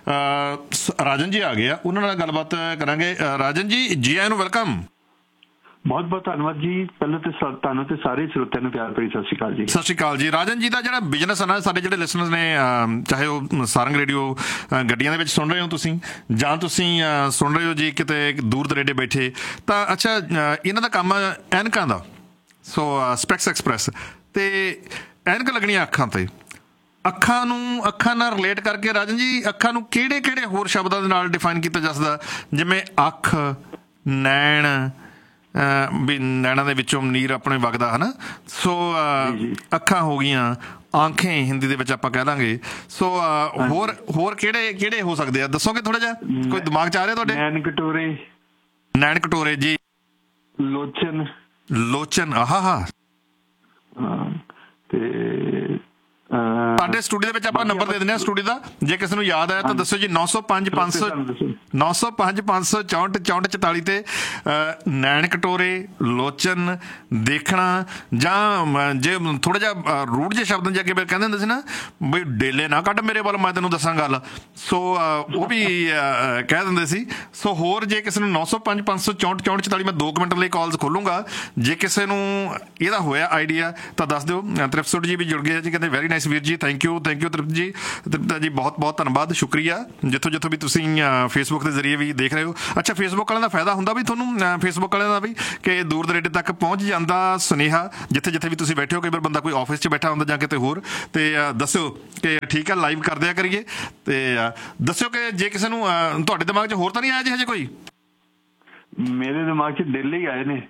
ਰਾਜਨ ਜੀ ਆ ਗਏ ਆ, ਉਹਨਾਂ ਨਾਲ ਗੱਲਬਾਤ ਕਰਾਂਗੇ। ਰਾਜਨ ਜੀ, ਜੀ ਆਇਆਂ ਨੂੰ, ਵੈਲਕਮ। ਬਹੁਤ ਬਹੁਤ ਧੰਨਵਾਦ ਜੀ। ਪਹਿਲਾਂ ਤੇ ਤੁਹਾਨੂੰ ਤੇ ਸਾਰੇ ਸਰੋਤਿਆਂ ਨੂੰ ਪਿਆਰ ਭਰੀ ਸਤਿ ਸ਼੍ਰੀ ਅਕਾਲ ਜੀ। ਸਤਿ ਸ਼੍ਰੀ ਅਕਾਲ ਜੀ। ਰਾਜਨ ਜੀ ਦਾ ਜਿਹੜਾ ਬਿਜ਼ਨਸ ਹੈ ਨਾ, ਸਾਡੇ ਜਿਹੜੇ ਲਿਸਨਰਸ ਨੇ, ਚਾਹੇ ਉਹ ਸਾਰੰਗ ਰੇਡੀਓ ਗੱਡੀਆਂ ਦੇ ਵਿੱਚ ਸੁਣ ਰਹੇ ਹੋ ਤੁਸੀਂ, ਜਾਂ ਤੁਸੀਂ ਸੁਣ ਰਹੇ ਹੋ ਜੀ ਕਿਤੇ ਦੂਰ ਦਰੇਡੇ ਬੈਠੇ, ਤਾਂ ਅੱਛਾ ਇਹਨਾਂ ਦਾ ਕੰਮ ਐਨਕਾਂ ਦਾ, ਸੋ ਸਪੈਕਸ ਐਕਸਪ੍ਰੈਸ, ਤੇ ਐਨਕ ਲੱਗਣੀਆਂ ਅੱਖਾਂ ਤੇ। ਅੱਖਾਂ ਨੂੰ ਅੱਖਾਂ ਨਾਲ ਰਿਲੇਟ ਕਰਕੇ ਰਾਜਨ ਜੀ, ਅੱਖਾਂ ਨੂੰ ਕਿਹੜੇ ਕਿਹੜੇ ਹੋਰ ਸ਼ਬਦਾਂ ਦੇ ਨਾਲ ਡਿਫਾਈਨ ਕੀਤਾ ਜਾ ਸਕਦਾ? ਜਿਵੇਂ ਅੱਖ, ਨੈਣ, ਵੀ ਨੈਣਾਂ ਦੇ ਵਿੱਚੋਂ ਨੀਰ ਆਪਣੇ ਵਗਦਾ ਹੈ ਨਾ, ਸੋ ਅੱਖਾਂ ਹੋ ਗਈਆਂ, ਆਂਖੇ ਹਿੰਦੀ ਦੇ ਵਿੱਚ ਆਪਾਂ ਕਹਿ ਦਾਂਗੇ। ਸੋ ਹੋਰ ਹੋਰ ਕਿਹੜੇ ਕਿਹੜੇ ਹੋ ਸਕਦੇ ਆ, ਦੱਸੋਗੇ ਥੋੜਾ ਜਿਹਾ? ਕੋਈ ਦਿਮਾਗ 'ਚ ਆ ਰਿਹਾ ਤੁਹਾਡੇ? ਨੈਣ ਕਟੋਰੇ। ਨੈਣ ਕਟੋਰੇ ਜੀ। ਲੋਚਨ। ਲੋਚਨ, ਆਹਾ ਹਾ। ਤੇ ਸਾਡੇ ਸਟੂਡੀਓ ਦੇ ਵਿੱਚ ਆਪਾਂ ਨੰਬਰ ਦੇ ਦਿੰਦੇ ਹਾਂ ਸਟੂਡੀਓ ਦਾ, ਜੇ ਕਿਸੇ ਨੂੰ ਯਾਦ ਆਇਆ ਤਾਂ ਦੱਸੋ ਜੀ। ਨੌ ਸੌ ਪੰਜ ਪੰਜ ਸੌ ਨੌ ਸੌ ਪੰਜ ਪੰਜ ਸੌ ਚੌਂਹਠ ਚੌਂਹਠ ਚੁਤਾਲੀ ਤੇ ਨੈਣ ਕਟੋਰੇ, ਲੋਚਨ, ਦੇਖਣਾ, ਜਾਂ ਜੇ ਥੋੜਾ ਜਿਹਾ ਰੂਟ ਜਿਹੇ ਸ਼ਬਦ ਜੇ ਅੱਗੇ ਕਹਿੰਦੇ ਹੁੰਦੇ ਸੀ ਨਾ ਬਈ ਡੇਲੇ ਨਾ ਕੱਢ ਮੇਰੇ ਵੱਲ, ਮੈਂ ਤੈਨੂੰ ਦੱਸਾਂ ਗੱਲ, ਸੋ ਉਹ ਵੀ ਕਹਿ ਦਿੰਦੇ ਸੀ। ਸੋ ਹੋਰ ਜੇ ਕਿਸੇ ਨੂੰ ਨੌ ਸੌ ਪੰਜ ਪੰਜ ਸੌ ਚੌਂਹਠ ਚੌਂਹਠ ਚੁਤਾਲੀ ਮੈਂ ਦੋ ਕੁ ਮਿੰਟ ਲਈ ਕਾਲਸ ਖੋਲੂੰਗਾ, ਜੇ ਕਿਸੇ ਨੂੰ ਇਹਦਾ ਹੋਇਆ ਆਈਡੀਆ ਤਾਂ ਦੱਸ ਦਿਓ। ਤ੍ਰਿਪਤ ਜੀ ਵੀ ਜੁੜ ਗਏ ਜੀ, ਕਹਿੰਦੇ ਵੈਰੀ ਨਾਈਸ ਵੀਰ ਜੀ, ਥੈਂਕ ਯੂ ਥੈਂਕ ਯੂ ਤ੍ਰਿਪਤ ਜੀ। ਤ੍ਰਿਪਤ ਜੀ ਬਹੁਤ ਬਹੁਤ ਧੰਨਵਾਦ, ਸ਼ੁਕਰੀਆ ਜਿੱਥੋਂ ਜਿੱਥੋਂ ਵੀ ਤੁਸੀਂ ਫੇਸਬੁੱਕ ਦੇ ਜ਼ਰੀਏ ਵੀ ਦੇਖ ਰਹੇ ਹੋ। ਅੱਛਾ, ਫੇਸਬੁੱਕ ਵਾਲਿਆਂ ਦਾ ਫਾਇਦਾ ਹੁੰਦਾ ਵੀ ਤੁਹਾਨੂੰ, ਫੇਸਬੁੱਕ ਵਾਲਿਆਂ ਦਾ ਵੀ ਕਿ ਦੂਰ ਦਰੇਡੇ ਤੱਕ ਪਹੁੰਚ ਜਾਂਦਾ ਸੁਨੇਹਾ, ਜਿੱਥੇ ਜਿੱਥੇ ਵੀ ਤੁਸੀਂ ਬੈਠੇ ਹੋ। ਕਈ ਵਾਰ ਬੰਦਾ ਕੋਈ ਆਫਿਸ 'ਚ ਬੈਠਾ ਹੁੰਦਾ ਜਾਂ ਕਿਤੇ ਹੋਰ, ਤੇ ਦੱਸਿਓ ਕਿ ਠੀਕ ਹੈ ਲਾਈਵ ਕਰ ਦਿਆ ਕਰੀਏ, ਤੇ ਦੱਸਿਓ ਕਿ ਜੇ ਕਿਸੇ ਨੂੰ ਤੁਹਾਡੇ ਦਿਮਾਗ 'ਚ ਹੋਰ ਤਾਂ ਨਹੀਂ ਆਇਆ ਜੀ ਹਜੇ ਕੋਈ? ਮੇਰੇ ਦਿਮਾਗ 'ਚ ਦਿੱਲੀ ਆਏ ਨੇ।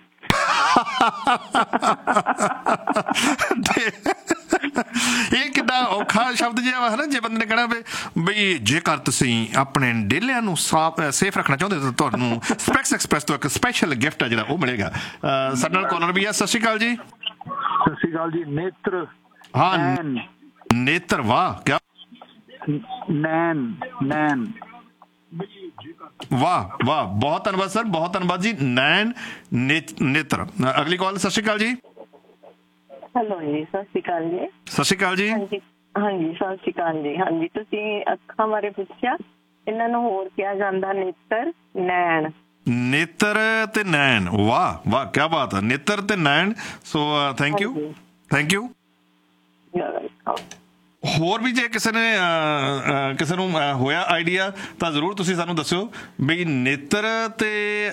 ਇਹ ਕਿੱਦਾਂ ਔਖਾ ਸ਼ਬਦ ਜਿਹਾ ਵਾ ਹੈ ਨਾ, ਜੇ ਬੰਦੇ ਨੇ ਕਹਿਣਾ ਵੀ ਬਈ ਜੇਕਰ ਤੁਸੀਂ ਆਪਣੇ ਡੇਲਿਆਂ ਨੂੰ ਸਾਫ ਸੇਫ ਰੱਖਣਾ ਚਾਹੁੰਦੇ ਤਾਂ ਤੁਹਾਨੂੰ ਸਪੈਕਸ ਐਕਸਪ੍ਰੈਸ ਤੋਂ ਇੱਕ ਸਪੈਸ਼ਲ ਗਿਫਟ ਆ ਜਿਹੜਾ ਉਹ ਮਿਲੇਗਾ। ਸਾਡੇ ਨਾਲ ਕਾਲਰ ਵੀ ਆ। ਸਤਿ ਸ਼੍ਰੀ ਅਕਾਲ ਜੀ। ਸਤਿ ਸ਼੍ਰੀ ਅਕਾਲ ਜੀ। ਨੇਤਰ। ਹਾਂ ਨੇਤਰ, ਵਾਹ ਕਿਆ ਨੈਨ ਨੈਨ ਵਾਹ ਵਾਹ, ਬਹੁਤ ਧੰਨਵਾਦ ਸਰ, ਬਹੁਤ ਧੰਨਵਾਦ ਜੀ। ਨੈਣ ਨੇਤਰ। ਅਗਲੀ ਕਾਲ। ਸਤਿ ਸ਼੍ਰੀ ਅਕਾਲ ਜੀ। ਹੈਲੋ ਜੀ, ਸਤਿ ਸ਼੍ਰੀ ਅਕਾਲ ਜੀ। ਸਤਿ ਸ਼੍ਰੀ ਅਕਾਲ ਜੀ। ਹਾਂਜੀ ਹਾਂਜੀ, ਸਤਿ ਸ਼੍ਰੀ ਅਕਾਲ ਜੀ। ਹਾਂਜੀ, ਤੁਸੀਂ ਅੱਖਾਂ ਬਾਰੇ ਪੁੱਛਿਆ, ਇਹਨਾਂ ਨੂੰ ਹੋਰ ਕਿਹਾ ਜਾਂਦਾ ਨੇਤਰ, ਨੈਣ। ਨੇਤਰ ਤੇ ਨੈਣ, ਵਾਹ ਵਾਹ, ਕਿਆ ਬਾਤ ਹੈ, ਨੇਤਰ ਤੇ ਨੈਣ। So thank you thank you. ਹੋਰ ਵੀ ਜੇ ਕਿਸੇ ਨੇ ਕਿਸੇ ਨੂੰ ਹੋਇਆ ਆਈਡੀਆ ਤਾਂ ਜ਼ਰੂਰ ਤੁਸੀਂ ਸਾਨੂੰ ਦੱਸਿਓ ਵੀ ਨੇਤਰ ਤੇ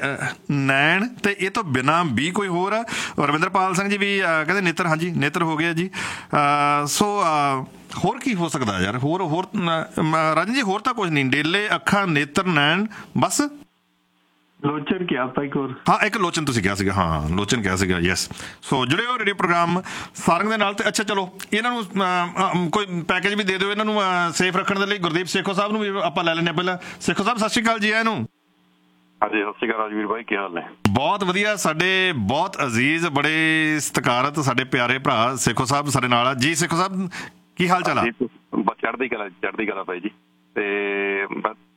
ਨੈਣ ਤੇ ਇਹ ਤੋਂ ਬਿਨਾਂ ਵੀ ਕੋਈ ਹੋਰ ਆ। ਰਵਿੰਦਰਪਾਲ ਸਿੰਘ ਜੀ ਵੀ ਕਹਿੰਦੇ ਨੇਤਰ, ਹਾਂਜੀ ਨੇਤਰ ਹੋ ਗਿਆ ਜੀ। ਸੋ ਹੋਰ ਕੀ ਹੋ ਸਕਦਾ ਯਾਰ? ਹੋਰ ਹੋਰ ਰਾਜਨ ਜੀ ਹੋਰ ਤਾਂ ਕੁਝ ਨਹੀਂ, ਡੇਲੇ, ਅੱਖਾਂ, ਨੇਤਰ, ਨੈਣ, ਬਸ। ਲੋਚਨ ਕਿਹਾ ਆਪਾਂ ਇੱਕ ਹੋਰ, ਹਾਂ ਇੱਕ ਲੋਚਨ ਤੁਸੀਂ ਕਿਹਾ ਸੀਗਾ, ਹਾਂ ਲੋਚਨ ਕਿਹਾ ਸੀਗਾ, ਯੈਸ। ਸੋ ਜੁੜੇ ਹੋ ਰੇਡੀਓ ਪ੍ਰੋਗਰਾਮ ਸਾਰੰਗ ਦੇ ਨਾਲ। ਤੇ ਅੱਛਾ ਚਲੋ ਇਹਨਾਂ ਨੂੰ ਕੋਈ ਪੈਕੇਜ ਵੀ ਦੇ ਦਿਓ ਇਹਨਾਂ ਨੂੰ ਸੇਫ ਰੱਖਣ ਦੇ ਲਈ। ਗੁਰਦੀਪ ਸੇਖੋ ਸਾਹਿਬ ਨੂੰ ਵੀ ਆਪਾਂ ਲੈ ਲੈਂਦੇ ਹਾਂ ਪਹਿਲਾਂ। ਸੇਖੋ ਸਾਹਿਬ ਸਤਿ ਸ਼੍ਰੀ ਅਕਾਲ ਜੀ। ਇਹਨੂੰ ਹਾਂਜੀ, ਸਤਿ ਸ਼੍ਰੀ ਅਕਾਲ ਰਾਜਵੀਰ ਭਾਈ, ਕੀ ਹਾਲ ਨੇ? ਬਹੁਤ ਵਧੀਆ, ਸਾਡੇ ਬਹੁਤ ਅਜ਼ੀਜ਼, ਬੜੇ ਸਤਿਕਾਰਤ ਸਾਡੇ ਪਿਆਰੇ ਭਰਾ ਸੇਖੋ ਸਾਹਿਬ ਸਾਡੇ ਨਾਲ ਆ ਜੀ। ਸੇਖੋ ਸਾਹਿਬ ਕੀ ਹਾਲ ਚਾਲ ਆ? ਚੜ੍ਹਦੀ ਕਲਾ, ਚੜ੍ਹਦੀ ਕਲਾ ਭਾਈ ਜੀ। ਤੇ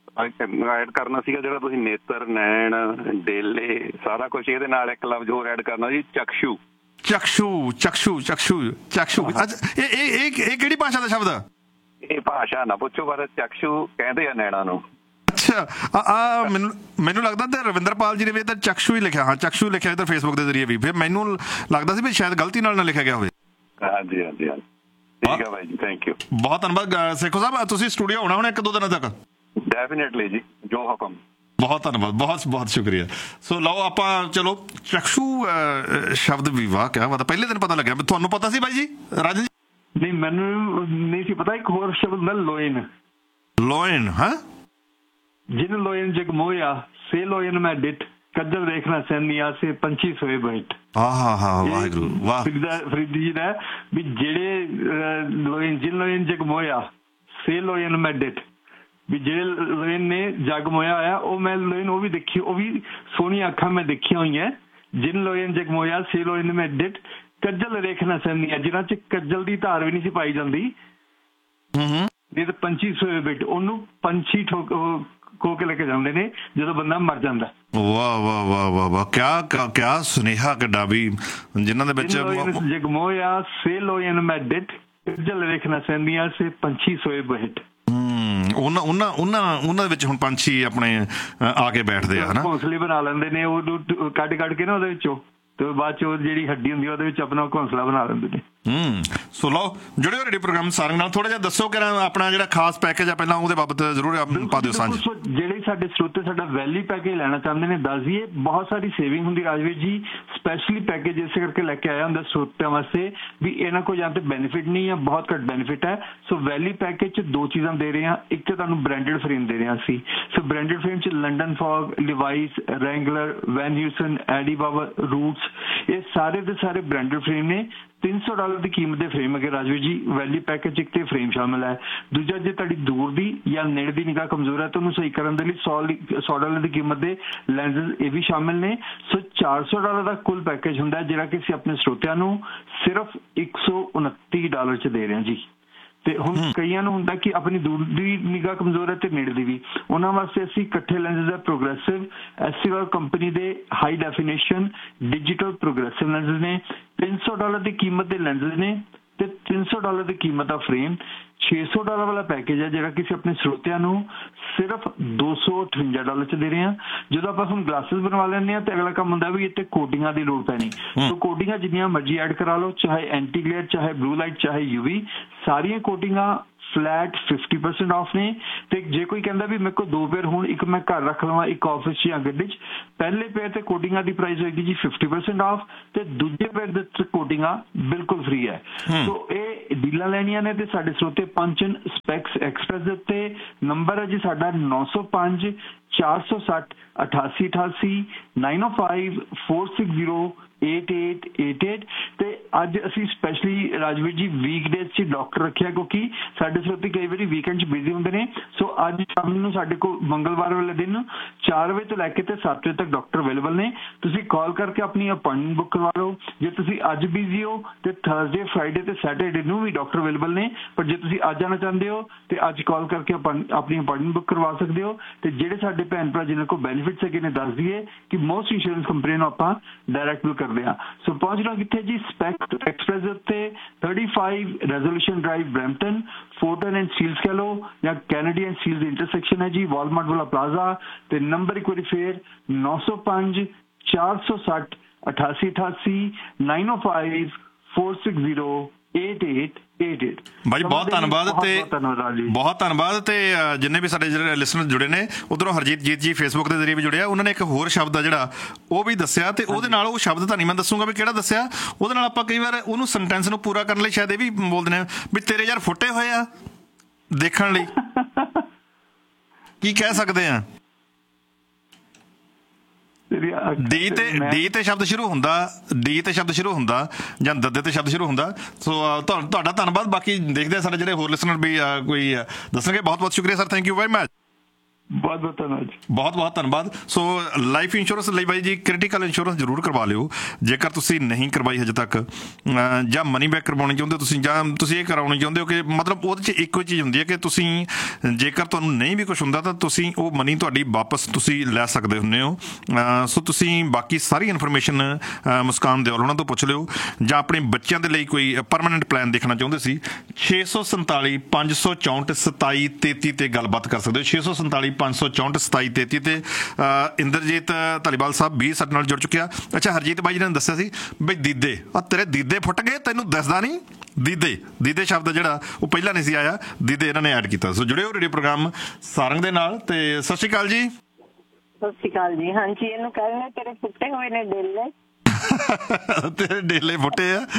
ਐਡ ਕਰਨਾ ਸੀਗਾ ਜਿਹੜਾ ਤੁਸੀਂ ਨੇਤਰ, ਨੈਣ, ਡੇਲੇ, ਸਾਰਾ ਕੁਛ, ਇਹਦੇ ਨਾਲ ਇੱਕ ਲਫ਼ਜ਼ ਹੋਰ ਐਡ ਕਰਨਾ ਜੀ, ਚਕਸ਼ੂ। ਚਕਸ਼ੂ ਚਕਸ਼ੂ ਚਕਸ਼ੂ ਚਕਸ਼ੂ। ਇਹ ਇਹ ਇਹ ਕਿਹੜੀ ਭਾਸ਼ਾ ਦਾ ਸ਼ਬਦ ਆ? ਇਹ ਭਾਸ਼ਾ ਨਾ ਪੁੱਛੋ, ਪਰ ਚਕਸ਼ੂ ਕਹਿੰਦੇ ਆ ਨੈਣਾ ਨੂੰ। ਅੱਛਾ, ਆ ਮੈਨੂੰ ਮੈਨੂੰ ਲੱਗਦਾ ਤੇ ਰਵਿੰਦਰਪਾਲ ਜੀ ਨੇ ਵੀ ਤਾਂ ਚਕਸ਼ੂ ਹੀ ਲਿਖਿਆ, ਹਾਂ ਚਕਸ਼ੂ ਲਿਖਿਆ ਇੱਧਰ ਫੇਸਬੁੱਕ ਦੇ ਜ਼ਰੀਏ ਵੀ। ਫਿਰ ਮੈਨੂੰ ਲੱਗਦਾ ਸੀ ਵੀ ਸ਼ਾਇਦ ਗਲਤੀ ਨਾਲ ਨਾ ਲਿਖਿਆ ਗਿਆ ਹੋਵੇ। ਹਾਂਜੀ ਹਾਂਜੀ ਹਾਂਜੀ, ਠੀਕ ਹੈ ਭਾਈ ਜੀ, ਥੈਂਕ ਯੂ, ਬਹੁਤ ਧੰਨਵਾਦ। ਸੇਖੋ ਸਾਹਿਬ ਤੁਸੀਂ ਸਟੂਡੀਓ ਆਉਣਾ ਹੁਣ ਇੱਕ ਦੋ ਦਿਨਾਂ ਤੱਕ? ਡੈਫੀਨੇਟਲੀ ਜੀ, ਜੋ ਹੁਕਮ। ਬਹੁਤ ਧੰਨਵਾਦ, ਬਹੁਤ ਬਹੁਤ ਸ਼ੁਕਰੀਆ। ਸੋ ਲਓ ਆਪਾਂ ਚਲੋ ਚਕਸ਼ੂ ਸ਼ਬਦ ਵੀ, ਵਾਹ ਕਿਆ ਬਾਤ, ਪਹਿਲੇ ਦਿਨ ਪਤਾ ਲੱਗਿਆ। ਤੁਹਾਨੂੰ ਪਤਾ ਸੀ ਬਾਈ ਜੀ? ਰਾਜਨ ਜੀ ਨਹੀਂ, ਮੈਨੂੰ ਨਹੀਂ ਸੀ ਪਤਾ। ਇੱਕ ਹੋਰ ਸ਼ਬਦ ਹੁੰਦਾ ਲੋਇਨ। ਲੋਇਨ, ਹਾਂ। ਜਿਨ ਲੋਇਨ ਜਗ ਮੋਇਆ ਸੇ ਲੋਇਨ ਮੈਂ ਡਿਟ ਕੱਜਲ ਦੇਖਣਾ ਸੈਨੀਆ ਸੇ ਪੰਛੀ ਸੋਏ ਬੈਠ। ਆਹ ਹਾ ਵਾਹਿਗੁਰੂ, ਵਾਹ। ਫਰੀਦੀ ਜੀ ਦਾ ਵੀ ਜਿਹੜੇ ਲੋਇਨ, ਜਿਨ ਲੋਇਨ ਜਗ ਮੋਇਆ ਸੇ ਲੋਇਨ ਮੈਂ ਡਿਟ, ਵੀ ਜਿਹੜੇ ਲੋਇਨ ਨੇ ਜਗ ਮੋਇਆ ਹੋਇਆ ਉਹ ਮੈਂ ਲੋਇਨ ਉਹ ਵੀ ਦੇਖੀ, ਉਹ ਵੀ ਸੋਹਣੀਆਂ ਅੱਖਾਂ ਮੈਂ ਦੇਖੀਆਂ ਹੋਈਆਂ। ਜਿਨ ਲੋਇਨ ਜਗ ਮੋਇਆ ਸੇ ਲੋਇਨ ਮੈਂ ਡਿਟ ਕੱਜਲ ਰੇਖਣਾ ਸੈਨੀਆ, ਜਿਹਨਾਂ ਚ ਕੱਜਲ ਦੀ ਧਾਰ ਵੀ ਨਹੀਂ ਸੀ ਪਾਈ ਜਾਂਦੀ। ਨਹੀਂ ਤਾਂ ਪੰਛੀ ਸੋਏ ਬੈਠ, ਉਹਨੂੰ ਪੰਛੀ ਠੋਕ ਖੋ ਕੇ ਲੈ ਕੇ ਜਾਂਦੇ ਨੇ ਜਦੋਂ ਬੰਦਾ ਮਰ ਜਾਂਦਾ। ਵਾਹ ਵਾਹ ਵਾਹ ਵਾਹ ਵਾਹ, ਕਿਆ ਕਿਆ ਸੁਨੇਹਾ ਕਿੱਡਾ ਵੀ, ਜਿਨ੍ਹਾਂ ਦੇ ਵਿੱਚ ਜਗ ਮੋਇਆ ਸੇ ਲੋਇਨ ਮੈਂ ਡਿਟ ਕੱਜਲ ਰੇਖਣਾ ਸੈਨੀਆ ਸੇ ਪੰਛੀ ਸੋਏ ਬੈਠ। ਉਹਨਾਂ ਉਹਨਾਂ ਉਹਨਾਂ ਉਹਨਾਂ ਦੇ ਵਿੱਚ ਹੁਣ ਪੰਛੀ ਆਪਣੇ ਆ ਕੇ ਬੈਠਦੇ ਆ, ਹਨਾ, ਘੋਂਸਲੇ ਬਣਾ ਲੈਂਦੇ ਨੇ ਉਹ ਕੱਢ ਕੱਢ ਕੇ ਨਾ ਉਹਦੇ ਵਿੱਚੋਂ, ਤੇ ਬਾਅਦ ਚ ਜਿਹੜੀ ਹੱਡੀ ਹੁੰਦੀ ਉਹਦੇ ਵਿੱਚ ਆਪਣਾ ਘੋਂਸਲਾ ਬਣਾ ਲੈਂਦੇ ਨੇ। ਹੂੰ ਸੋ ਲਓ ਜੁੜੇ ਹੋ ਰੇਡੀਓ ਪ੍ਰੋਗਰਾਮ ਸਾਰੰਗ ਨਾਲ। ਥੋੜਾ ਜਿਹਾ ਦੱਸੋ ਕਿ ਆਪਣਾ ਜਿਹੜਾ ਖਾਸ ਪੈਕੇਜ ਆ ਪਹਿਲਾਂ ਉਹਦੇ ਬਾਬਤ ਜ਼ਰੂਰ ਪਾ ਦਿਓ ਸਾਂਝ। ਜਿਹੜੇ ਸਾਡੇ ਸਰੋਤੇ ਸਾਡਾ ਵੈਲੀ ਪੈਕੇਜ ਲੈਣਾ ਚਾਹੁੰਦੇ ਨੇ, ਦੱਸ ਦਈਏ ਬਹੁਤ ਸਾਰੀ ਸੇਵਿੰਗ ਹੁੰਦੀ ਰਾਜਵੀਰ ਜੀ। ਸਪੈਸ਼ਲੀ ਪੈਕੇਜ ਇਸੇ ਕਰਕੇ ਲੈ ਕੇ ਆਇਆ ਹੁੰਦਾ ਸਰੋਤਿਆਂ ਵਾਸਤੇ ਵੀ ਇਹਨਾਂ ਕੋਲ ਜਾਂ ਤੇ ਬੈਨੀਫਿਟ ਨਹੀਂ ਜਾਂ ਬਹੁਤ ਘੱਟ ਬੈਨੀਫਿਟ ਹੈ। ਸੋ ਵੈਲੀ ਪੈਕੇਜ ਚ ਦੋ ਚੀਜ਼ਾਂ ਦੇ ਰਹੇ ਹਾਂ। ਇੱਕ ਤਾਂ ਤੁਹਾਨੂੰ ਬ੍ਰਾਂਡਡ ਫਰੇਮ ਦੇ ਰਹੇ ਹਾਂ ਅਸੀਂ। ਸੋ ਬ੍ਰਾਂਡਡ ਫਰੇਮ ਚ ਲੰਡਨ ਫੌਗ, ਲਿਵਾਈਸ, ਰੈਂਗਲਰ, ਵੈਨ ਹਿਊਸਨ, ਐਡੀ ਬਾਬਰ, ਰੂਟਸ, ਇਹ ਸਾਰੇ ਦੇ ਸਾਰੇ ਬ੍ਰਾਂਡਡ ਫਰੇਮ ਨੇ। ਤਿੰਨ ਸੌ ਡਾਲਰ ਦੀ ਕੀਮਤ ਦੇ ਫਰੇਮ ਅਗੇ ਰਾਜਵੀਰ ਜੀ ਵੈਲੀ ਪੈਕੇਜ ਇੱਕ ਤੇ ਫਰੇਮ ਸ਼ਾਮਿਲ ਹੈ। ਦੂਜਾ, ਜੇ ਤੁਹਾਡੀ ਦੂਰ ਦੀ ਜਾਂ ਨੇੜੇ ਦੀ ਨਿਗਾਹ ਕਮਜ਼ੋਰ ਹੈ ਤਾਂ ਉਹਨੂੰ ਸਹੀ ਕਰਨ ਦੇ ਲਈ ਸੌ ਸੌ ਡਾਲਰ ਦੀ ਕੀਮਤ ਦੇ ਲੈਂਸਿਸ ਇਹ ਵੀ ਸ਼ਾਮਿਲ ਨੇ। ਸੋ ਚਾਰ ਸੌ ਡਾਲਰ ਦਾ ਕੁੱਲ ਪੈਕੇਜ ਹੁੰਦਾ ਜਿਹੜਾ ਕਿ ਅਸੀਂ ਆਪਣੇ ਸਰੋਤਿਆਂ ਨੂੰ ਸਿਰਫ ਇੱਕ ਸੌ ਉਨੱਤੀ ਡਾਲਰ ਚ ਦੇ ਰਹੇ ਹਾਂ ਜੀ। ਤੇ ਹੁਣ ਕਈਆਂ ਨੂੰ ਹੁੰਦਾ ਕਿ ਆਪਣੀ ਦੂਰ ਦੀ ਨਿਗਾਹ ਕਮਜ਼ੋਰ ਹੈ ਤੇ ਨੇੜੇ ਦੀ ਵੀ, ਉਹਨਾਂ ਵਾਸਤੇ ਅਸੀਂ ਇਕੱਠੇ ਲੈਂਸਸ ਹੈ ਪ੍ਰੋਗਰੈਸਿਵ ਐਸਸੀਵਰ ਕੰਪਨੀ ਦੇ high definition digital progressive lenses ਨੇ। ਤਿੰਨ ਸੌ ਡਾਲਰ ਦੀ ਕੀਮਤ ਦੇ ਲੈਂਸਸ ਨੇ ਤੇ ਤਿੰਨ ਸੌ ਡਾਲਰ ਦੀ ਕੀਮਤ ਦਾ ਫਰੇਮ। ਛੇ ਸੌ ਡਾਲਰ ਵਾਲਾ ਪੈਕੇਜ ਹੈ ਜਿਹੜਾ ਕਿ ਅਸੀਂ ਆਪਣੇ ਸਰੋਤਿਆਂ ਨੂੰ ਸਿਰਫ ਦੋ ਸੌ ਅਠਵੰਜਾ ਡਾਲਰ ਚ ਦੇ ਰਹੇ ਹਾਂ। ਜਦੋਂ ਆਪਾਂ ਹੁਣ ਗਲਾਸਿਸ ਬਣਵਾ ਲੈਂਦੇ ਹਾਂ ਤੇ ਅਗਲਾ ਕੰਮ ਹੁੰਦਾ ਵੀ ਇੱਥੇ ਕੋਟਿੰਗਾਂ ਦੀ ਲੋੜ ਪੈਣੀ, ਸੋ ਕੋਟਿੰਗਾਂ ਜਿੰਨੀਆਂ ਮਰਜ਼ੀ ਐਡ ਕਰਾ ਲਓ, ਚਾਹੇ ਐਂਟੀ ਗਲੇਅਰ, ਚਾਹੇ ਬਲੂ ਲਾਈਟ, ਚਾਹੇ ਯੂਵੀ, ਸਾਰੀਆਂ ਕੋਟਿੰਗਾਂ ਫਲੈਟ ਫਿਫਟੀ ਪਰਸੈਂਟ ਆਫ ਨੇ। ਤੇ ਜੇ ਕੋਈ ਕਹਿੰਦਾ ਵੀ ਮੇਰੇ ਕੋਲ ਦੋ ਪੇਅਰ ਹੁਣ, ਇੱਕ ਮੈਂ ਘਰ ਰੱਖ ਲਵਾਂ, ਇੱਕ ਆਫਿਸ 'ਚ ਜਾਂ ਗੱਡੀ 'ਚ, ਪਹਿਲੇ ਪੇਅਰ ਤੇ ਕੋਟਿੰਗਾਂ ਦੀ ਪ੍ਰਾਈਸ ਹੋਏਗੀ ਜੀ ਫਿਫਟੀ ਪਰਸੈਂਟ ਆਫ ਤੇ ਦੂਜੇ ਪੇਅਰ ਦੇ ਕੋਟਿੰਗਾਂ ਬਿਲਕੁਲ ਫ੍ਰੀ ਹੈ। ਸੋ ਇਹ ਡੀਲਾਂ ਲੈਣੀਆਂ ਨੇ ਤੇ ਸਾਡੇ ਸਰੋਤੇ ਪੰਚਨ ਸਪੈਕਸ ਐਕਸਪ੍ਰੈਸ ਦੇ ਉੱਤੇ ਨੰਬਰ ਹੈ ਜੀ ਸਾਡਾ ਨੌ ਸੌ ਪੰਜ ਚਾਰ ਸੌ ਸੱਠ ਅਠਾਸੀ ਅਠਾਸੀ ਨਾਈਨ ਓ five four six zero eight eight eight eight. ਤੇ ਅੱਜ ਅਸੀਂ ਸਪੈਸ਼ਲੀ ਰਾਜਵੀਰ ਜੀ ਵੀਕ ਡੇਜ਼ 'ਚ ਡਾਕਟਰ ਰੱਖਿਆ ਕਿਉਂਕਿ ਸਾਡੇ ਸਰੋਤੇ ਕਈ ਵਾਰੀ ਵੀਕਐਂਡ 'ਚ ਬਿਜ਼ੀ ਹੁੰਦੇ ਨੇ। ਸੋ ਅੱਜ ਸ਼ਾਮ ਨੂੰ ਸਾਡੇ ਕੋਲ ਮੰਗਲਵਾਰ ਵਾਲੇ ਦਿਨ ਚਾਰ ਵਜੇ ਤੋਂ ਲੈ ਕੇ ਤੇ ਸੱਤ ਵਜੇ ਤੱਕ ਡਾਕਟਰ ਅਵੇਲੇਬਲ ਨੇ। ਤੁਸੀਂ ਕਾਲ ਕਰਕੇ ਆਪਣੀ ਅਪਾਇੰਟਮੈਂਟ ਬੁੱਕ ਕਰਵਾ ਲਓ। ਜੇ ਤੁਸੀਂ ਅੱਜ ਬਿਜ਼ੀ ਹੋ ਤੇ ਥਰਸਡੇ, ਫਰਾਈਡੇ ਤੇ ਸੈਟਰਡੇ ਨੂੰ ਵੀ ਡਾਕਟਰ ਅਵੇਲੇਬਲ ਨੇ, ਪਰ ਜੇ ਤੁਸੀਂ ਅੱਜ ਆਉਣਾ ਚਾਹੁੰਦੇ ਹੋ ਤੇ ਅੱਜ ਕਾਲ ਕਰਕੇ ਆਪਣੀ ਅਪਾਇੰਟਮੈਂਟ ਬੁੱਕ ਕਰਵਾ ਸਕਦੇ ਹੋ। ਤੇ ਜਿਹੜੇ ਸਾਡੇ ਭੈਣ ਭਰਾ ਜਿਹਨਾਂ ਕੋਲ ਬੈਨੀਫਿਟਸ ਹੈਗੇ ਨੇ, ਦੱਸ ਦਈਏ ਕਿ ਮੋਸਟ ਇੰਸ਼ੋਰੈਂਸ ਕੰਪਨੀ ਨੂੰ ਆਪਾਂ ਡਾਇਰੈਕਟ ਬਿਲ ਕਰਦੇ ਹਾਂ। ਸੋ ਪਹੁੰਚਣਾ ਕਿੱਥੇ ਜੀ? ਸਪੈਕਟ ਐਕਸਪ੍ਰੈਸ ਦੇ ਉੱਤੇ thirty five resolution drive Brampton, ਫੋਰਟਨ and Steeles ਕਹਿ ਲਓ ਜਾਂ Kennedy and Steeles the intersection ਹੈ ਜੀ, ਵਾਲਮਾਰਟ ਵਾਲਾ ਪਲਾਜ਼ਾ। ਤੇ ਨੰਬਰ ਇੱਕ ਵਾਰੀ ਫੇਰ ਨੌ ਸੌ ਪੰਜ ਚਾਰ ਸੌ ਸੱਠ ਅਠਾਸੀ ਅਠਾਸੀ ਨਾਈਨ ਓ five four six zero eight eight eight eight. ਬਾਈ ਬਹੁਤ ਧੰਨਵਾਦ ਤੇ ਬਹੁਤ ਧੰਨਵਾਦ। ਤੇ ਜਿੰਨੇ ਵੀ ਸਾਡੇ ਜਿਹੜੇ ਲਿਸਨਰ ਜੁੜੇ ਨੇ, ਉਧਰੋਂ ਹਰਜੀਤ ਜੀਤ ਜੀ ਫੇਸਬੁੱਕ ਦੇ ਜ਼ਰੀਏ ਵੀ ਜੁੜਿਆ, ਉਹਨਾਂ ਨੇ ਇੱਕ ਹੋਰ ਸ਼ਬਦ ਆ ਜਿਹੜਾ ਉਹ ਵੀ ਦੱਸਿਆ ਤੇ ਉਹਦੇ ਨਾਲ ਉਹ ਸ਼ਬਦ ਤਾਂ ਨਹੀਂ ਮੈਂ ਦੱਸੂਗਾ ਵੀ ਕਿਹੜਾ ਦੱਸਿਆ, ਉਹਦੇ ਨਾਲ ਆਪਾਂ ਕਈ ਵਾਰ ਉਹਨੂੰ ਸੈਂਟੈਂਸ ਨੂੰ ਪੂਰਾ ਕਰਨ ਲਈ ਸ਼ਾਇਦ ਇਹ ਵੀ ਬੋਲਦੇ ਨੇ ਵੀ ਤੇਰੇ ਯਾਰ ਫੁੱਟੇ ਹੋਏ ਆ ਦੇਖਣ ਲਈ। ਕੀ ਕਹਿ ਸਕਦੇ ਆ? ਡੀ ਤੇ ਡੀ ਤੇ ਸ਼ਬਦ ਸ਼ੁਰੂ ਹੁੰਦਾ, ਡੀ ਤੇ ਸ਼ਬਦ ਸ਼ੁਰੂ ਹੁੰਦਾ ਜਾਂ ਦੱਦੇ ਤੇ ਸ਼ਬਦ ਸ਼ੁਰੂ ਹੁੰਦਾ। ਸੋ ਤੁਹਾਡਾ ਧੰਨਵਾਦ। ਬਾਕੀ ਦੇਖਦੇ ਆ ਸਾਡੇ ਜਿਹੜੇ ਹੋਰ ਲਿਸਨਰ ਵੀ ਕੋਈ ਦੱਸਣਗੇ। ਬਹੁਤ ਬਹੁਤ ਸ਼ੁਕਰੀਆ sir, thank you very much. ਬਹੁਤ ਬਹੁਤ ਧੰਨਵਾਦ, ਬਹੁਤ ਬਹੁਤ ਧੰਨਵਾਦ। ਸੋ ਲਾਈਫ ਇੰਸ਼ੋਰੈਂਸ ਲਈ ਬਾਈ ਜੀ ਕ੍ਰਿਟੀਕਲ ਇੰਸ਼ੋਰੈਂਸ ਜ਼ਰੂਰ ਕਰਵਾ ਲਿਓ ਜੇਕਰ ਤੁਸੀਂ ਨਹੀਂ ਕਰਵਾਈ ਹਜੇ ਤੱਕ, ਜਾਂ ਮਨੀ ਬੈਕ ਕਰਵਾਉਣੀ ਚਾਹੁੰਦੇ ਹੋ ਤੁਸੀਂ, ਜਾਂ ਤੁਸੀਂ ਇਹ ਕਰਾਉਣੀ ਚਾਹੁੰਦੇ ਹੋ ਕਿ ਮਤਲਬ ਉਹਦੇ 'ਚ ਇੱਕੋ ਚੀਜ਼ ਹੁੰਦੀ ਹੈ ਕਿ ਤੁਸੀਂ ਜੇਕਰ ਤੁਹਾਨੂੰ ਨਹੀਂ ਵੀ ਕੁਛ ਹੁੰਦਾ ਤਾਂ ਤੁਸੀਂ ਉਹ ਮਨੀ ਤੁਹਾਡੀ ਵਾਪਸ ਤੁਸੀਂ ਲੈ ਸਕਦੇ ਹੁੰਦੇ ਹੋ। ਸੋ ਤੁਸੀਂ ਬਾਕੀ ਸਾਰੀ ਇਨਫੋਰਮੇਸ਼ਨ ਮੁਸਕਾਨ ਦਿਓਲ ਉਹਨਾਂ ਤੋਂ ਪੁੱਛ ਲਿਓ, ਜਾਂ ਆਪਣੇ ਬੱਚਿਆਂ ਦੇ ਲਈ ਕੋਈ ਪਰਮਾਨੈਂਟ ਪਲਾਨ ਦੇਖਣਾ ਚਾਹੁੰਦੇ ਸੀ, ਛੇ ਸੌ ਸੰਤਾਲੀ ਪੰਜ ਸੌ ਚੌਂਹਠ ਸਤਾਈ ਤੇਤੀ ਤੇ ਗੱਲਬਾਤ ਕਰ ਸਕਦੇ ਹੋ। ਛੇ ਸੌ ਸੰਤਾਲੀ ਪੰਜ ਸੌ ਚੌਂਹਠ ਸਤਾਈ ਤੇਤੀ ਤੇ ਇੰਦਰਜੀਤ ਧਾਲੀਵਾਲ ਸਾਹਿਬ ਵੀ ਸਾਡੇ ਨਾਲ ਜੁੜ ਚੁੱਕਿਆ। ਅੱਛਾ, ਹਰਜੀਤ ਬਾਈ ਜੀ ਨੇ ਦੱਸਿਆ ਸੀ ਬਈ ਦੀਦੇ ਆ ਤੇਰੇ ਦੀਦੇ ਫੁੱਟ ਗਏ, ਤੈਨੂੰ ਦੱਸਦਾ ਨਹੀਂ। ਦੀਦੇ ਦੀਦੇ ਸ਼ਬਦ ਜਿਹੜਾ ਉਹ ਪਹਿਲਾਂ ਨਹੀਂ ਸੀ ਆਇਆ, ਦੀਦੇ ਇਹਨਾਂ ਨੇ ਐਡ ਕੀਤਾ। ਸੋ ਜੁੜਿਓ ਰੇਡੀਓ ਪ੍ਰੋਗਰਾਮ ਸਾਰੰਗ ਦੇ ਨਾਲ। ਤੇ ਸਤਿ ਸ਼੍ਰੀ ਅਕਾਲ ਜੀ। ਸਤਿ ਸ਼੍ਰੀ ਅਕਾਲ ਜੀ। ਹਾਂਜੀ, ਇਹਨੂੰ ਕਹਿੰਦੇ ਤੇਰੇ ਫੁੱਟੇ ਹੋਏ ਨੇ ਡੇਲੇ। ਤੇਰੇ ਡੇਲੇ ਫੁੱਟੇ ਆ।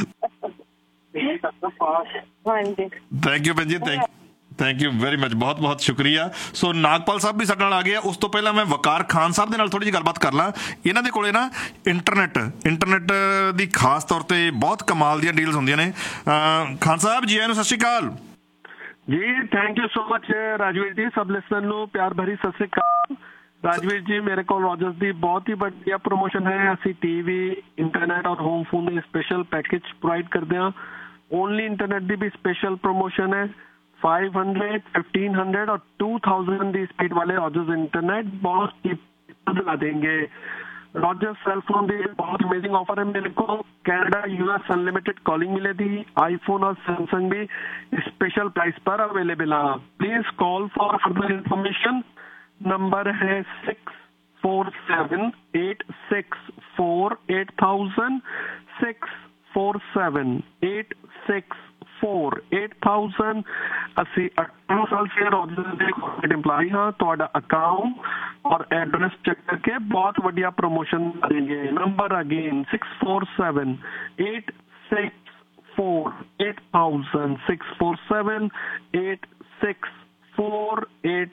ਹਾਂਜੀ, ਥੈਂਕ ਯੂ ਭੈਣ ਜੀ, thank thank you very much, ਬਹੁਤ ਬਹੁਤ ਸ਼ੁਕਰੀਆ। ਸੋ ਨਾਗਪਾਲ ਸਾਹਿਬ ਵੀ ਸਾਡੇ ਨਾਲ ਆ ਗਏ ਆ। ਉਸ ਤੋਂ ਪਹਿਲਾਂ ਮੈਂ ਵਕਾਰ ਖਾਨ ਸਾਹਿਬ ਦੇ ਨਾਲ ਥੋੜ੍ਹੀ ਜਿਹੀ ਗੱਲਬਾਤ ਕਰ ਲਾਂ। ਇਹਨਾਂ ਦੇ ਕੋਲੇ ਨਾ ਇੰਟਰਨੈਟ ਇੰਟਰਨੈਟ ਦੀ ਖਾਸ ਤੌਰ ਤੇ ਬਹੁਤ ਕਮਾਲ ਦੀਆਂ ਡੀਲਸ ਹੁੰਦੀਆਂ ਨੇ। ਖਾਨ ਸਾਹਿਬ ਜੀ ਆਇਆਂ ਨੂੰ, ਸਤਿ ਸ਼੍ਰੀ ਅਕਾਲ ਜੀ। Thank you so much Rajveer ਜੀ। ਸਭ ਲਿਸਨਰ ਨੂੰ ਪਿਆਰ ਭਰੀ ਸਤਿ ਸ਼੍ਰੀ ਅਕਾਲ। ਰਾਜਵੀਰ ਜੀ, ਮੇਰੇ ਕੋਲ ਰੋਜਰਸ ਦੀ ਬਹੁਤ ਹੀ ਵਧੀਆ ਪ੍ਰਮੋਸ਼ਨ ਹੈ। ਅਸੀਂ ਟੀਵੀ, ਇੰਟਰਨੈਟ ਔਰ ਹੋਮ ਫੋਨ ਦੇ ਸਪੈਸ਼ਲ ਪੈਕੇਜ ਪ੍ਰੋਵਾਈਡ ਕਰਦੇ ਹਾਂ। ਓਨਲੀ ਇੰਟਰਨੈਟ ਦੀ ਵੀ ਸਪੈਸ਼ਲ ਪ੍ਰਮੋਸ਼ਨ ਹੈ। फाइव हंड्रेड, फिफ्टीन हंड्रेड और टू थाउजेंड की स्पीड वाले रॉजर्स इंटरनेट बहुत दिला देंगे। रॉजर्स सेल फोन भी बहुत अमेजिंग ऑफर है मेरे को। कनाडा, यूएस अनलिमिटेड कॉलिंग मिलेगी। आईफोन और सैमसंग भी स्पेशल प्राइस पर अवेलेबल है। Please call for further information. Number है six four seven eight six four eight thousand, six four seven eight six four eight thousand. ਅਸੀਂ अठारह साल से रॉजर्स ਦੇ ਕੋਰਪੋਰੇਟ एम्प्लॉय ਹਾਂ। ਤੁਹਾਡਾ ਅਕਾਊਂਟ और एड्रेस चेक करके बहुत बढ़िया प्रमोशन देंगे। Number again six four seven eight six four eight thousand, six four seven eight six four eight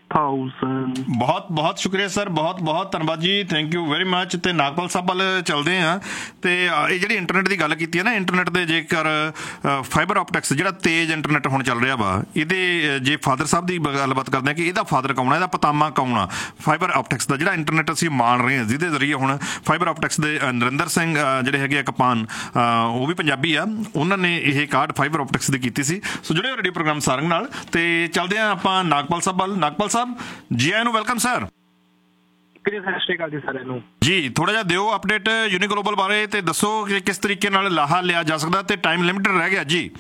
thousand. ਬਹੁਤ ਬਹੁਤ ਸ਼ੁਕਰੀਆ ਸਰ, ਬਹੁਤ ਬਹੁਤ ਧੰਨਵਾਦ ਜੀ, ਥੈਂਕ ਯੂ ਵੈਰੀ ਮੱਚ। ਤੇ ਨਾਗਪਾਲ ਸਾਹਿਬ ਵੱਲ ਚੱਲਦੇ ਹਾਂ। ਤੇ ਅ, ਇਹ ਜਿਹੜੀ ਇੰਟਰਨੈਟ ਦੀ ਗੱਲ ਕੀਤੀ ਹੈ ਨਾ, ਇੰਟਰਨੈਟ ਦੇ ਜੇਕਰ ਫਾਈਬਰ ਆਪਟਿਕਸ ਜਿਹੜਾ ਤੇਜ਼ ਇੰਟਰਨੈਟ ਹੁਣ ਚੱਲ ਰਿਹਾ ਵਾ, ਇਹਦੇ ਅ, ਜੇ ਫਾਦਰ ਸਾਹਿਬ ਦੀ ਬ- ਗੱਲਬਾਤ ਕਰਦੇ ਹਾਂ ਕਿ ਇਹਦਾ ਫਾਦਰ ਕੌਣ ਆ, ਇਹਦਾ ਪਤਾਮਾ ਕੌਣ ਆ ਫਾਈਬਰ ਆਪਟਿਕਸ ਦਾ, ਜਿਹੜਾ ਇੰਟਰਨੈਟ ਅਸੀਂ ਮਾਣ ਰਹੇ ਹਾਂ, ਜਿਹਦੇ ਜ਼ਰੀਏ ਹੁਣ ਫਾਈਬਰ ਆਪਟਿਕਸ ਦੇ ਅ, ਨਰਿੰਦਰ ਸਿੰਘ ਅ, ਜਿਹੜੇ ਹੈਗੇ ਆ ਕਪਾਨ, ਅ, ਉਹ ਵੀ ਪੰਜਾਬੀ ਆ, ਉਹਨਾਂ ਨੇ ਇਹ ਕਾਰਡ ਫਾਈਬਰ ਆਪਟਿਕਸ ਦੀ ਕੀਤੀ ਸੀ। ਸੋ ਜਿਹੜੇ ਰੇਡੀਓ ਪ੍ਰੋਗਰਾਮ ਸਾਰੰਗ ਨਾਲ। ਤੇ ਚੱਲਦੇ ਹਾਂ ਆਪਾਂ ਨਾਗਪਾਲ ਸਾਹਿਬ ਵੱਲ। ਨਾਗਪਾਲ ਸਾਹਿਬ ਜੀ ਆਇਆਂ ਨੂੰ, ਵੈਲਕਮ ਸਰ। ਸਤਿ ਸ਼੍ਰੀ ਅਕਾਲ ਜੀ ਸਾਰਿਆਂ ਨੂੰ। ਜੀ ਥੋੜਾ ਜਿਹਾ ਦਿਓ ਅਪਡੇਟ ਯੂਨੀ ਗਲੋਬਲ ਬਾਰੇ ਤੇ ਦੱਸੋ ਕਿ ਕਿਸ ਤਰੀਕੇ ਨਾਲ ਲਾਹਾ ਲਿਆ ਜਾ ਸਕਦਾ ਤੇ ਟਾਈਮ ਲਿਮਿਟਡ ਰਹਿ ਗਿਆ ਜੀ।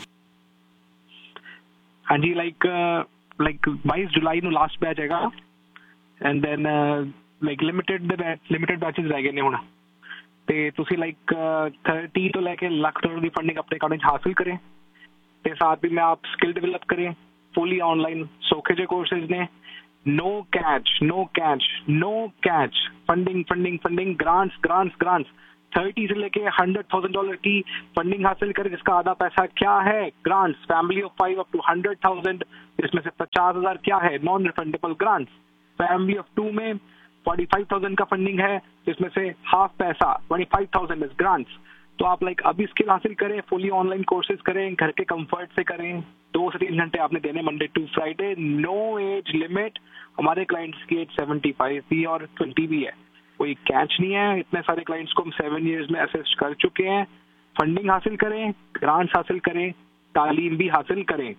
ਹਾਂਜੀ, ਲਾਈਕ ਲਾਈਕ ਬਾਈ ਜੁਲਾਈ ਨੂੰ ਲਾਸਟ ਬੈਚ ਹੈਗਾ ਐਂਡ ਦੈਨ ਲਾਈਕ ਲਿਮਿਟਡ ਦੇ ਬੈਚ ਲਿਮਿਟਡ ਬੈਚਸ ਰਹਿ ਗਏ ਨੇ ਹੁਣ। ਤੇ ਤੁਸੀਂ ਲਾਈਕ थर्टी ਤੋਂ ਲੈ ਕੇ ਲੱਖ ਡਾਲਰ ਦੀ ਫੰਡਿੰਗ ਆਪਣੇ ਅਕਾਊਂਟ 'ਚ ਹਾਸਿਲ ਕरें ਤੇ साथ भी में आप स्किल डेवलप करें फुली ऑनलाइन। सौखे जे कोर्सेज ने, no catch no catch no catch, funding funding funding, grants grants grants. Thirty से लेके हंड्रेड थाउजेंड डॉलर की फंडिंग हासिल करें, जिसका आधा पैसा क्या है grants, family of five up two hundred thousand, जिसमें से पचास हजार क्या है non refundable grants. Family of to में फोर्टी फाइव थाउजेंड का फंडिंग है, जिसमें से हाफ पैसा twenty five thousand is grants. तो आप लाइक अभी स्किल हासिल करें, फुली ऑनलाइन कोर्सेज करें, घर के कंफर्ट से करें। दो से तीन घंटे आपने देने Monday to Friday, no age limit. हमारे क्लाइंट्स की एज सेवेंटी फाइव भी और ट्वेंटी भी है, कोई कैच नहीं है। इतने सारे क्लाइंट्स को हम सेवन ईयर्स में असिस्ट कर चुके हैं। फंडिंग हासिल करें, ग्रांट्स हासिल करें, तालीम भी हासिल करें।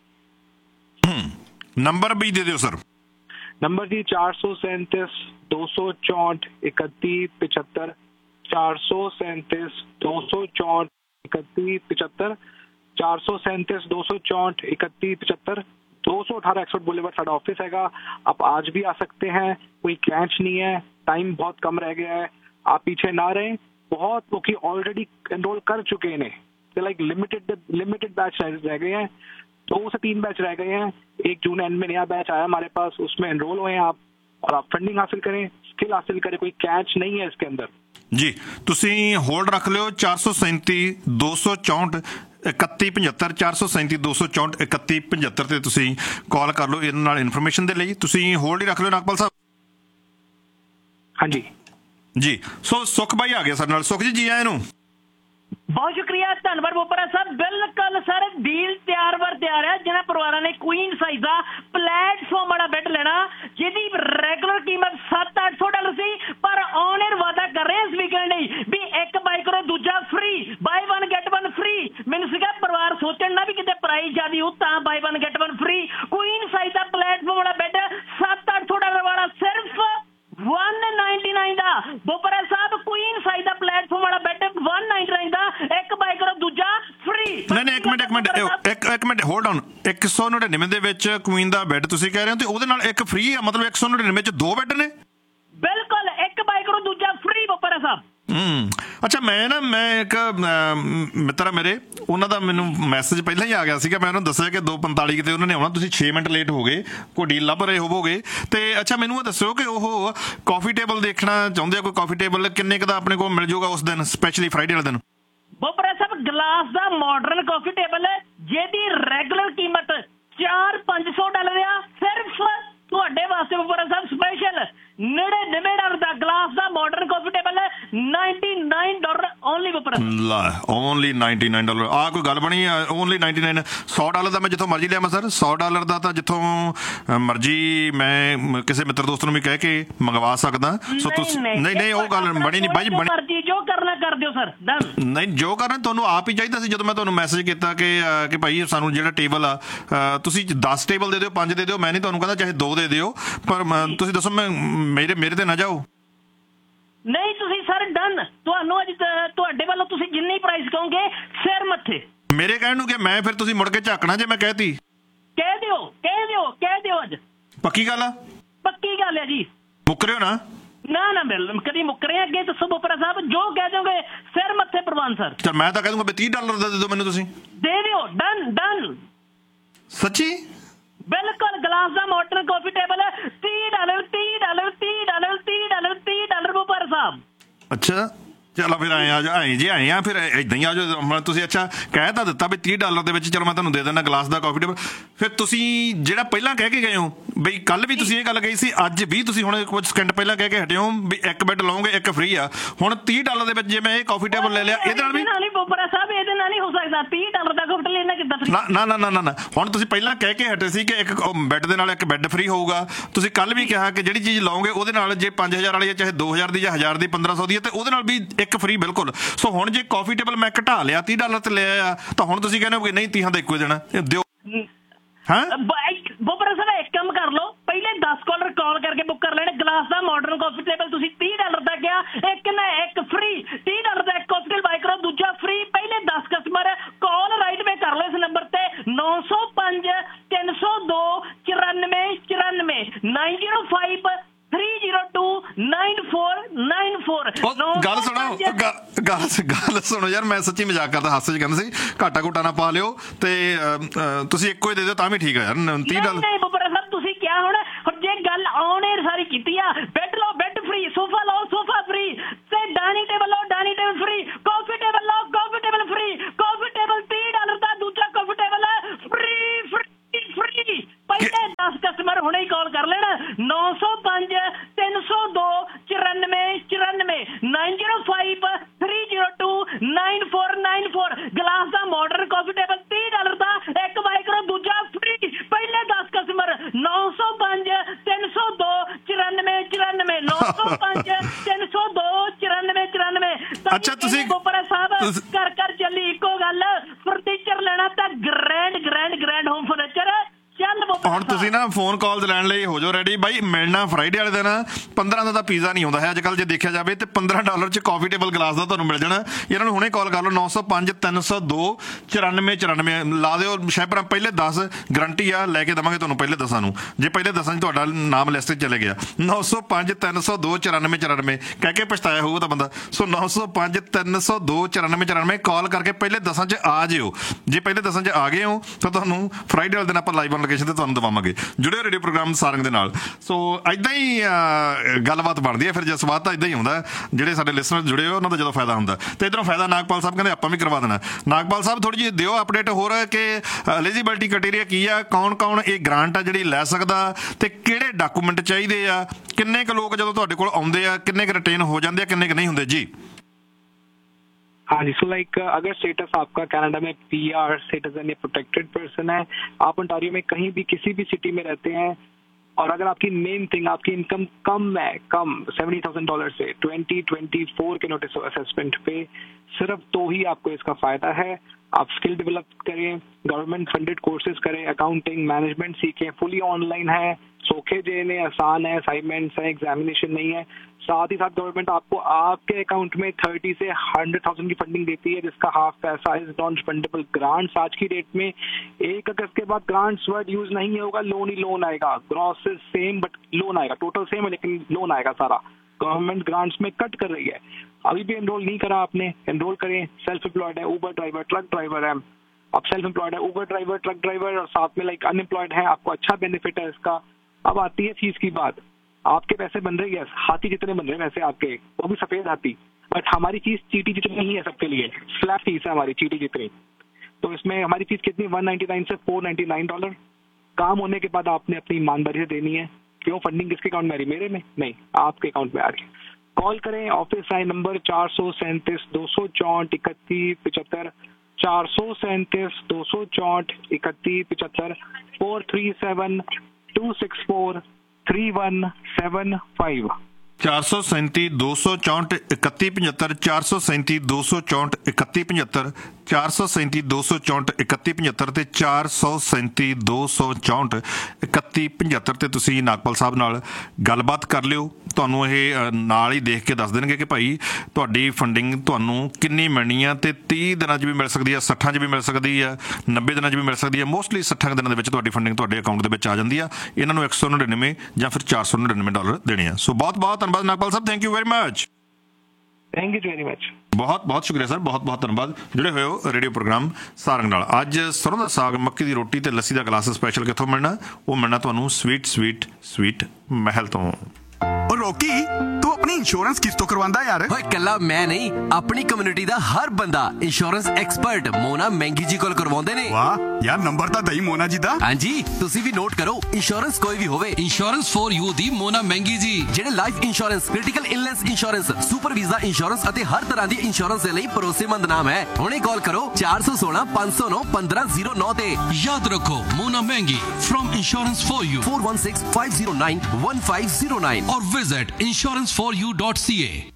नंबर भी दे दो सर। नंबर जी चार सौ सैंतीस दो सौ चौंठ इकतीस पिछहत्तर, चार सौ सैंतीस दो सौ चौंठ इकतीस पिछहत्तर, चार सौ सैंतीस दो सौ चौंठ इकतीस पिछहत्तर। दो सौ अठारह एक्सपोर्ट बोलेवर्ड साडा ऑफिस हैगा, आप आज भी आ सकते हैं, कोई कैच नहीं है, टाइम बहुत कम रह गया है, आप पीछे ना रहें। बहुत लोग ऑलरेडी एनरोल कर चुके हैं, लाइक लिमिटेड लिमिटेड बैच रह गए हैं, दो से तीन बैच रह गए हैं। एक जून एंड में नया बैच आया हमारे पास, उसमें एनरोल हुए हैं आप, और आप फंडिंग हासिल करें, स्किल हासिल करें, कोई कैच नहीं है इसके अंदर जी। ਤੁਸੀਂ ਹੋਲਡ ਰੱਖ ਲਿਓ ਚਾਰ ਸੌ ਸੈਂਤੀ ਦੋ ਸੌ ਚੌਂਹਠ ਇਕੱਤੀ ਪਝੱਤਰ, ਚਾਰ ਸੌ ਸੈਂਤੀ ਦੋ ਸੌ ਚੌਂਹਠ ਇਕੱਤੀ ਪਝੱਤਰ ਤੇ ਤੁਸੀਂ ਕਾਲ ਕਰ ਲਓ ਇਹਨਾਂ ਨਾਲ ਇਨਫੋਰਮੇਸ਼ਨ ਦੇ ਲਈ। ਤੁਸੀਂ ਹੋਲਡ ਹੀ ਰੱਖ ਲਿਓ ਨਾਗਪਾਲ ਸਾਹਿਬ। ਹਾਂਜੀ ਜੀ। ਸੋ ਸੁਖ ਬਾਈ ਆ ਗਿਆ ਸਾਡੇ ਨਾਲ। ਸੁਖ ਜੀ ਜੀ ਆਇਆਂ ਨੂੰ। ਬਹੁਤ ਸ਼ੁਕਰੀਆ, ਧੰਨਵਾਦ ਬੋਪਰਾ ਸਾਹਿਬ। ਬਿਲਕੁਲ ਸਰ, ਡੀਲ ਤਿਆਰ ਵਰ ਤਿਆਰ ਹੈ। ਜਿਹਨਾਂ ਪਰਿਵਾਰਾਂ ਨੇ ਕੁਈਨ ਸਾਈਜ਼ ਦਾ ਪਲੇਟਫਾਰਮ ਵਾਲਾ ਬੈੱਡ ਲੈਣਾ, ਜਿਹਦੀ ਰੈਗੂਲਰ ਕੀਮਤ ਸੱਤ ਅੱਠ ਸੌ ਡਾਲਰ ਸੀ, ਪਰ ਔਨ 에ਅਰ ਵਾਅਦਾ ਕਰ ਰਹੇ ਇਸ ਵੀਕਐਂਡ ਲਈ ਵੀ ਇੱਕ ਬਾਈ ਕਰੋ ਦੂਜਾ ਫ੍ਰੀ, ਬਾਈ ਵਨ ਗੈਟ ਵਨ ਫ੍ਰੀ। ਮੈਨੂੰ ਸੀਗਾ ਪਰਿਵਾਰ ਸੋਚਣ ਨਾ ਵੀ ਕਿਤੇ ਪ੍ਰਾਈਸ ਜ਼ਿਆਦੀ ਹੋ ਤਾਂ ਬਾਈ one get one free. Queen size ਦਾ ਪਲੇਟਫਾਰਮ ਵਾਲਾ ਬੈੱਡ ਸੱਤ ਅੱਠ ਸੌ ਡਾਲਰ ਵਾਲਾ ਸਿਰਫ वन नाइनटी नाइन ਦਾ ਬੋਪਰਾ ਸਾਹਿਬ। ਕੁਈਨ ਸਾਈਜ਼ ਦਾ ਪਲੇਟਫਾਰਮ ਵਾਲਾ ਬੈੱਡ वन नाइनटी नाइन ਦਾ, ਇੱਕ ਬਾਈ ਕਰੋ ਦੂਜਾ ਫ੍ਰੀ। ਨਹੀਂ ਨਹੀਂ ਇੱਕ ਮਿੰਟ ਇੱਕ ਮਿੰਟ ਇੱਕ ਇੱਕ ਮਿੰਟ ਹੋਲਡ ਆਨ। ਇੱਕ ਸੌ ਨੜਿਨਵੇਂ ਦੇ ਵਿੱਚ ਕੁਈਨ ਦਾ ਬੈੱਡ ਤੁਸੀਂ ਕਹਿ ਰਹੇ ਹੋ ਤੇ ਉਹਦੇ ਨਾਲ ਇੱਕ ਫ੍ਰੀ ਆ, ਮਤਲਬ ਇੱਕ ਸੌ ਨੜਿਨਵੇਂ ਚ ਦੋ ਬੈੱਡ ਨੇ? ਬਿਲਕੁਲ, ਇੱਕ ਬਾਈ ਕਰੋ ਦੂਜਾ ਫ੍ਰੀ ਬੋਪਰਾ ਸਾਹਿਬ। ਹੂੰ ਅੱਛਾ। ਮੈਂ ਨਾ ਮੈਂ ਇੱਕ ਮਿੱਤਰ ਆ ਮੇਰੇ, ਉਹਨਾਂ ਦਾ ਮੈਨੂੰ ਮੈਸੇਜ ਪਹਿਲਾਂ ਹੀ ਆ ਗਿਆ ਸੀਗਾ। ਮੈਂ ਉਹਨੂੰ ਦੱਸਿਆ ਕਿ ਦੋ ਪੰਤਾਲੀ ਕਿਤੇ ਉਹਨਾਂ ਨੇ ਆਉਣਾ, ਤੁਸੀਂ ਛੇ ਮਿੰਟ ਲੇਟ ਹੋ ਗਏ, ਕੋਈ ਡੀਲ ਲੱਭ ਰਹੇ ਹੋਵੋਗੇ। ਤੇ ਅੱਛਾ ਮੈਨੂੰ ਇਹ ਦੱਸਿਓ ਕਿ ਉਹ ਕਾਫੀ ਟੇਬਲ ਦੇਖਣਾ ਚਾਹੁੰਦੇ ਆ, ਕੋਈ ਕਾਫੀ ਟੇਬਲ ਕਿੰਨੇ ਕੁ ਦਾ ਆਪਣੇ ਕੋਲ ਮਿਲ ਜਾਊਗਾ ਉਸ ਦਿਨ, ਸਪੈਸ਼ਲੀ ਫਰਾਈਡੇ ਵਾਲੇ ਦਿਨ? ਬੋਪਰਾ ਸਾਹਿਬ ਗਲਾਸ ਦਾ ਮਾਡਰਨ ਕਾਫੀ ਟੇਬਲ ਜਿਹਦੀ ਰੈਗੂਲਰ ਕੀਮਤ ਚਾਰ ਪੰਜ ਸੌ ਡਾਲਰ ਆ, ਸਿਰਫ ਤੁਹਾਡੇ ਵਾਸਤੇ ਬੋਪਰਾ ਸਾਹਿਬ ਸਪੈਸ਼ਲ ਨੜਿਨਵੇਂ ਡਾਲਰ ਦਾ ਗਲਾਸ ਦਾ ਮਾਡਰਨ ਕਾਫੀ table ninety nine dollar only Bopara. ਲਾ ਓਨਲੀ ਨਾਈਨਟੀ ਨਾਈਨ ਡਾਲਰ, ਆਹ ਕੋਈ ਗੱਲ ਬਣੀ? Only ninety nine. ਸੌ ਡਾਲਰ ਦਾ ਮੈਂ ਜਿੱਥੋਂ ਮਰਜ਼ੀ ਲਿਆਵਾਂ ਸਰ? ਸੌ ਡਾਲਰ ਦਾ ਤਾਂ ਜਿੱਥੋਂ ਮਰਜ਼ੀ ਮੈਂ ਕਿਸੇ ਮਿੱਤਰ ਦੋਸਤ ਨੂੰ ਵੀ ਕਹਿ ਕੇ ਮੰਗਵਾ ਸਕਦਾ। ਸੋ ਤੁਸੀਂ ਨਹੀਂ ਨਹੀਂ ਉਹ ਗੱਲ ਬਣੀ ਨਹੀਂ ਬਾਈ, ਬਣੀ ਜੋ ਕਰਨਾ ਕਰ ਦਿਓ ਸਰ। ਨਹੀਂ ਜੋ ਕਰਨਾ ਤੁਹਾਨੂੰ ਆਪ ਹੀ ਚਾਹੀਦਾ ਸੀ। ਜਦੋਂ ਮੈਂ ਤੁਹਾਨੂੰ ਮੈਸੇਜ ਕੀਤਾ ਕਿ ਕਿ ਭਾਈ ਸਾਨੂੰ ਜਿਹੜਾ ਟੇਬਲ ਆ ਤੁਸੀਂ ਦਸ ਟੇਬਲ ਦੇ ਦਿਓ, ਪੰਜ ਦੇ ਦਿਓ, ਮੈਂ ਨਹੀਂ ਤੁਹਾਨੂੰ ਕਹਿੰਦਾ ਚਾਹੇ ਦੋ ਦੇ ਦਿਓ, ਪਰ ਤੁਸੀਂ ਦੱਸੋ ਮੈਂ ਮੇਰੇ ਮੇਰੇ ਤੇ ਨਾ ਜਾਓ। ਨਹੀਂ ਤੁਸੀਂ ਸਰ ਡਨ, ਤੁਹਾਨੂੰ ਅੱਜ ਤੁਹਾਡੇ ਵੱਲੋਂ ਤੁਸੀਂ ਜਿੰਨੀ ਪ੍ਰਾਈਸ ਕਹੋਗੇ ਸਿਰ ਮੱਥੇ। ਮੇਰੇ ਕਹਿਣ ਨੂੰ ਕਿ ਮੈਂ ਫਿਰ ਤੁਸੀਂ ਮੁੜ ਕੇ ਝਾਕਣਾ ਜੇ ਮੈਂ ਕਹਿਤੀ? ਕਹਿ ਦਿਓ ਕਹਿ ਦਿਓ ਕਹਿ ਦਿਓ ਅੱਜ। ਪੱਕੀ ਗੱਲ ਆ? ਪੱਕੀ ਗੱਲ ਹੈ ਜੀ। ਮੁੱਕ ਰਹੇ ਹੋ ਨਾ? ਨਾ ਨਾ ਬਿਲ ਕਦੀ ਮੁੱਕ ਰਹੇ ਅੱਗੇ ਦੱਸੋ ਬੋਪਰਾ ਸਾਹਿਬ, ਜੋ ਕਹਿ ਦੋਗੇ ਸਿਰ ਮੱਥੇ ਪ੍ਰਵਾਨ ਸਰ। ਚਲ ਮੈਂ ਤਾਂ ਕਹਿ ਦੂੰਗਾ ਤੀਹ ਡਾਲਰ ਦਾ ਦੇ ਦਿਓ ਮੈਨੂੰ ਤੁਸੀਂ। ਦੇ ਦਿਓ, ਡਨ ਡਨ। ਸੱਚੀ? ਬਿਲਕੁਲ, ਗਲਾਸ ਦਾ ਮਾਡਰਨ ਕਾਫੀ ਟੇਬਲ ਤੀਹ ਡਾਲਰ ਤੀਹ ਡਾਲਰ ਤੀਹ ਡਾਲਰ ਤੀਹ ਡਾਲਰ ਤੀਹ ਡਾਲਰ ਬੋਪਰਾ ਸਾਹਿਬ। ਅੱਛਾ ਚਲੋ ਫਿਰ ਐਂ ਆ ਜਾ ਐਂ ਜੇ ਆਏ ਆ ਫਿਰ ਇਦਾਂ ਹੀ ਆ ਜਾਓ ਹੁਣ ਤੁਸੀਂ ਅੱਛਾ ਕਹਿ ਤਾਂ ਦਿੱਤਾ ਵੀ ਤੀਹ ਡਾਲਰ ਦੇ ਵਿੱਚ ਚਲੋ ਮੈਂ ਤੁਹਾਨੂੰ ਦੇ ਦਿੰਦਾ ਗਲਾਸ ਦਾ ਕਾਫੀ ਟੇਬਲ ਫਿਰ ਤੁਸੀਂ ਜਿਹੜਾ ਪਹਿਲਾਂ ਕਹਿ ਕੇ ਗਏ ਹੋ ਬਈ ਕੱਲ ਵੀ ਤੁਸੀਂ ਇਹ ਗੱਲ ਕਹੀ ਸੀ ਅੱਜ ਵੀ ਤੁਸੀਂ ਹੁਣ ਕੁਝ ਸਕਿੰਟ ਪਹਿਲਾਂ ਕਹਿ ਕੇ ਹਟੇ ਹੋ ਵੀ ਇੱਕ ਬੈੱਡ ਲਓਗੇ ਇੱਕ ਫ੍ਰੀ ਆ ਹੁਣ ਤੀਹ ਡਾਲਰ ਦੇ ਵਿੱਚ ਜੇ ਮੈਂ ਇਹ ਕਾਫੀ ਟੇਬਲ ਲੈ ਲਿਆ ਇਹਦੇ ਨਾਲ ਵੀ ਨਾਲ ਹੀ ਬੋਪਰਾ ਸਾਹਿਬ ਇਹਦੇ ਨਾਲ ਹੀ ਹੋ ਸਕਦਾ ਤੀਹ ਡਾਲਰ ਦਾ ਕਾਫੀ ਲੈਣਾ ਕਿੱਦਾਂ ਫ੍ਰੀ ਨਾ ਨਾ ਨਾ ਨਾ ਨਾ ਹੁਣ ਤੁਸੀਂ ਪਹਿਲਾਂ ਕਹਿ ਕੇ ਹਟੇ ਸੀ ਕਿ ਇੱਕ ਬੈੱਡ ਦੇ ਨਾਲ ਇੱਕ ਬੈੱਡ ਫ੍ਰੀ ਹੋਊਗਾ ਤੁਸੀਂ ਕੱਲ ਵੀ ਕਿਹਾ ਕਿ ਜਿਹੜੀ ਚੀਜ਼ ਲਓਗੇ ਉਹਦੇ ਨਾਲ ਜੇ ਪੰਜ ਹਜ਼ਾਰ ਵਾਲੀ ਹੈ ਚਾਹੇ ਦੋ ਹਜ਼ਾਰ ਦੀ ਜਾਂ ਹਜ਼ਾਰ ਦੀ ਪੰਦਰਾਂ ਸੌ ਦੀ ਹੈ ਤੇ ਉਹਦੇ ਨਾਲ ਵੀ ਇੱਕ ਫ੍ਰੀ ਬਿਲਕੁਲ ਸੋ ਹੁਣ ਜੇ ਕਾਫੀ ਟੇਬਲ ਮੈਂ ਘਟਾ ਲਿਆ ਤੀਹ ਡਾਲਰ ਤੇ ਲੈ ਆਇਆ ਤਾਂ ਹੁਣ ਤੁਸੀਂ ਕਹਿੰਦੇ ਹੋ ਕਿ ਨਹੀਂ ਤੀਹਾਂ ਦਾ ਇੱਕੋ ਹੀ ਦੇਣਾ ਦਿਓ ਹਾਂ ਬੋਪਰਾ ਸਾਹਿਬ ਇੱਕ ਕੰਮ ਕਰ ਲਓ ਪਹਿਲੇ ਦਸ ਕਾਲਰ ਕਾਲ ਕਰਕੇ ਬੁੱਕ ਕਰ ਲੈਣੇ ਗਲਾਸ ਦਾ ਮਾਡਰਨ ਕਾਫੀ ਟੇਬਲ ਤੁਸੀਂ ਤੀਹ ਡਾਲਰ ਦਾ ਕਿਹਾ ਇੱਕ ਨਾ ਇੱਕ ਫ੍ਰੀ ਤੀਹ ਡਾਲਰ ਦਾ ਇੱਕ ਕਾਫੀ ਟੇਬਲ ਬਾਈ ਕਰੋ ਦੂਜਾ ਫ੍ਰੀ ਪਹਿਲੇ ਦਸ ਕਸਟਮਰ ਕਾਲ ਰਾਈਟ ਵੇ ਕਰ ਲਓ ਇਸ ਨੰਬਰ ਤੇ ਨੌ ਸੌ ਪੰਜ ਤਿੰਨ ਸੌ ਦੋ ਚੁਰਾਨਵੇਂ ਚੁਰਾਨਵੇਂ nine zero five three zero two nine four nine four ਗੱਲ ਸੁਣੋ ਗੱਲ ਗੱਲ ਸੁਣੋ ਯਾਰ ਮੈਂ ਸੱਚੀ ਮਜ਼ਾਕ ਕਰਦਾ ਹਾਸੇ 'ਚ ਕਹਿੰਦਾ ਸੀ ਘਾਟਾ ਘੂਟਾ ਨਾ ਪਾ ਲਿਓ ਤੇ ਤੁਸੀਂ ਇੱਕੋ ਹੀ ਦੇ ਦਿਓ ਤਾਂ ਵੀ ਠੀਕ ਆ ਯਾਰ ਤੀਹ ਡਾਲਰ ਨਹੀਂ ਬੋਪਰਾ ਸਾਹਿਬ ਤੁਸੀਂ ਕਿਹਾ ਹੁਣ ਹੁਣ ਜੇ ਗੱਲ ਆਨ 에ਅਰ ਸਾਰੀ ਕੀਤੀ ਆ ਬੈੱਡ ਲਓ ਬੈੱਡ ਫ੍ਰੀ ਸੋਫਾ ਲਓ ਸੋਫਾ ਫ੍ਰੀ ਤੇ ਡਾਈਨਿੰਗ ਟੇਬਲ ਲਓ ਡਾਈਨਿੰਗ ਟੇਬਲ ਫ੍ਰੀ ਕਾਫੀ ਟੇਬਲ ਲਓ ਕਾਫੀ ਟੇਬਲ ਫ੍ਰੀ ਕਾਫੀ ਟੇਬਲ ਤੀਹ ਡਾਲਰ ਦਾ ਦੂਜਾ ਕਾਫੀ ਟੇਬਲ ਫ੍ਰੀ ਫ੍ਰੀ ਫ੍ਰੀ ਪਹਿਲੇ ਦਸ ਕਸਟਮਰ ਹੁਣੇ ਹੀ ਕਾਲ ਕਰ ਲੈਣਾ ਨੌ ਸੌ ਪੰਜ ਤਿੰਨ ਸੌ ਦੋ ਚੁਰਾਨਵੇਂ ਚੁਰਾਨਵੇਂ nine zero five three zero two nine four nine four glass ਦਾ ਮਾਡਰਨ ਕਾਫੀ ਟੇਬਲ ਤੀਹ ਡਾਲਰ ਦਾ ਇੱਕ ਬਾਈ ਕਰੋ ਦੂਜਾ ਫ੍ਰੀ ਪਹਿਲੇ ਦਸ ਕਸਟਮਰ ਨੌ ਸੌ ਪੰਜ ਤਿੰਨ ਸੌ ਦੋ ਚੁਰਾਨਵੇਂ ਚੁਰਾਨਵੇਂ ਨੌ ਸੌ ਪੰਜ ਤਿੰਨ ਸੌ ਦੋ ਚੁਰਾਨਵੇਂ ਚੁਰਾਨਵੇਂ ਅੱਛਾ ਤੁਸੀਂ ਬੋਪਰਾ ਸਾਹਿਬ ਕਰ ਕਰ ਚੱਲੀ ਇੱਕੋ ਗੱਲ ਫਰਨੀਚਰ ਲੈਣਾ ਤਾਂ grand grand grand home furniture ਹੁਣ ਤੁਸੀਂ ਨਾ ਫੋਨ ਕਾਲਸ ਲੈਣ ਲਈ ਹੋ ਜਾਓ ਰੈਡੀ ਬਾਈ ਮਿਲਣਾ ਫਰਾਈਡੇ ਵਾਲੇ ਦਿਨ ਪੰਦਰਾਂ ਦਾ ਤਾਂ ਪੀਜ਼ਾ ਨਹੀਂ ਆਉਂਦਾ ਹੈ ਅੱਜ ਕੱਲ੍ਹ ਜੇ ਦੇਖਿਆ ਜਾਵੇ ਤੇ ਪੰਦਰਾਂ ਡਾਲਰ 'ਚ ਕਾਫੀ ਟੇਬਲ ਗਲਾਸ ਦਾ ਤੁਹਾਨੂੰ ਮਿਲ ਜਾਣਾ ਇਹਨਾਂ ਨੂੰ ਹੁਣੇ ਕਾਲ ਕਰ ਲਓ ਨੌ ਸੌ ਪੰਜ ਤਿੰਨ ਸੌ ਦੋ ਚੁਰਾਨਵੇਂ ਚੁਰਾਨਵੇਂ ਲਾ ਦਿਓ ਸ਼ੈਪਰਾਂ ਪਹਿਲੇ ਦਸ ਗਰੰਟੀ ਆ ਲੈ ਕੇ ਦੇਵਾਂਗੇ ਤੁਹਾਨੂੰ ਪਹਿਲੇ ਦਸਾਂ ਨੂੰ ਜੇ ਪਹਿਲੇ ਦਸਾਂ 'ਚ ਤੁਹਾਡਾ ਨਾਮ ਲਿਸਟ 'ਚ ਚਲੇ ਗਿਆ ਨੌ ਸੌ ਪੰਜ ਤਿੰਨ ਸੌ ਦੋ ਚੁਰਾਨਵੇਂ ਚੁਰਾਨਵੇਂ ਕਹਿ ਕੇ ਪਛਤਾਇਆ ਹੋਊਗਾ ਤਾਂ ਬੰਦਾ ਸੋ ਨੌ ਸੌ ਪੰਜ ਤਿੰਨ ਸੌ ਦੋ ਚੁਰਾਨਵੇਂ ਚੁਰਾਨਵੇਂ ਕਾਲ ਕਰਕੇ ਪਹਿਲੇ ਦਸਾਂ 'ਚ ਆ ਜਿਓ ਜੇ ਪਹਿਲੇ ਦਸਾਂ 'ਚ ਆ ਗਏ ਹੋ ਤਾਂ ਤੁਹਾਨੂੰ ਫਰਾਈਡੇ ਵਾਲੇ ਦਿਨ ਆਪਾਂ ਲਾਈਵ ਔਨ ਲੋਕੇਸ਼ਨ ਤੇ ਤੁਹਾਨੂੰ ਦਵਾਵਾਂਗੇ ਜੁੜਿਓ ਰੇਡੀਓ ਪ੍ਰੋਗਰਾਮ ਸਾਰੰਗ ਦੇ ਨਾਲ ਸੋ ਏਦਾਂ ਹੀ ਗੱਲਬਾਤ ਬਣਦੀ ਹੈ ਫਿਰ ਜਸਵਾਦ ਤਾਂ ਏਦਾਂ ਹੀ ਹੁੰਦਾ ਜਿਹੜੇ ਸਾਡੇ ਲਿਸਨਰ ਜੁੜੇ ਹੋ ਉਹਨਾਂ ਦਾ ਜਦੋਂ ਫਾਇਦਾ ਹੁੰਦਾ ਤੇ ਇੱਧਰੋਂ ਫਾਇਦਾ ਨਾਗਪਾਲ ਸਾਹਿਬ ਕਹਿੰਦੇ ਆਪਾਂ ਵੀ ਕਰਵਾ ਦੇਣਾ ਨਾਗਪਾਲ ਸਾਹਿਬ ਥੋੜੀ ਜਿਹੀ ਦਿਓ ਅਪਡੇਟ ਹੋਰ ਕਿ ਐਲੀਜੀਬਿਲਟੀ ਕ੍ਰਾਈਟੇਰੀਆ ਕੀ ਆ ਕੌਣ ਕੌਣ ਇਹ ਗ੍ਰਾਂਟ ਆ ਜਿਹੜੀ ਲੈ ਸਕਦਾ ਤੇ ਕਿਹੜੇ ਡਾਕੂਮੈਂਟ ਚਾਹੀਦੇ ਆ ਕਿੰਨੇ ਕੁ ਲੋਕ ਜਦੋਂ ਤੁਹਾਡੇ ਕੋਲ ਆਉਂਦੇ ਆ ਕਿੰਨੇ ਕੁ ਰਿਟੇਨ ਹੋ ਜਾਂਦੇ ਆ ਕਿੰਨੇ ਕੁ ਨਹੀਂ ਹੁੰਦੇ ਜੀ हाँ जी सो लाइक अगर स्टेटस आपका कनाडा में पीआर सिटीजन या प्रोटेक्टेड पर्सन है आप ओंटारियो में कहीं भी किसी भी सिटी में रहते हैं और अगर आपकी मेन थिंग आपकी इनकम कम है कम सेवेंटी थाउजेंड डॉलर से ट्वेंटी ट्वेंटी फोर के नोटिस असेसमेंट पे सिर्फ तो ही आपको इसका फायदा है आप स्किल डेवलप करें गवर्नमेंट फंडेड कोर्सेज करें अकाउंटिंग मैनेजमेंट सीखें फुली ऑनलाइन है सोखे देने आसान है असाइनमेंट्स हैं एग्जामिनेशन नहीं है साथ ही साथ गवर्नमेंट आपको आपके अकाउंट में थर्टी से हंड्रेड थाउजेंड की फंडिंग देती है जिसका हाफ पैसा इज नॉन फंडेबल ग्रांट्स आज की डेट में एक अगस्त के बाद ग्रांट्स वर्ड यूज नहीं होगा लोन ही लोन आएगा ग्रॉस सेम बट लोन आएगा टोटल सेम है लेकिन लोन आएगा सारा गवर्नमेंट ग्रांट्स में कट कर रही है अभी भी एनरोल नहीं करा आपने एनरोल करें सेल्फ एम्प्लॉयड है ऊबर ड्राइवर ट्रक ड्राइवर है आप सेल्फ एम्प्लॉयड है ऊबर ड्राइवर ट्रक ड्राइवर और साथ में लाइक अनएम्प्लॉयड है आपको अच्छा बेनिफिट है इसका अब आती है फीस की बात आपके पैसे बन रही है हाथी जितने बन रहे हैं वैसे आपके वो भी सफेद हाथी बट हमारी फीस चीटी जितनी ही है सबके लिए फ्लैट फीस है हमारी चीटी जितनी तो इसमें हमारी फीस कितनी वन नाइन्टी नाइन से फोर नाइन्टी नाइन डॉलर काम होने के बाद आपने अपनी ईमानदारी से देनी है क्यों फंडिंग किसके अकाउंट में आ रही मेरे में नहीं आपके अकाउंट में आ रही है कॉल करें ऑफिस आए नंबर चार सौ सैंतीस दो सौ चौंठ इकतीस पिछहत्तर चार सौ सैंतीस दो सौ चौंठ इकतीस पिछहत्तर four three seven to six four three one seven five ਚਾਰ ਸੌ ਸੈਂਤੀ ਦੋ ਸੌ ਚੌਂਹਠ ਇਕੱਤੀ ਪਝੱਤਰ ਚਾਰ ਸੌ ਸੈਂਤੀ ਦੋ ਸੌ ਚੌਂਹਠ ਇਕੱਤੀ ਪਝੱਤਰ ਚਾਰ ਸੌ ਸੈਂਤੀ ਦੋ ਸੌ ਚੌਂਹਠ ਇਕੱਤੀ ਪਝੱਤਰ ਤੇ ਚਾਰ ਸੌ ਸੈਂਤੀ ਦੋ ਸੌ ਚੌਂਹਠ ਇਕੱਤੀ ਪਝੱਤਰ ਤੇ ਤੁਸੀਂ ਨਾਗਪਾਲ ਸਾਹਿਬ ਨਾਲ ਗੱਲਬਾਤ ਕਰ ਲਿਓ ਤੁਹਾਨੂੰ ਇਹ ਨਾਲ ਹੀ ਦੇਖ ਕੇ ਦੱਸ ਦੇਣਗੇ ਕਿ ਭਾਈ ਤੁਹਾਡੀ ਫੰਡਿੰਗ ਤੁਹਾਨੂੰ ਕਿੰਨੀ ਮਿਲਣੀ ਆ ਤੇ ਤੀਹ ਦਿਨਾਂ 'ਚ ਵੀ ਮਿਲ ਸਕਦੀ ਆ ਸੱਠਾਂ 'ਚ ਵੀ ਮਿਲ ਸਕਦੀ ਆ ਨੱਬੇ ਦਿਨਾਂ 'ਚ ਵੀ ਮਿਲ ਸਕਦੀ ਆ ਮੋਸਟਲੀ ਸੱਠਾਂ ਦਿਨਾਂ ਦੇ ਵਿੱਚ ਤੁਹਾਡੀ ਫੰਡਿੰਗ ਤੁਹਾਡੇ ਅਕਾਊਂਟ ਦੇ ਵਿੱਚ ਆ ਜਾਂਦੀ ਆ ਇਹਨਾਂ ਨੂੰ ਇੱਕ ਸੌ ਨੜਿਨਵੇਂ ਜਾਂ ਫਿਰ ਚਾਰ ਸੌ ਨੜਿਨਵੇਂ ਡਾਲਰ ਦੇਣੇ ਆ ਸੋ ਬਹੁਤ ਬਹੁਤ ਧੰਨਵਾਦ ਨਾਗਪਾਲ ਸਾਹਿਬ thank you very much thank you very much ਬਹੁਤ ਬਹੁਤ ਸ਼ੁਕਰੀਆ ਸਰ ਬਹੁਤ ਬਹੁਤ ਧੰਨਵਾਦ ਜੁੜੇ ਹੋਏ ਹੋ ਰੇਡੀਓ ਪ੍ਰੋਗਰਾਮ ਸਾਰੰਗ ਨਾਲ ਅੱਜ ਸਰੋਂ ਦਾ ਸਾਗ ਮੱਕੀ ਦੀ ਰੋਟੀ ਤੇ ਲੱਸੀ ਦਾ ਗਲਾਸ ਸਪੈਸ਼ਲ ਕਿੱਥੋਂ ਮਿਲਣਾ ਉਹ ਮਿਲਣਾ ਤੁਹਾਨੂੰ ਸਵੀਟ ਸਵੀਟ ਸਵੀਟ ਮਹਿਲ ਤੋਂ ਰੋਕੀ ਤੂੰ ਆਪਣੀ ਇੰਸ਼ੋਰੈਂਸ ਕਿਸ ਤੋਂ ਕਰਵਾਉਂਦਾ ਯਾਰ? ਓਏ ਕੱਲਾ ਮੈਂ ਨਹੀਂ, ਆਪਣੀ ਕਮਿਊਨਿਟੀ ਦਾ ਹਰ ਬੰਦਾ ਇੰਸ਼ੋਰੈਂਸ ਐਕਸਪਰਟ ਮੋਨਾ ਮਹਿੰਗੀ ਜੀ ਕੋਲ ਕਰਵਾਉਂਦੇ ਨੇ। ਵਾਹ ਯਾਰ, ਨੰਬਰ ਤਾਂ ਦਈ ਮੋਨਾ ਜੀ ਦਾ। ਹਾਂਜੀ, ਤੁਸੀਂ ਵੀ ਨੋਟ ਕਰੋ, ਇੰਸ਼ੋਰੈਂਸ ਕੋਈ ਵੀ ਹੋਵੇ, ਇੰਸ਼ੋਰੈਂਸ ਫॉर ਯੂ ਦੀ ਮੋਨਾ ਮਹਿੰਗੀ ਜੀ, ਜਿਹੜੇ life insurance, critical illness insurance, super visa insurance ਅਤੇ ਹਰ ਤਰ੍ਹਾਂ ਦੀ ਇੰਸ਼ੋਰੈਂਸ ਦੇ ਲਈ ਭਰੋਸੇਮੰਦ ਨਾਮ ਹੈ। ਹੁਣੇ ਕਾਲ ਕਰੋ ਚਾਰ ਸੌ ਸੋਲਾਂ ਪੰਜ ਸੌ ਨੌ ਪੰਦਰਾਂ ਜ਼ੀਰੋ ਨੌ ਤੇ। ਯਾਦ ਰੱਖੋ, ਮੋਨਾ ਮਹਿੰਗੀ from Insurance for You, four one six five zero nine one five zero nine or visit insurance for you dot c a।